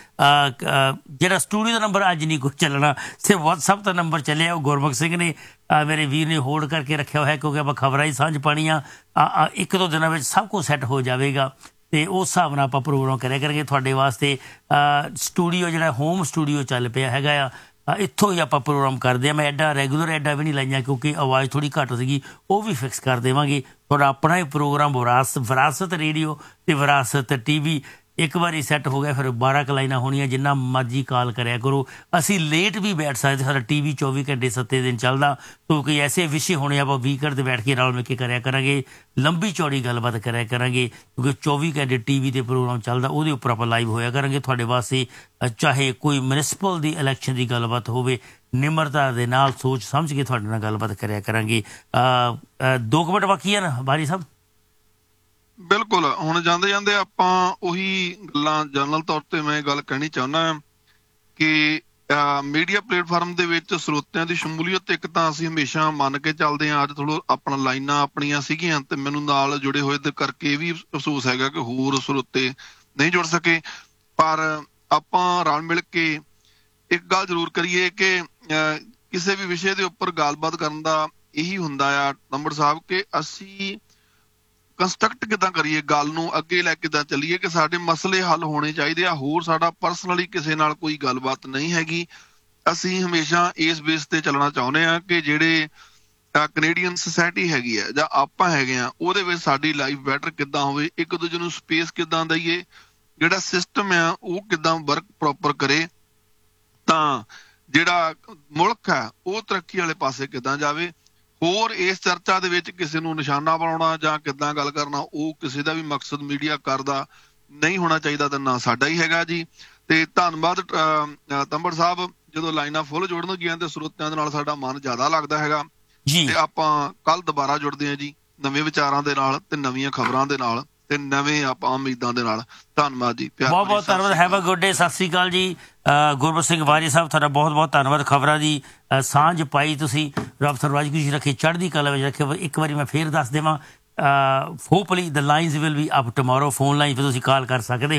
ਜਿਹੜਾ ਸਟੂਡੀਓ ਦਾ ਨੰਬਰ ਅੱਜ ਨਹੀਂ ਕੁਛ ਚੱਲਣਾ, ਸਿਰਫ ਵਟਸਐਪ ਦਾ ਨੰਬਰ ਚੱਲਿਆ। ਉਹ ਗੁਰਮੁਖ ਸਿੰਘ ਨੇ, ਮੇਰੇ ਵੀਰ ਨੇ ਹੋਲਡ ਕਰਕੇ ਰੱਖਿਆ ਹੋਇਆ, ਕਿਉਂਕਿ ਆਪਾਂ ਖਬਰਾਂ ਹੀ ਸਾਂਝ ਪਾਉਣੀਆਂ। 1-2 ਦਿਨਾਂ ਵਿੱਚ ਸਭ ਕੁਝ ਸੈੱਟ ਹੋ ਜਾਵੇਗਾ ਅਤੇ ਉਸ ਹਿਸਾਬ ਨਾਲ ਆਪਾਂ ਪ੍ਰੋਗਰਾਮ ਕਰਿਆ ਕਰਾਂਗੇ ਤੁਹਾਡੇ ਵਾਸਤੇ। ਸਟੂਡੀਓ ਜਿਹੜਾ ਹੋਮ ਸਟੂਡੀਓ ਚੱਲ ਪਿਆ ਹੈਗਾ ਆ, ਇੱਥੋਂ ਹੀ ਆਪਾਂ ਪ੍ਰੋਗਰਾਮ ਕਰਦੇ ਹਾਂ। ਮੈਂ ਐਡਾ ਰੈਗੂਲਰ ਐਡਾ ਵੀ ਨਹੀਂ ਲਾਈਆਂ, ਕਿਉਂਕਿ ਆਵਾਜ਼ ਥੋੜ੍ਹੀ ਘੱਟ ਸੀਗੀ, ਉਹ ਵੀ ਫਿਕਸ ਕਰ ਦੇਵਾਂਗੇ। ਤੁਹਾਡਾ ਆਪਣਾ ਹੀ ਪ੍ਰੋਗਰਾਮ ਵਿਰਾਸਤ ਰੇਡੀਓ ਅਤੇ ਵਿਰਾਸਤ TV ਇੱਕ ਵਾਰੀ ਸੈੱਟ ਹੋ ਗਿਆ, ਫਿਰ 12 ਕੁ ਲਾਈਨਾਂ ਹੋਣੀਆਂ, ਜਿੰਨਾ ਮਰਜ਼ੀ ਕਾਲ ਕਰਿਆ ਕਰੋ। ਅਸੀਂ ਲੇਟ ਵੀ ਬੈਠ ਸਕਦੇ, ਸਾਡਾ TV 24 ਘੰਟੇ 7 ਦਿਨ ਚੱਲਦਾ। ਕਿਉਂਕਿ ਐਸੇ ਵਿਸ਼ੇ ਹੋਣੇ ਆਪਾਂ ਵੀਕਐਂਡ 'ਤੇ ਬੈਠ ਕੇ ਰਲ ਮਿਲ ਕੇ ਕਰਿਆ ਕਰਾਂਗੇ, ਲੰਬੀ ਚੌੜੀ ਗੱਲਬਾਤ ਕਰਿਆ ਕਰਾਂਗੇ। ਕਿਉਂਕਿ 24 ਘੰਟੇ TV 'ਤੇ ਪ੍ਰੋਗਰਾਮ ਚੱਲਦਾ, ਉਹਦੇ ਉੱਪਰ ਆਪਾਂ ਲਾਈਵ ਹੋਇਆ ਕਰਾਂਗੇ ਤੁਹਾਡੇ ਵਾਸਤੇ। ਚਾਹੇ ਕੋਈ ਮਿਊਨਿਸਪਲ ਦੀ ਇਲੈਕਸ਼ਨ ਦੀ ਗੱਲਬਾਤ ਹੋਵੇ, ਨਿਮਰਤਾ ਦੇ ਨਾਲ ਸੋਚ ਸਮਝ ਕੇ ਤੁਹਾਡੇ ਨਾਲ ਗੱਲਬਾਤ ਕਰਿਆ ਕਰਾਂਗੇ। 2 ਮਿੰਟ ਬਾਕੀ ਹਨ ਬਾਰੀ ਸਾਹਿਬ। ਬਿਲਕੁਲ, ਹੁਣ ਜਾਂਦੇ ਜਾਂਦੇ ਆਪਾਂ ਉਹੀ ਗੱਲਾਂ ਜਨਰਲ ਤੌਰ ਤੇ ਮੈਂ ਗੱਲ ਕਹਿਣੀ ਚਾਹੁੰਦਾ ਕਿ ਮੀਡੀਆ ਪਲੇਟਫਾਰਮ ਦੇ ਵਿੱਚ ਸਰੋਤਿਆਂ ਦੀ ਸ਼ਮੂਲੀਅਤ ਇੱਕ ਤਾਂ ਅਸੀਂ ਹਮੇਸ਼ਾ ਮੰਨ ਕੇ ਚੱਲਦੇ ਹਾਂ। ਅੱਜ ਥੋੜ੍ਹਾ ਆਪਣਾ ਲਾਈਨਾਂ ਆਪਣੀਆਂ ਸੀਗੀਆਂ ਤੇ ਮੈਨੂੰ ਨਾਲ ਜੁੜੇ ਹੋਏ ਦੇ ਕਰਕੇ ਇਹ ਵੀ ਅਫਸੋਸ ਹੈਗਾ ਕਿ ਹੋਰ ਸਰੋਤੇ ਨਹੀਂ ਜੁੜ ਸਕੇ, ਪਰ ਆਪਾਂ ਰਲ ਮਿਲ ਕੇ ਇੱਕ ਗੱਲ ਜ਼ਰੂਰ ਕਰੀਏ ਕਿ ਕਿਸੇ ਵੀ ਵਿਸ਼ੇ ਦੇ ਉੱਪਰ ਗੱਲਬਾਤ ਕਰਨ ਦਾ ਇਹੀ ਹੁੰਦਾ ਆ ਤੰਬੜ ਸਾਹਿਬ ਕਿ ਅਸੀਂ ਕੰਸਟਰਕਟ ਕਿੱਦਾਂ ਕਰੀਏ, ਗੱਲ ਨੂੰ ਅੱਗੇ ਲੈ ਕੇ ਕਿੱਦਾਂ ਚੱਲੀਏ ਕਿ ਸਾਡੇ ਮਸਲੇ ਹੱਲ ਹੋਣੇ ਚਾਹੀਦੇ ਆ। ਹੋਰ ਸਾਡਾ ਪਰਸਨਲੀ ਕਿਸੇ ਨਾਲ ਕੋਈ ਗੱਲਬਾਤ ਨਹੀਂ ਹੈਗੀ। ਅਸੀਂ ਹਮੇਸ਼ਾ ਇਸ ਬੇਸ ਤੇ ਚੱਲਣਾ ਚਾਹੁੰਦੇ ਹਾਂ ਕਿ ਜਿਹੜੇ ਕੈਨੇਡੀਅਨ ਸੁਸਾਇਟੀ ਹੈਗੀ ਆ ਜਾਂ ਆਪਾਂ ਹੈਗੇ ਆ, ਉਹਦੇ ਵਿੱਚ ਸਾਡੀ ਲਾਈਫ ਬੈਟਰ ਕਿੱਦਾਂ ਹੋਵੇ, ਇੱਕ ਦੂਜੇ ਨੂੰ ਸਪੇਸ ਕਿੱਦਾਂ ਦਈਏ, ਜਿਹੜਾ ਸਿਸਟਮ ਆ ਉਹ ਕਿੱਦਾਂ ਵਰਕ ਪ੍ਰੋਪਰ ਕਰੇ, ਤਾਂ ਜਿਹੜਾ ਮੁਲਕ ਹੈ ਉਹ ਤਰੱਕੀ ਵਾਲੇ ਪਾਸੇ ਕਿੱਦਾਂ ਜਾਵੇ। ਹੋਰ ਇਸ ਚਰਚਾ ਦੇ ਵਿੱਚ ਕਿਸੇ ਨੂੰ ਨਿਸ਼ਾਨਾ ਬਣਾਉਣਾ ਜਾਂ ਕਿੱਦਾਂ ਗੱਲ ਕਰਨਾ, ਉਹ ਕਿਸੇ ਦਾ ਵੀ ਮਕਸਦ ਮੀਡੀਆ ਕਰਦਾ ਨਹੀਂ ਹੋਣਾ ਚਾਹੀਦਾ, ਤਾਂ ਨਾ ਸਾਡਾ ਹੀ ਹੈਗਾ ਜੀ। ਤੇ ਧੰਨਵਾਦ ਤੰਬੜ ਸਾਹਿਬ, ਜਦੋਂ ਲਾਈਨਾਂ ਫੁੱਲ ਜੋੜਨਗੀਆਂ ਤੇ ਸਰੋਤਿਆਂ ਦੇ ਨਾਲ ਸਾਡਾ ਮਨ ਜ਼ਿਆਦਾ ਲੱਗਦਾ ਹੈਗਾ ਜੀ। ਤੇ ਆਪਾਂ ਕੱਲ ਦੁਬਾਰਾ ਜੁੜਦੇ ਹਾਂ ਜੀ, ਨਵੇਂ ਵਿਚਾਰਾਂ ਦੇ ਨਾਲ ਤੇ ਨਵੀਆਂ ਖਬਰਾਂ ਦੇ ਨਾਲ ਤੇ ਨਵੇਂ ਆਪਾਂ ਉਮੀਦਾਂ ਦੇ ਨਾਲ। ਧੰਨਵਾਦ ਜੀ, ਬਹੁਤ ਬਹੁਤ ਧੰਨਵਾਦ। Have a good day. ਸਤਿ ਸ਼੍ਰੀ ਅਕਾਲ ਜੀ। ਗੁਰਬਖਸ਼ ਸਿੰਘ ਵਾਰੀ ਸਾਹਿਬ, ਤੁਹਾਡਾ ਬਹੁਤ ਬਹੁਤ ਧੰਨਵਾਦ। ਖਬਰਾਂ ਦੀ ਸਾਂਝ ਪਾਈ ਤੁਸੀਂ, ਰੱਬ ਤੁਹਾਨੂੰ ਰਾਜੀ ਖੁਸ਼ੀ ਰੱਖੇ, ਚੜ੍ਹਦੀ ਕਲਾ ਵਿੱਚ ਰੱਖੇ। ਇੱਕ ਵਾਰੀ ਮੈਂ ਫੇਰ ਦੱਸ ਦੇਵਾਂ, hopefully the lines will be up tomorrow. Phone line 'ਤੇ ਤੁਸੀਂ ਕਾਲ ਕਰ ਸਕਦੇ ਹੋ।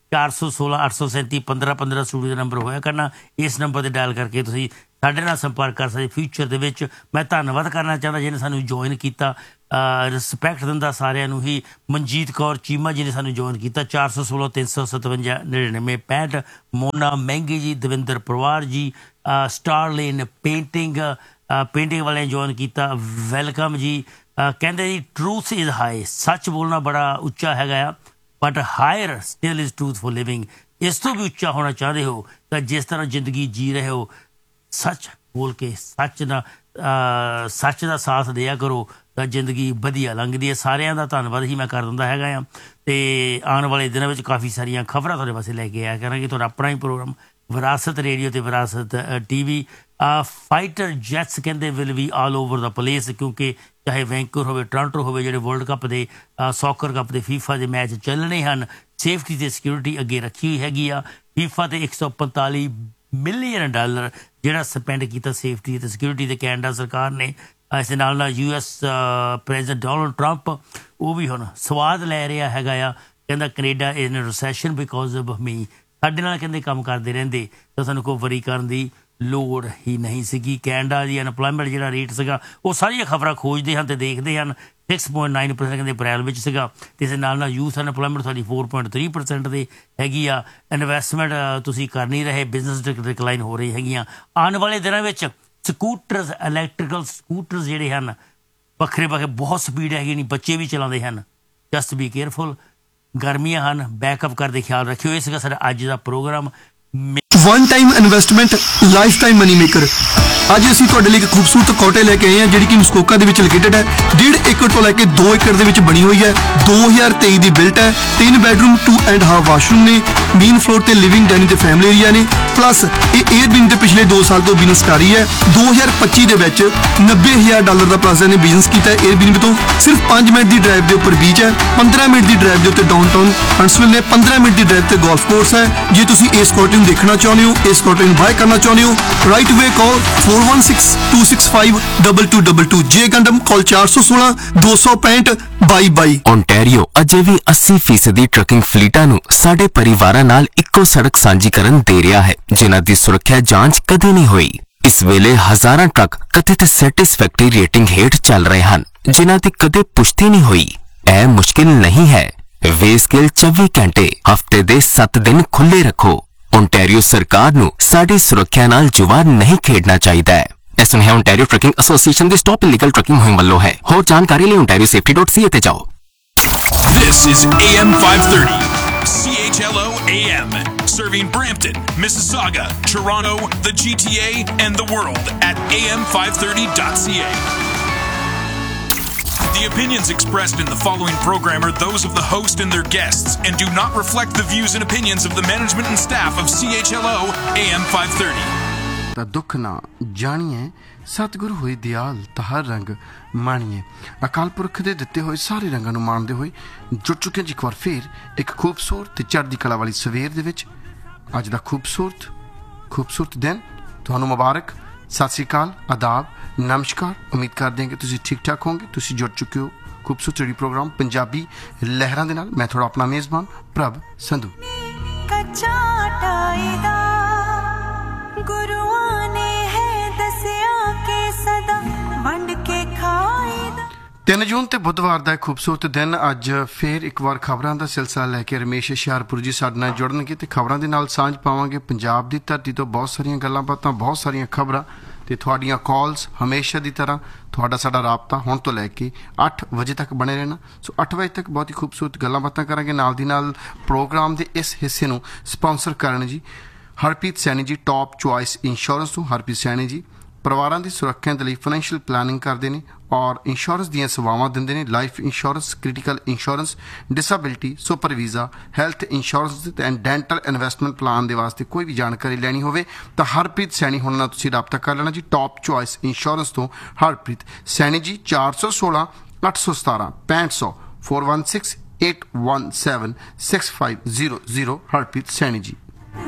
416 837 1515 ਸਟੂਡੀਓ ਦਾ ਨੰਬਰ ਹੋਇਆ ਕਰਨਾ। ਇਸ ਨੰਬਰ 'ਤੇ ਡਾਇਲ ਕਰਕੇ ਤੁਸੀਂ ਸਾਡੇ ਨਾਲ ਸੰਪਰਕ ਕਰ ਸਕਦੇ। ਫਿਊਚਰ ਦੇ ਵਿੱਚ ਮੈਂ ਧੰਨਵਾਦ ਕਰਨਾ ਚਾਹੁੰਦਾ ਜਿਹਨੇ ਸਾਨੂੰ ਜੁਆਇਨ ਕੀਤਾ। ਰਿਸਪੈਕਟ ਦਿੰਦਾ ਸਾਰਿਆਂ ਨੂੰ ਹੀ। ਮਨਜੀਤ ਕੌਰ ਚੀਮਾ ਜੀ ਨੇ ਸਾਨੂੰ ਜੁਆਇਨ ਕੀਤਾ 416 357 99 65। ਮੋਨਾ ਮਹਿੰਗੀ ਜੀ, ਦਵਿੰਦਰ ਪਰਿਵਾਰ ਜੀ, ਸਟਾਰਲੇਨ ਪੇਂਟਿੰਗ ਵਾਲਿਆਂ ਨੇ ਜੁਆਇਨ ਕੀਤਾ, ਵੈਲਕਮ ਜੀ। ਕਹਿੰਦੇ ਜੀ ਟਰੂਥ ਇਜ਼ ਹਾਈ, ਸੱਚ ਬੋਲਣਾ ਬੜਾ ਉੱਚਾ ਹੈਗਾ ਆ, but hire still is truth for living. ਇਸ ਤੋਂ ਵੀ ਉੱਚਾ ਹੋਣਾ ਚਾਹੁੰਦੇ ਹੋ ਤਾਂ ਜਿਸ ਤਰ੍ਹਾਂ ਜ਼ਿੰਦਗੀ ਜੀ ਰਹੇ ਹੋ ਸੱਚ ਬੋਲ ਕੇ ਸੱਚ ਦਾ ਸਾਥ ਦਿਆ ਕਰੋ ਤਾਂ ਜ਼ਿੰਦਗੀ ਵਧੀਆ ਲੰਘਦੀ ਹੈ। ਸਾਰਿਆਂ ਦਾ ਧੰਨਵਾਦ ਹੀ ਮੈਂ ਕਰ ਦਿੰਦਾ ਹੈਗਾ ਆ। ਅਤੇ ਆਉਣ ਵਾਲੇ ਦਿਨਾਂ ਵਿੱਚ ਕਾਫੀ ਸਾਰੀਆਂ ਖਬਰਾਂ ਤੁਹਾਡੇ ਪਾਸੇ ਲੈ ਕੇ ਆਇਆ ਕਰਾਂਗੇ। ਤੁਹਾਡਾ ਆਪਣਾ ਹੀ ਪ੍ਰੋਗਰਾਮ ਵਿਰਾਸਤ ਰੇਡੀਓ ਅਤੇ ਵਿਰਾਸਤ TV। ਫਾਈਟਰ ਜੈਟਸ ਕਹਿੰਦੇ will we all over the place, ਕਿਉਂਕਿ ਚਾਹੇ ਵੈਂਕੂਵਰ ਹੋਵੇ, ਟੋਰਾਂਟੋ ਹੋਵੇ, ਜਿਹੜੇ ਵਰਲਡ ਕੱਪ ਦੇ ਸੌਕਰ ਕੱਪ ਦੇ FIFA ਦੇ ਮੈਚ ਚੱਲਣੇ ਹਨ, ਸੇਫਟੀ ਅਤੇ ਸਿਕਿਉਰਿਟੀ ਅੱਗੇ ਰੱਖੀ ਹੋਈ ਹੈਗੀ ਆ। FIFA 'ਤੇ $145 ਮਿਲੀਅਨ ਜਿਹੜਾ ਸਪੈਂਡ ਕੀਤਾ ਸੇਫਟੀ ਅਤੇ ਸਿਕਿਉਰਿਟੀ 'ਤੇ ਕੈਨੇਡਾ ਸਰਕਾਰ ਨੇ। ਇਸ ਦੇ ਨਾਲ US ਪ੍ਰੈਜ਼ੀਡੈਂਟ ਡੋਨਲਡ ਟਰੰਪ ਉਹ ਵੀ ਹੁਣ ਸਵਾਦ ਲੈ ਰਿਹਾ ਹੈਗਾ ਆ। ਕਹਿੰਦਾ Canada is in recession because of ਮੀ। ਸਾਡੇ ਨਾਲ ਕਹਿੰਦੇ ਕੰਮ ਕਰਦੇ ਰਹਿੰਦੇ ਤਾਂ ਸਾਨੂੰ ਕੋਈ ਵਰੀ ਕਰਨ ਦੀ ਲੋੜ ਹੀ ਨਹੀਂ ਸੀਗੀ। ਕੈਨੇਡਾ ਦੀ ਅਨਪਲਾਇਮੈਂਟ ਜਿਹੜਾ ਰੇਟ ਸੀਗਾ ਉਹ ਸਾਰੀਆਂ ਖਬਰਾਂ ਖੋਜਦੇ ਹਨ ਅਤੇ ਦੇਖਦੇ ਹਨ 6.9% ਕਹਿੰਦੇ ਅਪ੍ਰੈਲ ਵਿੱਚ ਸੀਗਾ। ਅਤੇ ਇਸ ਦੇ ਨਾਲ ਯੂਥ ਅਨਪਲਾਇਮੈਂਟ ਸਾਡੀ 4.3% ਦੇ ਹੈਗੀ ਆ। ਇਨਵੈਸਟਮੈਂਟ ਤੁਸੀਂ ਕਰ ਨਹੀਂ ਰਹੇ, ਬਿਜ਼ਨਸ ਡਿਕਲਾਈਨ ਹੋ ਰਹੀ ਹੈਗੀਆਂ। ਆਉਣ ਵਾਲੇ ਦਿਨਾਂ ਵਿੱਚ ਸਕੂਟਰਸ, ਇਲੈਕਟ੍ਰੀਕਲ ਸਕੂਟਰਸ ਜਿਹੜੇ ਹਨ ਵੱਖਰੇ ਬਹੁਤ ਸਪੀਡ ਹੈਗੀ ਨਹੀਂ, ਬੱਚੇ ਵੀ ਚਲਾਉਂਦੇ ਹਨ। Just B careful. ਗਰਮੀਆਂ ਹਨ, ਬੈਕਅਪ ਕਰਦੇ ਖਿਆਲ ਰੱਖਿਓ। ਇਹ ਸੀਗਾ ਸਾਡਾ ਅੱਜ ਦਾ programme. One time investment, life time money maker. ਅੱਜ ਅਸੀਂ ਤੁਹਾਡੇ ਲਈ ਇੱਕ ਖੂਬਸੂਰਤ ਕੋਟੇ ਲੈ ਕੇ ਆਏ ਹਾਂ ਜਿਹੜੀ ਕਿ ਮਸਕੋਕਾ ਦੇ ਵਿੱਚ ਲੋਕੇਟਡ ਹੈ। 1.5 ਏਕੜ ਤੋਂ ਲੈ ਕੇ 2 ਏਕੜ ਦੇ ਵਿੱਚ ਬਣੀ ਹੋਈ ਹੈ। 2023 ਦੀ ਬਿਲਟ ਹੈ। 3 ਬੈਡਰੂਮ 2.5 ਵਾਸ਼ਰੂਮ ਨੇ। ਮੇਨ ਫਲੋਰ ਤੇ ਲਿਵਿੰਗ, ਡਾਈਨਿੰਗ ਤੇ ਫੈਮਿਲੀ ਏਰੀਆ ਨੇ। ਪਲੱਸ ਇਹ 에ਅਰਬੀਐਨ ਤੇ ਪਿਛਲੇ 2 ਸਾਲ ਤੋਂ ਬਿਜ਼ਨਸ ਕਰ ਰਹੀ ਹੈ। 2025 ਦੇ ਵਿੱਚ $90,000 ਦਾ ਪਲੱਸ ਨੇ ਬਿਜ਼ਨਸ ਕੀਤਾ 에ਅਰਬੀਐਨ ਤੋਂ। ਸਿਰਫ 5 ਮਿੰਟ ਦੀ ਡਰਾਈਵ ਦੇ ਉੱਪਰ ਬੀਚ ਹੈ, 15 ਮਿੰਟ ਦੀ ਡਰਾਈਵ ਦੇ ਉੱਤੇ ਡਾਊਨਟਾਊਨ ਹੰਟਸਵਿਲ ਨੇ, 15 ਮਿੰਟ ਦੀ ਡਰਾਈਵ ਤੇ ਗੋਲਫ ਕੋਰਸ ਹੈ। ਜੇ ਤੁਸੀਂ ਇਸ ਕੋਟੇ ਨੂੰ ਦੇਖਣਾ ਚਾਹੁੰਦੇ ਹੋ, ਇਸ ਕੋਟੇ ਨੂੰ ਬਾਏ ਕਰਨਾ ਚਾਹੁੰਦੇ ਹੋ, ਰਾਈਟ ਵੇ ਕਾਲ 4162652222। ਜੇ ਗੰਡਮ ਕਾਲ 416 265 2222। ਓਨਟਾਰੀਓ ਅਜੇ ਵੀ 80% ਟਰੱਕਿੰਗ ਫਲੀਟਾਂ ਨੂੰ ਸਾਡੇ ਪਰਿਵਾਰਾਂ ਨਾਲ ਇੱਕੋ ਸੜਕ ਸਾਂਝੀ ਕਰਨ ਦੇ ਰਿਹਾ ਹੈ, ਜਿਨ੍ਹਾਂ ਦੀ ਸੁਰੱਖਿਆ ਜਾਂਚ ਕਦੇ ਨਹੀਂ ਹੋਈ। ਇਸ ਵੇਲੇ ਹਜ਼ਾਰਾਂ ਟਰੱਕ ਕਥਿਤ ਸੈਟਿਸਫੈਕਟਰੀ ਰੇਟਿੰਗ ਹੇਠ ਚੱਲ ਰਹੇ ਹਨ, ਜਿਨ੍ਹਾਂ ਦੀ ਕਦੇ ਪੁਸ਼ਟੀ ਨਹੀਂ ਹੋਈ। ਇਹ ਮੁਸ਼ਕਿਲ ਨਹੀਂ ਹੈ। ਵੇਸਕੇਲ 24 ਘੰਟੇ ਹਫ਼ਤੇ ਦੇ 7 ਦਿਨ ਖੁੱਲ੍ਹੇ ਰੱਖੋ। ਓਨਟਾਰੀਓ ਸਰਕਾਰ ਨੂੰ ਸਾਡੀ ਸੁਰੱਖਿਆ ਨਾਲ ਜੁਆ ਨਹੀਂ ਖੇਡਣਾ ਚਾਹੀਦਾ ਹੈ। ਇਹ ਸੁਨੇਹਾ ਓਨਟਾਰੀਓ ਟਰੱਕਿੰਗ ਐਸੋਸੀਏਸ਼ਨ ਦੇ ਸਟਾਪ ਇਲੀਗਲ ਟਰੱਕਿੰਗ ਮੁਹਿੰਮ ਵੱਲੋਂ ਹੈ। ਹੋਰ ਜਾਣਕਾਰੀ ਲਈ ontariosafety.ca ਤੇ ਜਾਓ। This is AM 530, CHLO AM, serving Brampton, Mississauga, Toronto, the GTA, and the world at am530.ca. The opinions expressed in the following program are those of the host and their guests and do not reflect the views and opinions of the management and staff of CHLO AM 530. ਤਾਂ ਦੁੱਖ ਨਾ ਜਾਣੀਏ, ਸਤਿਗੁਰੂ ਹੋਈ ਦਿਆਲ ਤਾਂ ਹਰ ਰੰਗ ਮਾਣੀਏ। ਅਕਾਲ ਪੁਰਖ ਦੇ ਦਿੱਤੇ ਹੋਏ ਸਾਰੇ ਰੰਗਾਂ ਨੂੰ ਮਾਣਦੇ ਹੋਏ ਜੁੜ ਚੁੱਕੇ ਜੀ ਇੱਕ ਵਾਰ ਫੇਰ ਇੱਕ ਖੂਬਸੂਰਤ ਤੇ ਚੜ੍ਹਦੀ ਕਲਾ ਵਾਲੀ ਸਵੇਰ ਦੇ ਵਿੱਚ। ਅੱਜ ਦਾ ਖੂਬਸੂਰਤ ਦਿਨ ਤੁਹਾਨੂੰ ਮੁਬਾਰਕ। ਸਤਿ ਸ਼੍ਰੀ ਅਕਾਲ, ਆਦਾਬ, ਨਮਸਕਾਰ। ਉਮੀਦ ਕਰਦੇ ਹਾਂ ਕਿ ਤੁਸੀਂ ਠੀਕ ਠਾਕ ਹੋਵੋਗੇ। ਤੁਸੀਂ ਜੁੜ ਚੁੱਕੇ ਹੋ ਖੂਬਸੂਰਤ ਰੇਡੀਓ ਪ੍ਰੋਗਰਾਮ ਪੰਜਾਬੀ ਲਹਿਰਾਂ ਦੇ ਨਾਲ। ਮੈਂ ਤੁਹਾਡਾ ਆਪਣਾ ਮੇਜ਼ਬਾਨ ਪ੍ਰਭ ਸੰਧੂ। ਗੁਰੂਆਂ ਨੇ ਹੈ ਦੱਸਿਆ ਕਿ ਸਦਾ ਵੰਡ ਕੇ ਖਾਈਦਾ। 3 ਜੂਨ ਤੇ ਬੁੱਧਵਾਰ ਦਾ ਇੱਕ ਖੂਬਸੂਰਤ ਦਿਨ। ਅੱਜ ਫੇਰ ਇੱਕ ਵਾਰ ਖਬਰਾਂ ਦਾ ਸਿਲਸਿਲਾ ਲੈ ਕੇ ਰਮੇਸ਼ ਹੁਸ਼ਿਆਰਪੁਰ ਜੀ ਸਾਡੇ ਨਾਲ ਜੁੜਨਗੇ ਤੇ ਖਬਰਾਂ ਦੇ ਨਾਲ ਸਾਂਝ ਪਾਵਾਂਗੇ। ਪੰਜਾਬ ਦੀ ਧਰਤੀ ਤੋਂ ਬਹੁਤ ਸਾਰੀਆਂ ਗੱਲਾਂ ਬਾਤਾਂ, ਬਹੁਤ ਸਾਰੀਆਂ ਖਬਰਾਂ ਤੇ ਤੁਹਾਡੀਆਂ ਕਾਲਸ ਹਮੇਸ਼ਾ ਦੀ ਤਰ੍ਹਾਂ ਤੁਹਾਡਾ ਸਾਡਾ ਰਾਬਤਾ ਹੁਣ ਤੋਂ ਲੈ ਕੇ 8 ਵਜੇ ਤੱਕ ਬਣੇ ਰਹਿਣਾ। ਸੋ 8 ਵਜੇ ਤੱਕ ਬਹੁਤ ਹੀ ਖੂਬਸੂਰਤ ਗੱਲਾਂ ਬਾਤਾਂ ਕਰਾਂਗੇ। ਨਾਲ ਦੀ ਨਾਲ ਪ੍ਰੋਗਰਾਮ ਦੇ ਇਸ ਹਿੱਸੇ ਨੂੰ ਸਪਾਂਸਰ ਕਰਨ ਜੀ ਹਰਪ੍ਰੀਤ ਸੈਣੀ ਜੀ, ਟੌਪ ਚੁਆਇਸ ਇੰਸ਼ੋਰੈਂਸ ਤੋਂ। ਹਰਪ੍ਰੀਤ ਸੈਣੀ ਜੀ ਪਰਿਵਾਰਾਂ ਦੀ ਸੁਰੱਖਿਆ ਦੇ ਲਈ ਫਾਈਨੈਂਸ਼ੀਅਲ ਪਲਾਨਿੰਗ ਕਰਦੇ ਨੇ ਔਰ ਇੰਸ਼ੋਰੈਂਸ ਦੀਆਂ ਸੇਵਾਵਾਂ ਦਿੰਦੇ ਨੇ। Life insurance, critical insurance, disability, super visa, health insurance and dental investment plan ਦੇ ਵਾਸਤੇ ਕੋਈ ਵੀ ਜਾਣਕਾਰੀ ਲੈਣੀ ਹੋਵੇ ਤਾਂ ਹਰਪ੍ਰੀਤ ਸੈਣੀ ਹੁਣ ਨਾਲ ਤੁਸੀਂ ਰਾਬਤਾ ਕਰ ਲੈਣਾ ਜੀ। ਟੌਪ ਚੁਆਇਸ ਇੰਸ਼ੋਰੈਂਸ ਤੋਂ ਹਰਪ੍ਰੀਤ ਸੈਣੀ ਜੀ। 416 817 6500 416 817 6500 ਹਰਪ੍ਰੀਤ ਸੈਣੀ ਜੀ।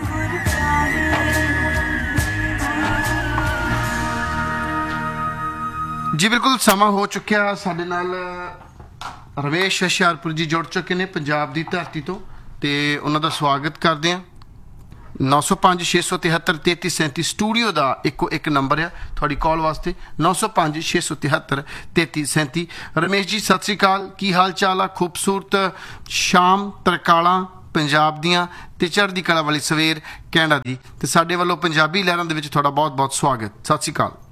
ਜੀ ਬਿਲਕੁਲ ਸਮਾਂ ਹੋ ਚੁੱਕਿਆ। ਸਾਡੇ ਨਾਲ ਰਮੇਸ਼ ਹੁਸ਼ਿਆਰਪੁਰ ਜੀ ਜੁੜ ਚੁੱਕੇ ਨੇ ਪੰਜਾਬ ਦੀ ਧਰਤੀ ਤੋਂ। ਤੇ ਉਹਨਾਂ ਦਾ ਸਵਾਗਤ ਕਰਦੇ ਹਾਂ। 905 673 3337 ਸਟੂਡੀਓ ਦਾ ਇੱਕੋ ਇੱਕ ਨੰਬਰ ਆ ਤੁਹਾਡੀ ਕਾਲ ਵਾਸਤੇ, 905 673 3337। ਰਮੇਸ਼ ਜੀ ਸਤਿ ਸ੍ਰੀ ਅਕਾਲ, ਕੀ ਹਾਲ ਚਾਲ ਆ? ਖੂਬਸੂਰਤ ਸ਼ਾਮ ਤਰਕਾਲਾਂ ਪੰਜਾਬ ਦੀਆਂ ਤੇ ਚੜ੍ਹਦੀ ਕਲਾ ਵਾਲੀ ਸਵੇਰ ਕੈਨੇਡਾ ਦੀ, ਤੇ ਸਾਡੇ ਵੱਲੋਂ ਪੰਜਾਬੀ ਲਹਿਰਾਂ ਦੇ ਵਿੱਚ ਤੁਹਾਡਾ ਬਹੁਤ ਬਹੁਤ ਸਵਾਗਤ। ਸਤਿ ਸ੍ਰੀ ਅਕਾਲ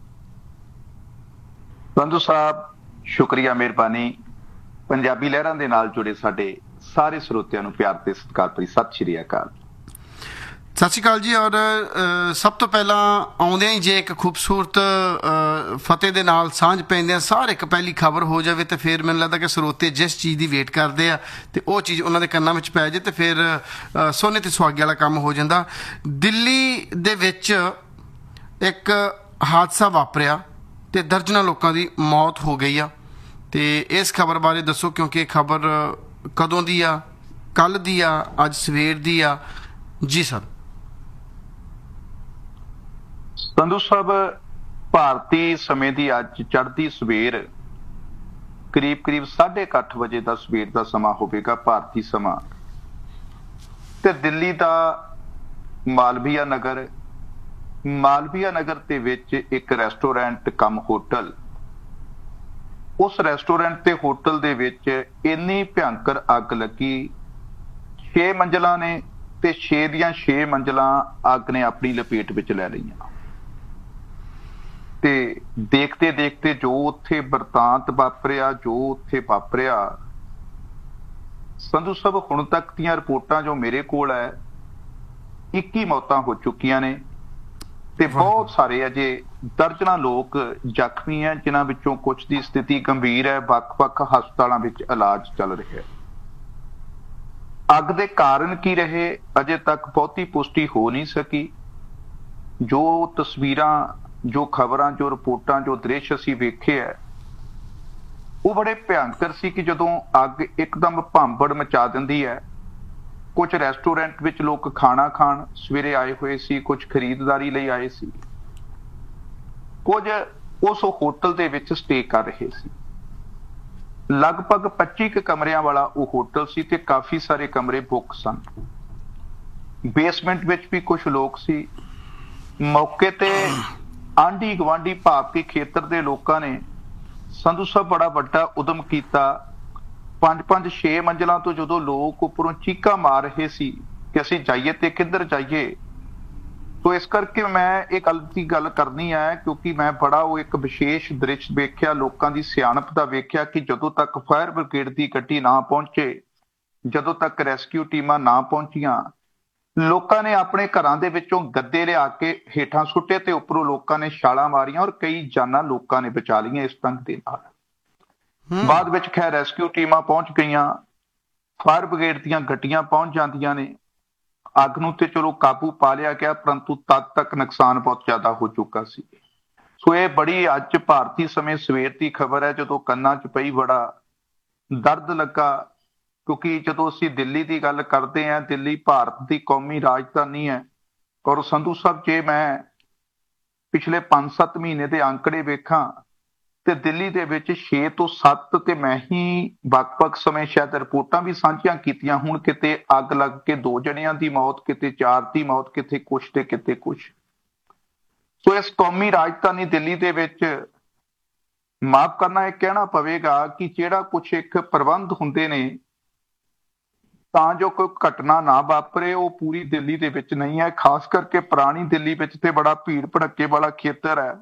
ਸੰਧੂ ਸਾਹਿਬ, ਸ਼ੁਕਰੀਆ, ਮਿਹਰਬਾਨੀ। ਪੰਜਾਬੀ ਲਹਿਰਾਂ ਦੇ ਨਾਲ ਜੁੜੇ ਸਾਡੇ ਸਾਰੇ ਸਰੋਤਿਆਂ ਨੂੰ ਪਿਆਰ ਤੇ ਸਤਿਕਾਰ ਭਰੀ ਸਤਿ ਸ਼੍ਰੀ ਅਕਾਲ। ਸਤਿ ਸ਼੍ਰੀ ਅਕਾਲ ਜੀ। ਔਰ ਸਭ ਤੋਂ ਪਹਿਲਾਂ ਆਉਂਦਿਆਂ ਹੀ ਜੇ ਇੱਕ ਖੂਬਸੂਰਤ ਫਤਿਹ ਦੇ ਨਾਲ ਸਾਂਝ ਪੈਂਦਿਆਂ ਸਾਰ ਇੱਕ ਪਹਿਲੀ ਖਬਰ ਹੋ ਜਾਵੇ ਤੇ ਫਿਰ ਮੈਨੂੰ ਲੱਗਦਾ ਕਿ ਸਰੋਤੇ ਜਿਸ ਚੀਜ਼ ਦੀ ਵੇਟ ਕਰਦੇ ਆ ਤੇ ਉਹ ਚੀਜ਼ ਉਹਨਾਂ ਦੇ ਕੰਨਾਂ ਵਿੱਚ ਪੈ ਜਾਏ ਤੇ ਫਿਰ ਸੋਨੇ ਤੇ ਸੁਹਾਗੇ ਵਾਲਾ ਕੰਮ ਹੋ ਜਾਂਦਾ। ਦਿੱਲੀ ਦੇ ਵਿੱਚ ਇੱਕ ਹਾਦਸਾ ਵਾਪਰਿਆ ਤੇ ਦਰਜਨਾਂ ਲੋਕਾਂ ਦੀ ਮੌਤ ਹੋ ਗਈ ਆ, ਤੇ ਇਸ ਖਬਰ ਬਾਰੇ ਦੱਸੋ, ਕਿਉਂਕਿ ਇਹ ਖਬਰ ਕਦੋਂ ਦੀ ਆ? ਕੱਲ੍ਹ ਦੀ ਆ? ਅੱਜ ਸਵੇਰ ਦੀ ਆ? ਜੀ ਸਰ। ਸੰਧੂ ਸਾਹਿਬ, ਭਾਰਤੀ ਸਮੇਂ ਦੀ ਅੱਜ ਚੜ੍ਹਦੀ ਸਵੇਰ ਕਰੀਬ 8:30 ਵਜੇ ਦਾ ਸਵੇਰ ਦਾ ਸਮਾਂ ਹੋਵੇਗਾ ਭਾਰਤੀ ਸਮਾਂ, ਤੇ ਦਿੱਲੀ ਦਾ ਮਾਲਵੀਆ ਨਗਰ ਦੇ ਵਿੱਚ ਇੱਕ ਰੈਸਟੋਰੈਂਟ ਕਮ ਹੋਟਲ, ਉਸ ਰੈਸਟੋਰੈਂਟ ਤੇ ਹੋਟਲ ਦੇ ਵਿੱਚ ਇੰਨੀ ਭਿਅੰਕਰ ਅੱਗ ਲੱਗੀ, 6 ਮੰਜ਼ਿਲਾਂ ਨੇ ਤੇ 6 ਦੀਆਂ 6 ਮੰਜ਼ਿਲਾਂ ਅੱਗ ਨੇ ਆਪਣੀ ਲਪੇਟ ਵਿੱਚ ਲੈ ਲਈਆਂ। ਤੇ ਦੇਖਦੇ ਦੇਖਦੇ ਜੋ ਉੱਥੇ ਵਰਤਾਂਤ ਵਾਪਰਿਆ ਸੰਧੂ ਸਾਹਿਬ, ਹੁਣ ਤੱਕ ਦੀਆਂ ਰਿਪੋਰਟਾਂ ਜੋ ਮੇਰੇ ਕੋਲ ਹੈ 21 ਮੌਤਾਂ ਹੋ ਚੁੱਕੀਆਂ ਨੇ ਤੇ ਬਹੁਤ ਸਾਰੇ ਅਜੇ ਦਰਜਨਾਂ ਲੋਕ ਜ਼ਖਮੀ ਹੈ, ਜਿਨ੍ਹਾਂ ਵਿੱਚੋਂ ਕੁਝ ਦੀ ਸਥਿਤੀ ਗੰਭੀਰ ਹੈ, ਵੱਖ-ਵੱਖ ਹਸਪਤਾਲਾਂ ਵਿੱਚ ਇਲਾਜ ਚੱਲ ਰਿਹਾ ਹੈ। ਅੱਗ ਦੇ ਕਾਰਨ ਕੀ ਰਹੇ ਅਜੇ ਤੱਕ ਬਹੁਤੀ ਪੁਸ਼ਟੀ ਹੋ ਨਹੀਂ ਸਕੀ। ਜੋ ਤਸਵੀਰਾਂ, ਜੋ ਖਬਰਾਂ, ਜੋ ਰਿਪੋਰਟਾਂ, ਜੋ ਦ੍ਰਿਸ਼ ਅਸੀਂ ਵੇਖੇ ਹੈ ਉਹ ਬੜੇ ਭਿਅੰਕਰ ਸੀ ਕਿ ਜਦੋਂ ਅੱਗ ਇੱਕਦਮ ਭਾਂਬੜ ਮਚਾ ਦਿੰਦੀ ਹੈ। ਕੁਝ ਰੈਸਟੋਰੈਂਟ ਵਿੱਚ ਲੋਕ ਖਾਣਾ ਖਾਣ ਸਵੇਰੇ ਆਏ ਹੋਏ ਸੀ, ਕੁਝ ਖਰੀਦਦਾਰੀ ਲਈ ਆਏ ਸੀ, ਕੁਝ ਉਸ ਹੋਟਲ ਦੇ ਵਿੱਚ ਸਟੇ ਕਰ ਰਹੇ ਸੀ। ਲਗਭਗ 25 ਕਮਰਿਆਂ ਵਾਲਾ ਉਹ ਹੋਟਲ ਸੀ ਤੇ ਕਾਫੀ ਸਾਰੇ ਕਮਰੇ ਬੁੱਕ ਸਨ। ਬੇਸਮੈਂਟ ਵਿੱਚ ਵੀ ਕੁਝ ਲੋਕ ਸੀ। ਮੌਕੇ ਤੇ ਆਂਢੀ ਗੁਆਂਢੀ ਭਾਵ ਕਿ ਖੇਤਰ ਦੇ ਲੋਕਾਂ ਨੇ ਸੰਧੂ ਸਾਹਿਬ ਬੜਾ ਵੱਡਾ ਉਦਮ ਕੀਤਾ। 5-5, 6 ਮੰਜ਼ਿਲਾਂ ਤੋਂ ਜਦੋਂ ਲੋਕ ਉੱਪਰੋਂ ਚੀਕਾਂ ਮਾਰ ਰਹੇ ਸੀ ਕਿ ਅਸੀਂ ਜਾਈਏ ਤੇ ਕਿੱਧਰ ਜਾਈਏ, ਸੋ ਇਸ ਕਰਕੇ ਮੈਂ ਇਹ ਗੱਲ ਕਰਨੀ ਹੈ ਕਿਉਂਕਿ ਮੈਂ ਬੜਾ ਉਹ ਇੱਕ ਵਿਸ਼ੇਸ਼ ਦ੍ਰਿਸ਼ ਵੇਖਿਆ, ਲੋਕਾਂ ਦੀ ਸਿਆਣਪ ਦਾ ਵੇਖਿਆ ਕਿ ਜਦੋਂ ਤੱਕ ਫਾਇਰ ਬ੍ਰਿਗੇਡ ਦੀ ਗੱਡੀ ਨਾ ਪਹੁੰਚੇ, ਜਦੋਂ ਤੱਕ ਰੈਸਕਿਊ ਟੀਮਾਂ ਨਾ ਪਹੁੰਚੀਆਂ, ਲੋਕਾਂ ਨੇ ਆਪਣੇ ਘਰਾਂ ਦੇ ਵਿੱਚੋਂ ਗੱਦੇ ਲਿਆ ਕੇ ਹੇਠਾਂ ਸੁੱਟੇ ਤੇ ਉੱਪਰੋਂ ਲੋਕਾਂ ਨੇ ਛਾਲਾਂ ਮਾਰੀਆਂ ਔਰ ਕਈ ਜਾਨਾਂ ਲੋਕਾਂ ਨੇ ਬਚਾ ਲਈਆਂ ਇਸ ਢੰਗ ਦੇ ਨਾਲ। ਬਾਅਦ ਵਿੱਚ ਖੈਰ ਰੈਸਕਿਊ ਟੀਮਾਂ ਪਹੁੰਚ ਗਈਆਂ, ਫਾਇਰ ਬ੍ਰਿਗੇਡ ਦੀਆਂ ਗੱਡੀਆਂ ਪਹੁੰਚ ਜਾਂਦੀਆਂ ਨੇ, ਅੱਗ ਨੂੰ ਤੇ ਚਲੋ ਕਾਬੂ ਪਾ ਲਿਆ ਗਿਆ, ਪਰੰਤੂ ਤਦ ਤੱਕ ਨੁਕਸਾਨ ਬਹੁਤ ਜ਼ਿਆਦਾ ਹੋ ਚੁੱਕਾ ਸੀ। ਸੋ ਇਹ ਬੜੀ ਅੱਜ ਭਾਰਤੀ ਸਮੇਂ ਸਵੇਰ ਦੀ ਖਬਰ ਹੈ, ਜਦੋਂ ਕੰਨਾਂ 'ਚ ਪਈ ਬੜਾ ਦਰਦ ਲੱਗਾ, ਕਿਉਂਕਿ ਜਦੋਂ ਅਸੀਂ ਦਿੱਲੀ ਦੀ ਗੱਲ ਕਰਦੇ ਹਾਂ, ਦਿੱਲੀ ਭਾਰਤ ਦੀ ਕੌਮੀ ਰਾਜਧਾਨੀ ਹੈ। ਔਰ ਸੰਧੂ ਸਾਹਿਬ, ਜੇ ਮੈਂ ਪਿਛਲੇ 5-7 ਮਹੀਨੇ ਦੇ ਅੰਕੜੇ ਵੇਖਾਂ ਤੇ ਦਿੱਲੀ ਦੇ ਵਿੱਚ 6 ਤੋਂ 7 ਤੇ ਮੈਂ ਹੀ ਵੱਖ-ਵੱਖ ਸਮੇਂ ਸ਼ਾਇਦ ਰਿਪੋਰਟਾਂ ਵੀ ਸਾਂਝੀਆਂ ਕੀਤੀਆਂ ਹੁਣ, ਕਿਤੇ ਅੱਗ ਲੱਗ ਕੇ 2 ਜਣਿਆਂ ਦੀ ਮੌਤ, ਕਿਤੇ 4 ਦੀ ਮੌਤ, ਕਿਤੇ ਕੁਛ ਤੇ ਕਿਤੇ ਕੁਛ। ਸੋ ਇਸ ਕੌਮੀ ਰਾਜਧਾਨੀ ਦਿੱਲੀ ਦੇ ਵਿੱਚ ਮਾਫ ਕਰਨਾ ਇਹ ਕਹਿਣਾ ਪਵੇਗਾ ਕਿ ਜਿਹੜਾ ਕੁਛ ਇੱਕ ਪ੍ਰਬੰਧ ਹੁੰਦੇ ਨੇ ਤਾਂ ਜੋ ਕੋਈ ਘਟਨਾ ਨਾ ਵਾਪਰੇ, ਉਹ ਪੂਰੀ ਦਿੱਲੀ ਦੇ ਵਿੱਚ ਨਹੀਂ ਹੈ। ਖਾਸ ਕਰਕੇ ਪੁਰਾਣੀ ਦਿੱਲੀ ਵਿੱਚ ਤੇ ਬੜਾ ਭੀੜ ਭੜੱਕੇ ਵਾਲਾ ਖੇਤਰ ਹੈ,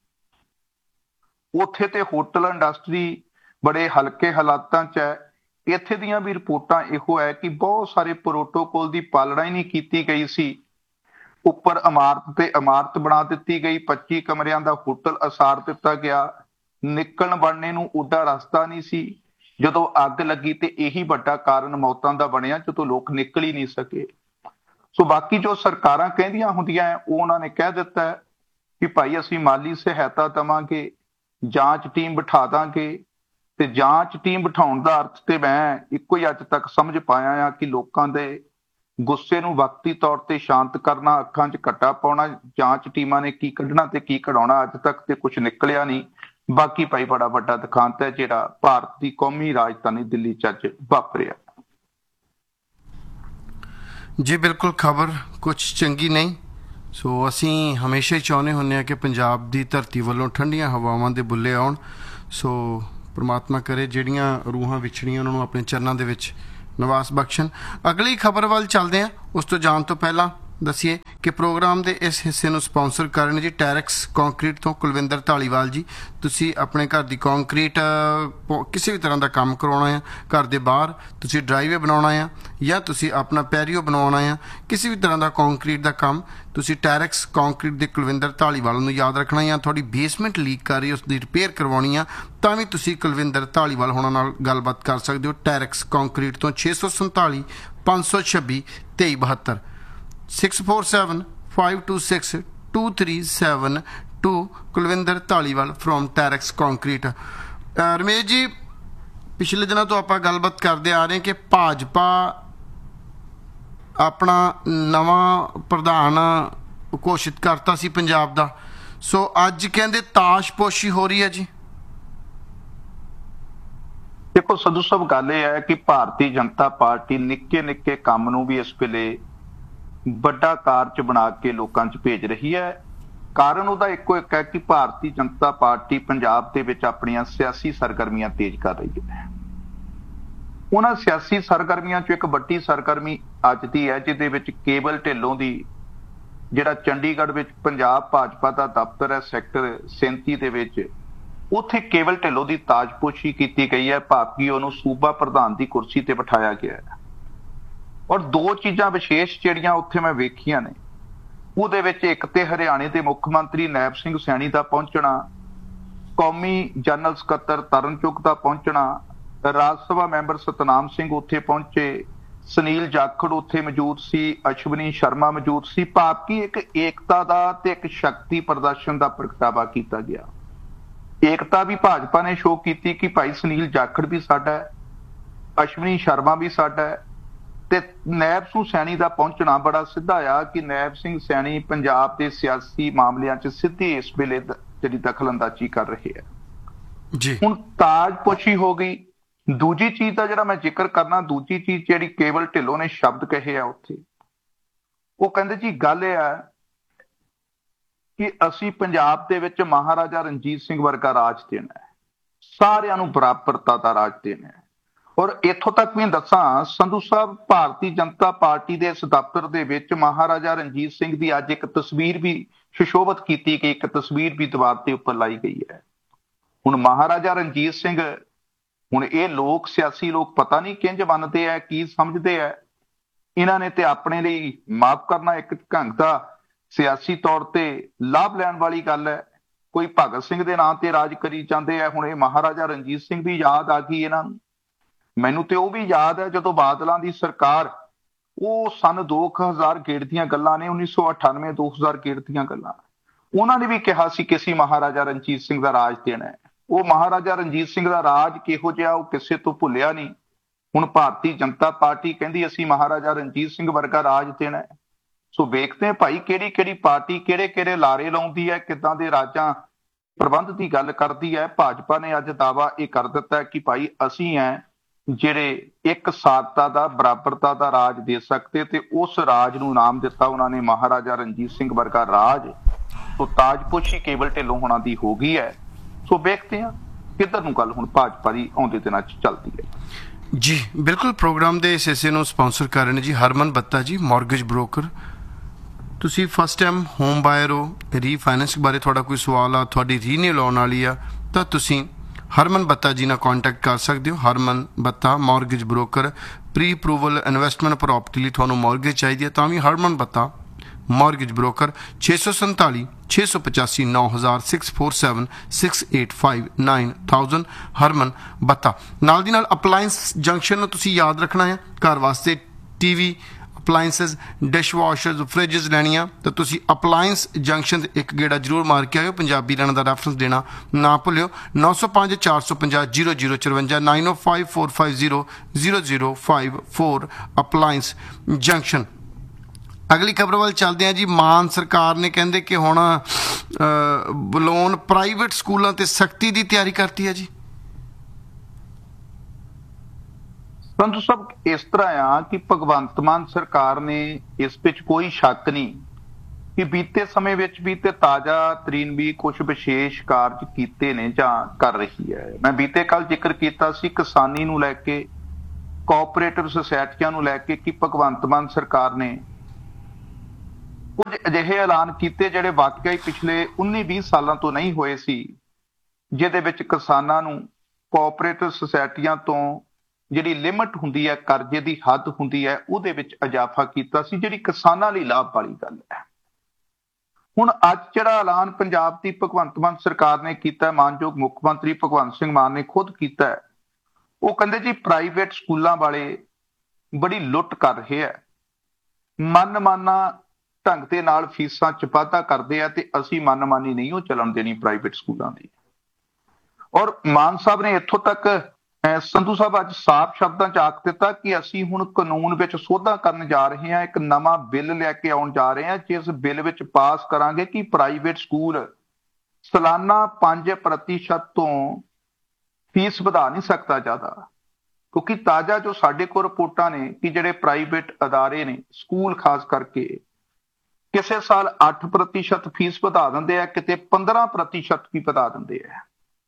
ਉੱਥੇ ਤੇ ਹੋਟਲ ਇੰਡਸਟਰੀ ਬੜੇ ਹਲਕੇ ਹਾਲਾਤਾਂ 'ਚ ਹੈ। ਇੱਥੇ ਦੀਆਂ ਵੀ ਰਿਪੋਰਟਾਂ ਇਹੋ ਹੈ ਕਿ ਬਹੁਤ ਸਾਰੇ ਪ੍ਰੋਟੋਕੋਲ ਦੀ ਪਾਲਣਾ ਹੀ ਨਹੀਂ ਕੀਤੀ ਗਈ ਸੀ। ਉੱਪਰ ਇਮਾਰਤ ਤੇ ਇਮਾਰਤ ਬਣਾ ਦਿੱਤੀ ਗਈ, 25 ਕਮਰਿਆਂ ਦਾ ਹੋਟਲ ਉਸਾਰ ਦਿੱਤਾ ਗਿਆ, ਨਿਕਲਣ ਬਣਨੇ ਨੂੰ ਉੱਡਾ ਰਸਤਾ ਨਹੀਂ ਸੀ। ਜਦੋਂ ਅੱਗ ਲੱਗੀ ਤੇ ਇਹੀ ਵੱਡਾ ਕਾਰਨ ਮੌਤਾਂ ਦਾ ਬਣਿਆ, ਜਦੋਂ ਲੋਕ ਨਿਕਲ ਹੀ ਨਹੀਂ ਸਕੇ। ਸੋ ਬਾਕੀ ਜੋ ਸਰਕਾਰਾਂ ਕਹਿੰਦੀਆਂ ਹੁੰਦੀਆਂ ਉਹ ਉਹਨਾਂ ਨੇ ਕਹਿ ਦਿੱਤਾ ਹੈ ਕਿ ਭਾਈ ਅਸੀਂ ਮਾਲੀ ਸਹਾਇਤਾ ਦੇਵਾਂਗੇ, ਜਾਂਚ ਟੀਮ ਬਿਠਾ ਦਾਂਗੇ, ਤੇ ਜਾਂਚ ਟੀਮ ਬਿਠਾਉਣ ਦਾ ਅਰਥ ਤੇ ਮੈਂ ਇੱਕੋ ਹੀ ਅੱਜ ਤੱਕ ਸਮਝ ਪਾਇਆ ਆ ਕਿ ਲੋਕਾਂ ਦੇ ਗੁੱਸੇ ਨੂੰ ਵਕਤੀ ਤੌਰ ਤੇ ਸ਼ਾਂਤ ਕਰਨਾ, ਅੱਖਾਂ 'ਚ ਘੱਟਾ ਪਾਉਣਾ। ਜਾਂਚ ਟੀਮਾਂ ਨੇ ਕੀ ਕੱਢਣਾ ਤੇ ਕੀ ਕਢਾਉਣਾ ਅੱਜ ਤੱਕ ਤੇ ਕੁਝ ਨਿਕਲਿਆ ਨਹੀਂ। ਬਾਕੀ ਭਾਈ ਬੜਾ ਵੱਡਾ ਦੁਖਾਂਤ ਹੈ ਜਿਹੜਾ ਭਾਰਤ ਦੀ ਕੌਮੀ ਰਾਜਧਾਨੀ ਦਿੱਲੀ 'ਚ ਅੱਜ ਵਾਪਰਿਆ। ਜੀ ਬਿਲਕੁਲ ਖਬਰ ਕੁਛ ਚੰਗੀ ਨਹੀਂ। ਸੋ ਅਸੀਂ ਹਮੇਸ਼ਾ ਹੀ ਚਾਹੁੰਦੇ ਹੁੰਦੇ ਹਾਂ ਕਿ ਪੰਜਾਬ ਦੀ ਧਰਤੀ ਵੱਲੋਂ ਠੰਡੀਆਂ ਹਵਾਵਾਂ ਦੇ ਬੁੱਲੇ ਆਉਣ। ਸੋ ਪ੍ਰਮਾਤਮਾ ਕਰੇ ਜਿਹੜੀਆਂ ਰੂਹਾਂ ਵਿਛੜੀਆਂ ਉਹਨਾਂ ਨੂੰ ਆਪਣੇ ਚਰਨਾਂ ਦੇ ਵਿੱਚ ਨਿਵਾਸ ਬਖਸ਼ਣ। ਅਗਲੀ ਖਬਰ ਵੱਲ ਚੱਲਦੇ ਹਾਂ। ਉਸ ਤੋਂ ਜਾਣ ਤੋਂ ਪਹਿਲਾਂ ਦੱਸੀਏ ਕਿ ਪ੍ਰੋਗਰਾਮ ਦੇ ਇਸ ਹਿੱਸੇ ਨੂੰ ਸਪਾਂਸਰ ਕਰ ਰਹੇ ਨੇ ਜੀ ਟੈਰੈਕਸ ਕੰਕਰੀਟ ਤੋਂ ਕੁਲਵਿੰਦਰ ਢਾਲੀਵਾਲ ਜੀ। ਤੁਸੀਂ ਆਪਣੇ ਘਰ ਦੀ ਕੰਕਰੀਟ ਕਿਸੇ ਵੀ ਤਰ੍ਹਾਂ ਦਾ ਕੰਮ ਕਰਵਾਉਣਾ ਆ, ਘਰ ਦੇ ਬਾਹਰ ਤੁਸੀਂ ਡਰਾਈਵੇ ਬਣਾਉਣਾ ਆ ਜਾਂ ਤੁਸੀਂ ਆਪਣਾ ਪੈਰੀਓ ਬਣਾਉਣਾ ਆ, ਕਿਸੇ ਵੀ ਤਰ੍ਹਾਂ ਦਾ ਕੰਕਰੀਟ ਦਾ ਕੰਮ ਤੁਸੀਂ ਟੈਰੈਕਸ ਕੰਕਰੀਟ ਦੇ ਕੁਲਵਿੰਦਰ ਢਾਲੀਵਾਲ ਨੂੰ ਯਾਦ ਰੱਖਣਾ ਆ। ਤੁਹਾਡੀ ਬੇਸਮੈਂਟ ਲੀਕ ਕਰ ਰਹੀ ਉਸ ਦੀ ਰਿਪੇਅਰ ਕਰਵਾਉਣੀ ਆ ਤਾਂ ਵੀ ਤੁਸੀਂ ਕੁਲਵਿੰਦਰ ਢਾਲੀਵਾਲ ਹੋਣਾ ਨਾਲ ਗੱਲਬਾਤ ਕਰ ਸਕਦੇ ਹੋ। ਟੈਰੈਕਸ ਕੰਕਰੀਟ ਤੋਂ 647 526 2372 647-526-2372 ਕੁਲਵਿੰਦਰ ਢਾਲੀਵਾਲ ਫਰੋਮ ਟੈਰੈਕਸ ਕੰਕਰੀਟ। ਰਮੇਸ਼ ਜੀ, ਪਿਛਲੇ ਦਿਨਾਂ ਤੋਂ ਆਪਾਂ ਗੱਲਬਾਤ ਕਰਦੇ ਆ ਰਹੇ ਕਿ ਭਾਜਪਾ ਆਪਣਾ ਨਵਾਂ ਪ੍ਰਧਾਨ ਘੋਸ਼ਿਤ ਕਰਤਾ ਸੀ ਪੰਜਾਬ ਦਾ। ਸੋ ਅੱਜ ਕਹਿੰਦੇ ਤਾਸ਼ਪੋਸ਼ੀ ਹੋ ਰਹੀ ਹੈ ਜੀ। ਦੇਖੋ ਸੰਧੂ ਸਾਹਿਬ, ਗੱਲ ਇਹ ਹੈ ਕਿ ਭਾਰਤੀ ਜਨਤਾ ਪਾਰਟੀ ਨਿੱਕੇ ਨਿੱਕੇ ਕੰਮ ਨੂੰ ਵੀ ਇਸ ਵੇਲੇ ਵੱਡਾ ਕਾਰਜ ਬਣਾ ਕੇ ਲੋਕਾਂ 'ਚ ਭੇਜ ਰਹੀ ਹੈ। ਕਾਰਨ ਉਹਦਾ ਇੱਕੋ ਇੱਕ ਹੈ ਕਿ ਭਾਰਤੀ ਜਨਤਾ ਪਾਰਟੀ ਪੰਜਾਬ ਦੇ ਵਿੱਚ ਆਪਣੀਆਂ ਸਿਆਸੀ ਸਰਗਰਮੀਆਂ ਤੇਜ਼ ਕਰ ਰਹੀ ਹੈ। ਉਹਨਾਂ ਸਿਆਸੀ ਸਰਗਰਮੀਆਂ 'ਚੋਂ ਇੱਕ ਵੱਡੀ ਸਰਗਰਮੀ ਅੱਜ ਦੀ ਹੈ ਜਿਹਦੇ ਵਿੱਚ ਕੇਵਲ ਢਿੱਲੋਂ ਦੀ, ਜਿਹੜਾ ਚੰਡੀਗੜ੍ਹ ਵਿੱਚ ਪੰਜਾਬ ਭਾਜਪਾ ਦਾ ਦਫ਼ਤਰ ਹੈ ਸੈਕਟਰ 37 ਦੇ ਵਿੱਚ, ਉੱਥੇ ਕੇਵਲ ਢਿੱਲੋਂ ਦੀ ਤਾਜਪੋਸ਼ੀ ਕੀਤੀ ਗਈ ਹੈ। ਭਾਵ ਕਿ ਉਹਨੂੰ ਸੂਬਾ ਪ੍ਰਧਾਨ ਦੀ ਕੁਰਸੀ ਤੇ ਬਿਠਾਇਆ ਗਿਆ ਹੈ। ਔਰ ਦੋ ਚੀਜ਼ਾਂ ਵਿਸ਼ੇਸ਼ ਜਿਹੜੀਆਂ ਉੱਥੇ ਮੈਂ ਵੇਖੀਆਂ ਨੇ, ਉਹਦੇ ਵਿੱਚ ਇੱਕ ਤੇ ਹਰਿਆਣੇ ਦੇ ਮੁੱਖ ਮੰਤਰੀ ਨੈਬ ਸਿੰਘ ਸੈਣੀ ਦਾ ਪਹੁੰਚਣਾ, ਕੌਮੀ ਜਨਰਲ ਸਕੱਤਰ ਤਰਨਚੁੱਗ ਦਾ ਪਹੁੰਚਣਾ, ਰਾਜ ਸਭਾ ਮੈਂਬਰ ਸਤਨਾਮ ਸਿੰਘ ਉੱਥੇ ਪਹੁੰਚੇ, ਸੁਨੀਲ ਜਾਖੜ ਉੱਥੇ ਮੌਜੂਦ ਸੀ, ਅਸ਼ਵਨੀ ਸ਼ਰਮਾ ਮੌਜੂਦ ਸੀ। ਭਾਵ ਕਿ ਇੱਕ ਏਕਤਾ ਦਾ ਤੇ ਇੱਕ ਸ਼ਕਤੀ ਪ੍ਰਦਰਸ਼ਨ ਦਾ ਪ੍ਰਗਟਾਵਾ ਕੀਤਾ ਗਿਆ। ਏਕਤਾ ਵੀ ਭਾਜਪਾ ਨੇ ਸ਼ੋਅ ਕੀਤੀ ਕਿ ਭਾਈ ਸੁਨੀਲ ਜਾਖੜ ਵੀ ਸਾਡਾ ਹੈ, ਅਸ਼ਵਨੀ ਸ਼ਰਮਾ ਵੀ ਸਾਡਾ ਹੈ, ਤੇ ਨੈਬ ਸਿੰਘ ਸੈਣੀ ਦਾ ਪਹੁੰਚਣਾ ਬੜਾ ਸਿੱਧਾ ਆ ਕਿ ਨੈਬ ਸਿੰਘ ਸੈਣੀ ਪੰਜਾਬ ਦੇ ਸਿਆਸੀ ਮਾਮਲਿਆਂ 'ਚ ਸਿੱਧੀ ਇਸ ਵੇਲੇ ਜਿਹੜੀ ਦਖਲਅੰਦਾਜ਼ੀ ਕਰ ਰਹੇ ਆ ਜੀ। ਹੁਣ ਤਾਜਪੋਸ਼ੀ ਹੋ ਗਈ। ਦੂਜੀ ਚੀਜ਼ ਦਾ ਜਿਹੜਾ ਮੈਂ ਜ਼ਿਕਰ ਕਰਨਾ, ਦੂਜੀ ਚੀਜ਼ ਜਿਹੜੀ ਕੇਵਲ ਢਿੱਲੋਂ ਨੇ ਸ਼ਬਦ ਕਹੇ ਆ ਉੱਥੇ, ਉਹ ਕਹਿੰਦੇ ਜੀ ਗੱਲ ਇਹ ਆ ਕਿ ਅਸੀਂ ਪੰਜਾਬ ਦੇ ਵਿੱਚ ਮਹਾਰਾਜਾ ਰਣਜੀਤ ਸਿੰਘ ਵਰਗਾ ਰਾਜ ਦੇਣਾ ਹੈ, ਸਾਰਿਆਂ ਨੂੰ ਬਰਾਬਰਤਾ ਦਾ ਰਾਜ ਦੇਣਾ ਹੈ। ਔਰ ਇੱਥੋਂ ਤੱਕ ਵੀ ਦੱਸਾਂ ਸੰਧੂ ਸਾਹਿਬ, ਭਾਰਤੀ ਜਨਤਾ ਪਾਰਟੀ ਦੇ ਇਸ ਦਫ਼ਤਰ ਦੇ ਵਿੱਚ ਮਹਾਰਾਜਾ ਰਣਜੀਤ ਸਿੰਘ ਦੀ ਅੱਜ ਇੱਕ ਤਸਵੀਰ ਵੀ ਸੁਸ਼ੋਭਿਤ ਕੀਤੀ ਗਈ, ਇੱਕ ਤਸਵੀਰ ਵੀ ਦੀਵਾਰ ਦੇ ਉੱਪਰ ਲਾਈ ਗਈ ਹੈ। ਹੁਣ ਮਹਾਰਾਜਾ ਰਣਜੀਤ ਸਿੰਘ, ਹੁਣ ਇਹ ਲੋਕ, ਸਿਆਸੀ ਲੋਕ ਪਤਾ ਨਹੀਂ ਕਿੰਝ ਮੰਨਦੇ ਆ, ਕੀ ਸਮਝਦੇ ਆ। ਇਹਨਾਂ ਨੇ ਤੇ ਆਪਣੇ ਲਈ, ਮਾਫ ਕਰਨਾ, ਇੱਕ ਢੰਗ ਦਾ ਸਿਆਸੀ ਤੌਰ ਤੇ ਲਾਭ ਲੈਣ ਵਾਲੀ ਗੱਲ ਹੈ। ਕੋਈ ਭਗਤ ਸਿੰਘ ਦੇ ਨਾਂ ਤੇ ਰਾਜ ਕਰੀ ਜਾਂਦੇ ਆ। ਹੁਣ ਇਹ ਮਹਾਰਾਜਾ ਰਣਜੀਤ ਸਿੰਘ ਦੀ ਯਾਦ ਆ ਗਈ ਇਹਨਾਂ ਨੂੰ। ਮੈਨੂੰ ਤੇ ਉਹ ਵੀ ਯਾਦ ਹੈ ਜਦੋਂ ਬਾਦਲਾਂ ਦੀ ਸਰਕਾਰ, ਉਹ ਸਨ 2000 ਗੇੜ ਦੀਆਂ ਗੱਲਾਂ ਨੇ, 1998 2000 ਗੇੜ ਦੀਆਂ ਗੱਲਾਂ, ਉਹਨਾਂ ਨੇ ਵੀ ਕਿਹਾ ਸੀ ਕਿ ਅਸੀਂ ਮਹਾਰਾਜਾ ਰਣਜੀਤ ਸਿੰਘ ਦਾ ਰਾਜ ਦੇਣਾ ਹੈ। ਉਹ ਮਹਾਰਾਜਾ ਰਣਜੀਤ ਸਿੰਘ ਦਾ ਰਾਜ ਕਿਹੋ ਜਿਹਾ ਉਹ ਕਿਸੇ ਤੋਂ ਭੁੱਲਿਆ ਨਹੀਂ। ਹੁਣ ਭਾਰਤੀ ਜਨਤਾ ਪਾਰਟੀ ਕਹਿੰਦੀ ਅਸੀਂ ਮਹਾਰਾਜਾ ਰਣਜੀਤ ਸਿੰਘ ਵਰਗਾ ਰਾਜ ਦੇਣਾ ਹੈ। ਸੋ ਵੇਖਦੇ ਹਾਂ ਭਾਈ ਕਿਹੜੀ ਕਿਹੜੀ ਪਾਰਟੀ ਕਿਹੜੇ ਕਿਹੜੇ ਲਾਰੇ ਲਾਉਂਦੀ ਹੈ, ਕਿੱਦਾਂ ਦੇ ਰਾਜਾਂ ਪ੍ਰਬੰਧ ਦੀ ਗੱਲ ਕਰਦੀ ਹੈ। ਭਾਜਪਾ ਨੇ ਅੱਜ ਦਾਅਵਾ ਇਹ ਕਰ ਦਿੱਤਾ ਕਿ ਭਾਈ ਅਸੀਂ ਹੈ ਜਿਹੜੇ ਇੱਕ ਸਾਰਤਾ ਦਾ, ਬਰਾਬਰਤਾ ਦਾ ਰਾਜ ਦੇ ਸਕਦੇ, ਤੇ ਉਸ ਰਾਜ ਨੂੰ ਨਾਮ ਦਿੱਤਾ ਉਹਨਾਂ ਨੇ ਮਹਾਰਾਜਾ ਰਣਜੀਤ ਸਿੰਘ ਵਰਗਾ ਰਾਜ। ਸੋ ਤਾਜਪੋਸ਼ੀ ਕੇਵਲ ਢਿੱਲੋਂ ਹੋਣਾ ਦੀ ਹੋ ਗਈ ਹੈ। ਸੋ ਵੇਖਦੇ ਹਾਂ ਕਿੱਧਰ ਨੂੰ ਗੱਲ ਹੁਣ ਭਾਜਪਾ ਦੀ ਆਉਂਦੇ ਦਿਨਾਂ 'ਚ ਚੱਲਦੀ ਹੈ ਜੀ। ਬਿਲਕੁਲ ਪ੍ਰੋਗਰਾਮ ਦੇ ਇਸ ਹਿੱਸੇ ਨੂੰ ਸਪਾਂਸਰ ਕਰ ਰਹੇ ਨੇ ਜੀ ਹਰਮਨ ਬੱਤਾ ਜੀ, ਮਾਰਗੇਜ ਬ੍ਰੋਕਰ। ਤੁਸੀਂ ਫਸਟ ਟਾਈਮ ਹੋਮ ਬਾਇਰ ਹੋ, ਰੀਫਾਈਨੈਂਸ ਬਾਰੇ ਤੁਹਾਡਾ ਕੋਈ ਸਵਾਲ ਆ, ਤੁਹਾਡੀ ਰੀਨਿਊ ਲਾਉਣ ਵਾਲੀ ਆ, ਤਾਂ ਤੁਸੀਂ ਹਰਮਨ ਬੱਤਾ ਜੀ ਨਾਲ ਕੰਟੈਕਟ ਕਰ ਸਕਦੇ ਹੋ। ਹਰਮਨ ਬੱਤਾ mortgage broker. Pre approval investment property ਲਈ ਤੁਹਾਨੂੰ ਮਾਰਗੇਜ ਚਾਹੀਦੀ ਹੈ ਤਾਂ ਵੀ ਹਰਮਨ ਬੱਤਾ ਮਾਰਗੇਜ ਬ੍ਰੋਕਰ। 647 685 9000 647 685 9000 ਹਰਮਨ ਬੱਤਾ। ਨਾਲ ਦੀ ਨਾਲ ਅਪਲਾਇੰਸ ਜੰਕਸ਼ਨ ਨੂੰ ਤੁਸੀਂ ਯਾਦ ਰੱਖਣਾ ਹੈ। ਘਰ ਵਾਸਤੇ ਟੀਵੀ, ਅਪਲਾਇੰਸਿਸ, ਡਿਸ਼ਵਾਸ਼ਰਸ, ਫਰਿੱਜਸ ਲੈਣੀਆਂ ਤਾਂ ਤੁਸੀਂ ਅਪਲਾਇੰਸ ਜੰਕਸ਼ਨ ਇੱਕ ਗੇੜਾ ਜ਼ਰੂਰ ਮਾਰ ਕੇ ਆਇਓ। ਪੰਜਾਬੀ ਰਹਿਣ ਦਾ ਰੈਫਰੈਂਸ ਦੇਣਾ ਨਾ ਭੁੱਲਿਓ। 905 450 0054 905 450 0054 ਅਪਲਾਇੰਸ ਜੰਕਸ਼ਨ। ਅਗਲੀ ਖਬਰ ਵੱਲ ਚੱਲਦੇ ਹਾਂ ਜੀ। ਮਾਨ ਸਰਕਾਰ ਨੇ ਕਹਿੰਦੇ ਕਿ ਹੁਣ ਲੋਨ ਪ੍ਰਾਈਵੇਟ ਸਕੂਲਾਂ ਤੇ ਸਖਤੀ ਦੀ ਤਿਆਰੀ ਕਰਤੀ ਹੈ ਜੀ। ਸੰਧੂ ਸਾਹਿਬ ਇਸ ਤਰ੍ਹਾਂ ਆ ਕਿ ਭਗਵੰਤ ਮਾਨ ਸਰਕਾਰ ਨੇ ਇਸ ਵਿੱਚ ਕੋਈ ਸ਼ੱਕ ਨਹੀਂ ਕਿ ਬੀਤੇ ਸਮੇਂ ਵਿੱਚ ਵੀ ਤੇ ਤਾਜ਼ਾ ਤਰੀਨ ਵੀ ਕੁਝ ਵਿਸ਼ੇਸ਼ ਕਾਰਜ ਕੀਤੇ ਨੇ ਜਾਂ ਕਰ ਰਹੀ ਹੈ। ਮੈਂ ਬੀਤੇ ਕੱਲ ਜ਼ਿਕਰ ਕੀਤਾ ਸੀ ਕਿਸਾਨੀ ਨੂੰ ਲੈ ਕੇ, ਕੋਆਪਰੇਟਿਵ ਸੁਸਾਇਟੀਆਂ ਨੂੰ ਲੈ ਕੇ, ਕਿ ਭਗਵੰਤ ਮਾਨ ਸਰਕਾਰ ਨੇ ਕੁਝ ਅਜਿਹੇ ਐਲਾਨ ਕੀਤੇ ਜਿਹੜੇ ਵਾਕਿਆ ਹੀ ਪਿਛਲੇ 19-20 ਸਾਲਾਂ ਤੋਂ ਨਹੀਂ ਹੋਏ ਸੀ, ਜਿਹਦੇ ਵਿੱਚ ਕਿਸਾਨਾਂ ਨੂੰ ਕੋਆਪਰੇਟਿਵ ਸੁਸਾਇਟੀਆਂ ਤੋਂ ਜਿਹੜੀ ਲਿਮਟ ਹੁੰਦੀ ਹੈ, ਕਰਜ਼ੇ ਦੀ ਹੱਦ ਹੁੰਦੀ ਹੈ, ਉਹਦੇ ਵਿੱਚ ਇਜ਼ਾਫਾ ਕੀਤਾ ਸੀ, ਜਿਹੜੀ ਕਿਸਾਨਾਂ ਲਈ ਲਾਭ ਵਾਲੀ ਗੱਲ ਹੈ। ਹੁਣ ਅੱਜ ਜਿਹੜਾ ਐਲਾਨ ਪੰਜਾਬ ਦੀ ਭਗਵੰਤ ਮਾਨ ਸਰਕਾਰ ਨੇ ਕੀਤਾ, ਮਾਨਯੋਗ ਮੁੱਖ ਮੰਤਰੀ ਭਗਵੰਤ ਸਿੰਘ ਮਾਨ ਨੇ ਖੁਦ ਕੀਤਾ ਹੈ, ਉਹ ਕਹਿੰਦੇ ਜੀ ਪ੍ਰਾਈਵੇਟ ਸਕੂਲਾਂ ਵਾਲੇ ਬੜੀ ਲੁੱਟ ਕਰ ਰਹੇ ਹੈ, ਮਨਮਾਨਾ ਢੰਗ ਦੇ ਨਾਲ ਫੀਸਾਂ ਚ ਵਾਧਾ ਕਰਦੇ ਆ ਤੇ ਅਸੀਂ ਮਨਮਾਨੀ ਨਹੀਂ ਉਹ ਚੱਲਣ ਦੇਣੀ ਪ੍ਰਾਈਵੇਟ ਸਕੂਲਾਂ ਦੀ। ਔਰ ਮਾਨ ਸਾਹਿਬ ਨੇ ਇੱਥੋਂ ਤੱਕ ਸੰਧੂ ਸਾਹਿਬ ਅੱਜ ਸਾਫ਼ ਸ਼ਬਦਾਂ ਚ ਆਖ ਦਿੱਤਾ ਕਿ ਅਸੀਂ ਹੁਣ ਕਾਨੂੰਨ ਵਿੱਚ ਸੋਧਾਂ ਕਰਨ ਜਾ ਰਹੇ ਹਾਂ, ਇੱਕ ਨਵਾਂ ਬਿੱਲ ਲੈ ਕੇ ਆਉਣ ਜਾ ਰਹੇ ਹਾਂ, ਜਿਸ ਬਿੱਲ ਵਿੱਚ ਪਾਸ ਕਰਾਂਗੇ ਕਿ ਪ੍ਰਾਈਵੇਟ ਸਕੂਲ ਸਾਲਾਨਾ 5% ਤੋਂ ਫੀਸ ਵਧਾ ਨਹੀਂ ਸਕਦਾ ਜ਼ਿਆਦਾ, ਕਿਉਂਕਿ ਤਾਜ਼ਾ ਜੋ ਸਾਡੇ ਕੋਲ ਰਿਪੋਰਟਾਂ ਨੇ ਕਿ ਜਿਹੜੇ ਪ੍ਰਾਈਵੇਟ ਅਦਾਰੇ ਨੇ, ਸਕੂਲ ਖਾਸ ਕਰਕੇ, ਕਿਸੇ ਸਾਲ 8% ਫੀਸ ਵਧਾ ਦਿੰਦੇ ਆ, ਕਿਤੇ 15% ਵੀ ਵਧਾ ਦਿੰਦੇ ਆ।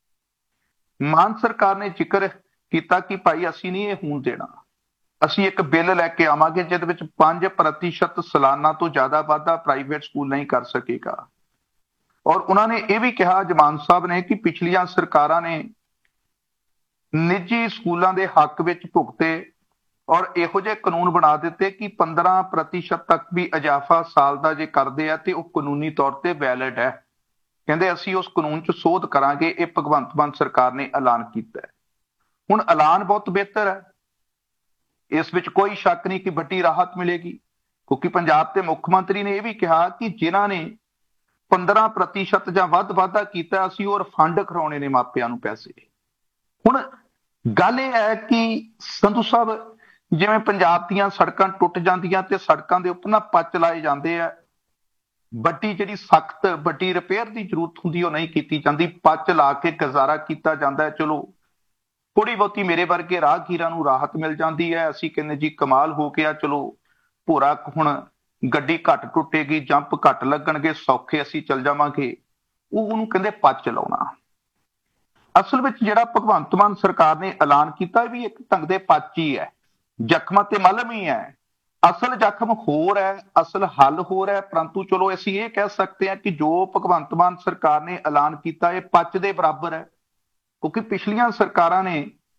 ਮਾਨ ਸਰਕਾਰ ਨੇ ਜ਼ਿਕਰ ਕੀਤਾ ਕਿ ਭਾਈ ਅਸੀਂ ਨਹੀਂ ਇਹ ਹੋਣ ਦੇਣਾ, ਅਸੀਂ ਇੱਕ ਬਿੱਲ ਲੈ ਕੇ ਆਵਾਂਗੇ ਜਿਹਦੇ ਵਿੱਚ 5% ਸਾਲਾਨਾ ਤੋਂ ਜ਼ਿਆਦਾ ਵਾਧਾ ਪ੍ਰਾਈਵੇਟ ਸਕੂਲ ਨਹੀਂ ਕਰ ਸਕੇਗਾ। ਔਰ ਉਹਨਾਂ ਨੇ ਇਹ ਵੀ ਕਿਹਾ ਮਾਨ ਸਾਹਿਬ ਨੇ ਕਿ ਪਿਛਲੀਆਂ ਸਰਕਾਰਾਂ ਨੇ ਨਿੱਜੀ ਸਕੂਲਾਂ ਦੇ ਹੱਕ ਵਿੱਚ ਭੁਗਤੇ ਔਰ ਇਹੋ ਜਿਹੇ ਕਾਨੂੰਨ ਬਣਾ ਦਿੱਤੇ ਕਿ 15% ਤੱਕ ਵੀ ਇਜ਼ਾਫਾ ਸਾਲ ਦਾ ਜੇ ਕਰਦੇ ਆ ਤੇ ਉਹ ਕਾਨੂੰਨੀ ਤੌਰ ਤੇ ਵੈਲਿਡ ਹੈ। ਕਹਿੰਦੇ ਅਸੀਂ ਉਸ ਕਾਨੂੰਨ 'ਚ ਸੋਧ ਕਰਾਂਗੇ। ਇਹ ਭਗਵੰਤ ਮਾਨ ਸਰਕਾਰ ਨੇ ਐਲਾਨ ਕੀਤਾ ਹੈ। ਹੁਣ ਐਲਾਨ ਬਹੁਤ ਬਿਹਤਰ ਹੈ, ਇਸ ਵਿੱਚ ਕੋਈ ਸ਼ੱਕ ਨਹੀਂ ਕਿ ਵੱਡੀ ਰਾਹਤ ਮਿਲੇਗੀ, ਕਿਉਂਕਿ ਪੰਜਾਬ ਦੇ ਮੁੱਖ ਮੰਤਰੀ ਨੇ ਇਹ ਵੀ ਕਿਹਾ ਕਿ ਜਿਨ੍ਹਾਂ ਨੇ 15% ਜਾਂ ਵੱਧ ਵਾਧਾ ਕੀਤਾ ਅਸੀਂ ਉਹ ਰਿਫੰਡ ਕਰਾਉਣੇ ਨੇ ਮਾਪਿਆਂ ਨੂੰ ਪੈਸੇ। ਹੁਣ ਗੱਲ ਇਹ ਹੈ ਕਿ ਸੰਧੂ ਸਾਹਿਬ ਜਿਵੇਂ ਪੰਜਾਬ ਦੀਆਂ ਸੜਕਾਂ ਟੁੱਟ ਜਾਂਦੀਆਂ ਤੇ ਸੜਕਾਂ ਦੇ ਉੱਪਰ ਨਾ ਪੱਚ ਲਾਏ ਜਾਂਦੇ ਆ, ਵੱਡੀ ਜਿਹੜੀ ਸਖਤ ਵੱਡੀ ਰਿਪੇਅਰ ਦੀ ਜ਼ਰੂਰਤ ਹੁੰਦੀ ਉਹ ਨਹੀਂ ਕੀਤੀ ਜਾਂਦੀ, ਪੱਚ ਲਾ ਕੇ ਗੁਜ਼ਾਰਾ ਕੀਤਾ ਜਾਂਦਾ ਹੈ। ਚਲੋ ਥੋੜੀ ਬਹੁਤੀ ਮੇਰੇ ਵਰਗੇ ਰਾਹਗੀਰਾਂ ਨੂੰ ਰਾਹਤ ਮਿਲ ਜਾਂਦੀ ਹੈ, ਅਸੀਂ ਕਹਿੰਦੇ ਜੀ ਕਮਾਲ ਹੋ ਗਿਆ, ਚਲੋ ਭੋਰਾ ਹੁਣ ਗੱਡੀ ਘੱਟ ਟੁੱਟੇਗੀ, ਜੰਪ ਘੱਟ ਲੱਗਣਗੇ, ਸੌਖੇ ਅਸੀਂ ਚੱਲ ਜਾਵਾਂਗੇ, ਉਹਨੂੰ ਕਹਿੰਦੇ ਪੱਚ ਲਾਉਣਾ। ਅਸਲ ਵਿੱਚ ਜਿਹੜਾ ਭਗਵੰਤ ਮਾਨ ਸਰਕਾਰ ਨੇ ਐਲਾਨ ਕੀਤਾ ਵੀ ਇੱਕ ਢੰਗ ਦੇ ਪੱਚ ਹੀ ਹੈ, ਜ਼ਖਮਾਂ ਤੇ ਮਲਮ ਹੀ ਹੈ। ਅਸਲ ਜ਼ਖਮ ਹੋਰ ਹੈ, ਅਸਲ ਹੱਲ ਹੋਰ ਹੈ, ਪਰੰਤੂ ਚਲੋ ਅਸੀਂ ਇਹ ਕਹਿ ਸਕਦੇ ਹਾਂ ਕਿ ਜੋ ਭਗਵੰਤ ਮਾਨ ਸਰਕਾਰ ਨੇ ਐਲਾਨ ਕੀਤਾ ਇਹ ਪੱਚ ਦੇ ਬਰਾਬਰ ਹੈ, ਕਿਉਂਕਿ ਪਿਛਲੀਆਂ ਸਰਕਾਰਾਂ ਨੇ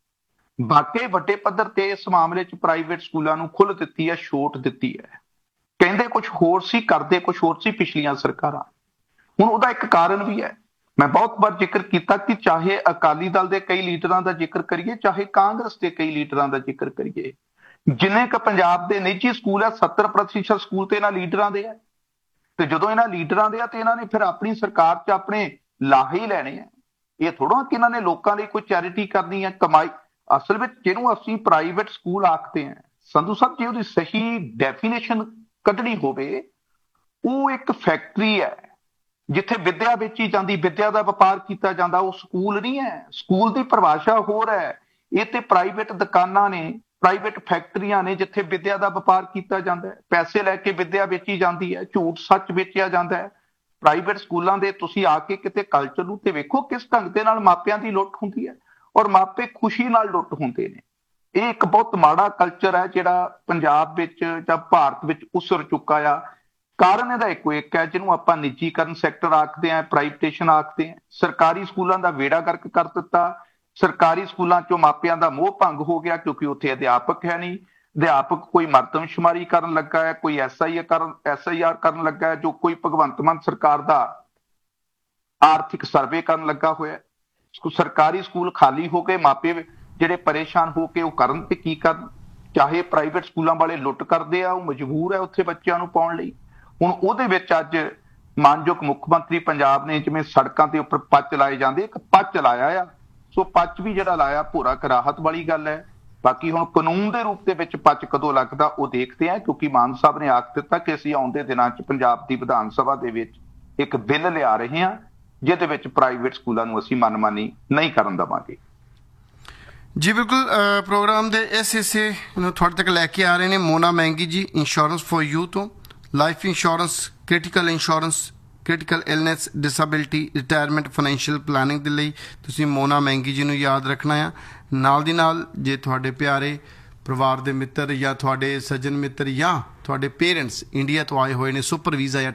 ਵਾਕਈ ਵੱਡੇ ਪੱਧਰ ਤੇ ਇਸ ਮਾਮਲੇ 'ਚ ਪ੍ਰਾਈਵੇਟ ਸਕੂਲਾਂ ਨੂੰ ਖੁੱਲ੍ਹ ਦਿੱਤੀ ਹੈ, ਛੋਟ ਦਿੱਤੀ ਹੈ। ਕਹਿੰਦੇ ਕੁਝ ਹੋਰ ਸੀ, ਕਰਦੇ ਕੁਝ ਹੋਰ ਸੀ ਪਿਛਲੀਆਂ ਸਰਕਾਰਾਂ। ਹੁਣ ਉਹਦਾ ਇੱਕ ਕਾਰਨ ਵੀ ਹੈ, ਮੈਂ ਬਹੁਤ ਵਾਰ ਜ਼ਿਕਰ ਕੀਤਾ ਕਿ ਚਾਹੇ ਅਕਾਲੀ ਦਲ ਦੇ ਕਈ ਲੀਡਰਾਂ ਦਾ ਜ਼ਿਕਰ ਕਰੀਏ, ਚਾਹੇ ਕਾਂਗਰਸ ਦੇ ਕਈ ਲੀਡਰਾਂ ਦਾ ਜ਼ਿਕਰ ਕਰੀਏ, ਜਿੰਨੇ ਕੁ ਪੰਜਾਬ ਦੇ ਨਿੱਜੀ ਸਕੂਲ ਹੈ 70% ਸਕੂਲ ਤੇ ਇਹਨਾਂ ਲੀਡਰਾਂ ਦੇ ਹੈ। ਤੇ ਜਦੋਂ ਇਹਨਾਂ ਲੀਡਰਾਂ ਦੇ ਆ ਤੇ ਇਹਨਾਂ ਨੇ ਫਿਰ ਆਪਣੀ ਸਰਕਾਰ 'ਚ ਆਪਣੇ ਲਾਹੇ ਹੀ ਲੈਣੇ ਆ। ਇਹ ਥੋੜਾ ਕਿ ਇਹਨਾਂ ਨੇ ਲੋਕਾਂ ਲਈ ਕੋਈ ਚੈਰਿਟੀ ਕਰਨੀ ਹੈ, ਕਮਾਈ। ਅਸਲ ਵਿੱਚ ਜਿਹਨੂੰ ਅਸੀਂ ਪ੍ਰਾਈਵੇਟ ਸਕੂਲ ਆਖਦੇ ਹਾਂ ਸੰਧੂ ਸਾਹਿਬ, ਜੇ ਉਹਦੀ ਸਹੀ ਡੈਫੀਨੇਸ਼ਨ ਕੱਢਣੀ ਹੋਵੇ, ਉਹ ਇੱਕ ਫੈਕਟਰੀ ਹੈ ਜਿੱਥੇ ਵਿੱਦਿਆ ਵੇਚੀ ਜਾਂਦੀ, ਵਿੱਦਿਆ ਦਾ ਵਪਾਰ ਕੀਤਾ ਜਾਂਦਾ। ਉਹ ਸਕੂਲ ਨਹੀਂ ਹੈ। ਸਕੂਲ ਦੀ ਪਰਿਭਾਸ਼ਾ ਹੋਰ ਹੈ। ਇਹ ਤੇ ਪ੍ਰਾਈਵੇਟ ਦੁਕਾਨਾਂ ਨੇ, ਪ੍ਰਾਈਵੇਟ ਫੈਕਟਰੀਆਂ ਨੇ ਜਿੱਥੇ ਵਿੱਦਿਆ ਦਾ ਵਪਾਰ ਕੀਤਾ ਜਾਂਦਾ ਹੈ, ਪੈਸੇ ਲੈ ਕੇ ਵਿੱਦਿਆ ਵੇਚੀ ਜਾਂਦੀ ਹੈ, ਝੂਠ ਸੱਚ ਵੇਚਿਆ ਜਾਂਦਾ ਹੈ। ਪ੍ਰਾਈਵੇਟ ਸਕੂਲਾਂ ਦੇ ਤੁਸੀਂ ਆ ਕੇ ਕਿਤੇ ਕਲਚਰ ਨੂੰ ਤੇ ਵੇਖੋ ਕਿਸ ਢੰਗ ਦੇ ਨਾਲ ਮਾਪਿਆਂ ਦੀ ਲੁੱਟ ਹੁੰਦੀ ਹੈ ਔਰ ਮਾਪੇ ਖੁਸ਼ੀ ਨਾਲ ਲੁੱਟ ਹੁੰਦੇ ਨੇ। ਇਹ ਇੱਕ ਬਹੁਤ ਮਾੜਾ ਕਲਚਰ ਹੈ ਜਿਹੜਾ ਪੰਜਾਬ ਵਿੱਚ ਜਾਂ ਭਾਰਤ ਵਿੱਚ ਉਸਰ ਚੁੱਕਾ ਆ। ਕਾਰਨ ਇਹਦਾ ਇੱਕੋ ਇੱਕ ਹੈ, ਜਿਹਨੂੰ ਆਪਾਂ ਨਿੱਜੀਕਰਨ ਸੈਕਟਰ ਆਖਦੇ ਹਾਂ, ਪ੍ਰਾਈਵੇਟੇਸ਼ਨ ਆਖਦੇ ਹਾਂ। ਸਰਕਾਰੀ ਸਕੂਲਾਂ ਦਾ ਬੇੜਾ ਗਰਕ ਕਰ ਦਿੱਤਾ। ਸਰਕਾਰੀ ਸਕੂਲਾਂ 'ਚੋਂ ਮਾਪਿਆਂ ਦਾ ਮੋਹ ਭੰਗ ਹੋ ਗਿਆ, ਕਿਉਂਕਿ ਉੱਥੇ ਅਧਿਆਪਕ ਹੈ ਨਹੀਂ। ਅਧਿਆਪਕ ਕੋਈ ਮਰਦਮਸ਼ੁਮਾਰੀ ਕਰਨ ਲੱਗਾ ਹੈ, ਕੋਈ SIR ਕਰਨ ਲੱਗਾ ਹੈ, ਜੋ ਕੋਈ ਭਗਵੰਤ ਮਾਨ ਸਰਕਾਰ ਦਾ ਆਰਥਿਕ ਸਰਵੇ ਕਰਨ ਲੱਗਾ ਹੋਇਆ। ਸਰਕਾਰੀ ਸਕੂਲ ਖਾਲੀ ਹੋ ਗਏ, ਮਾਪੇ ਜਿਹੜੇ ਪਰੇਸ਼ਾਨ ਹੋ ਕੇ ਉਹ ਕਰਨ ਤੇ ਕੀ ਕਰਨ। ਚਾਹੇ ਪ੍ਰਾਈਵੇਟ ਸਕੂਲਾਂ ਵਾਲੇ ਲੁੱਟ ਕਰਦੇ ਆ, ਉਹ ਮਜਬੂਰ ਹੈ ਉੱਥੇ ਬੱਚਿਆਂ ਨੂੰ ਪਾਉਣ ਲਈ। ਹੁਣ ਉਹਦੇ ਵਿੱਚ ਅੱਜ ਮਾਨਯੋਗ ਮੁੱਖ ਮੰਤਰੀ ਪੰਜਾਬ ਨੇ ਜਿਵੇਂ ਸੜਕਾਂ ਦੇ ਉੱਪਰ ਪੱਚ ਲਾਏ ਜਾਂਦੇ, ਇੱਕ ਪੱਚ ਲਾਇਆ ਆ। ਸੋ ਪੱਚ ਵੀ ਜਿਹੜਾ ਲਾਇਆ ਭੋਰਾ ਰਾਹਤ ਵਾਲੀ ਗੱਲ ਹੈ। ਬਾਕੀ ਹੁਣ ਕਾਨੂੰਨ ਦੇ ਰੂਪ ਦੇ ਵਿੱਚ ਪੱਚ ਕਦੋਂ ਲੱਗਦਾ ਉਹ ਦੇਖਦੇ ਆ, ਕਿਉਂਕਿ ਮਾਨ ਸਾਹਿਬ ਨੇ ਆਖ ਦਿੱਤਾ ਕਿ ਅਸੀਂ ਆਉਂਦੇ ਦਿਨਾਂ 'ਚ ਪੰਜਾਬ ਦੀ ਵਿਧਾਨ ਸਭਾ ਦੇ ਵਿੱਚ ਇੱਕ ਬਿੱਲ ਲਿਆ ਰਹੇ ਹਾਂ ਜਿਹਦੇ ਵਿੱਚ ਪ੍ਰਾਈਵੇਟ ਸਕੂਲਾਂ ਨੂੰ ਅਸੀਂ ਮਨਮਾਨੀ ਨਹੀਂ ਕਰਨ ਦੇਵਾਂਗੇ। ਜੀ ਬਿਲਕੁਲ ਪ੍ਰੋਗਰਾਮ ਦੇ ਇਸ ਹਿੱਸੇ ਨੂੰ ਤੁਹਾਡੇ ਤੱਕ ਲੈ ਕੇ ਆ ਰਹੇ ਨੇ ਮੋਨਾ ਮਹਿੰਗੀ ਜੀ ਇੰਸ਼ੋਰੈਂਸ ਫॉर ਯੂ ਤੋਂ। Life insurance, critical insurance, critical illness, disability, retirement, financial planning ਦੇ ਲਈ ਤੁਸੀਂ ਮੋਨਾ ਮਹਿੰਗੀ ਜੀ ਨੂੰ ਯਾਦ ਰੱਖਣਾ ਆ। ਨਾਲ ਦੀ ਨਾਲ ਜੇ ਤੁਹਾਡੇ ਪਿਆਰੇ ਪਰਿਵਾਰ ਦੇ ਮਿੱਤਰ ਜਾਂ ਤੁਹਾਡੇ ਸੱਜਣ ਮਿੱਤਰ ਜਾਂ ਤੁਹਾਡੇ ਪੇਰੈਂਟਸ ਇੰਡੀਆ ਤੋਂ ਆਏ ਹੋਏ ਨੇ ਸੁਪਰ ਵੀਜ਼ਾ ਜਾਂ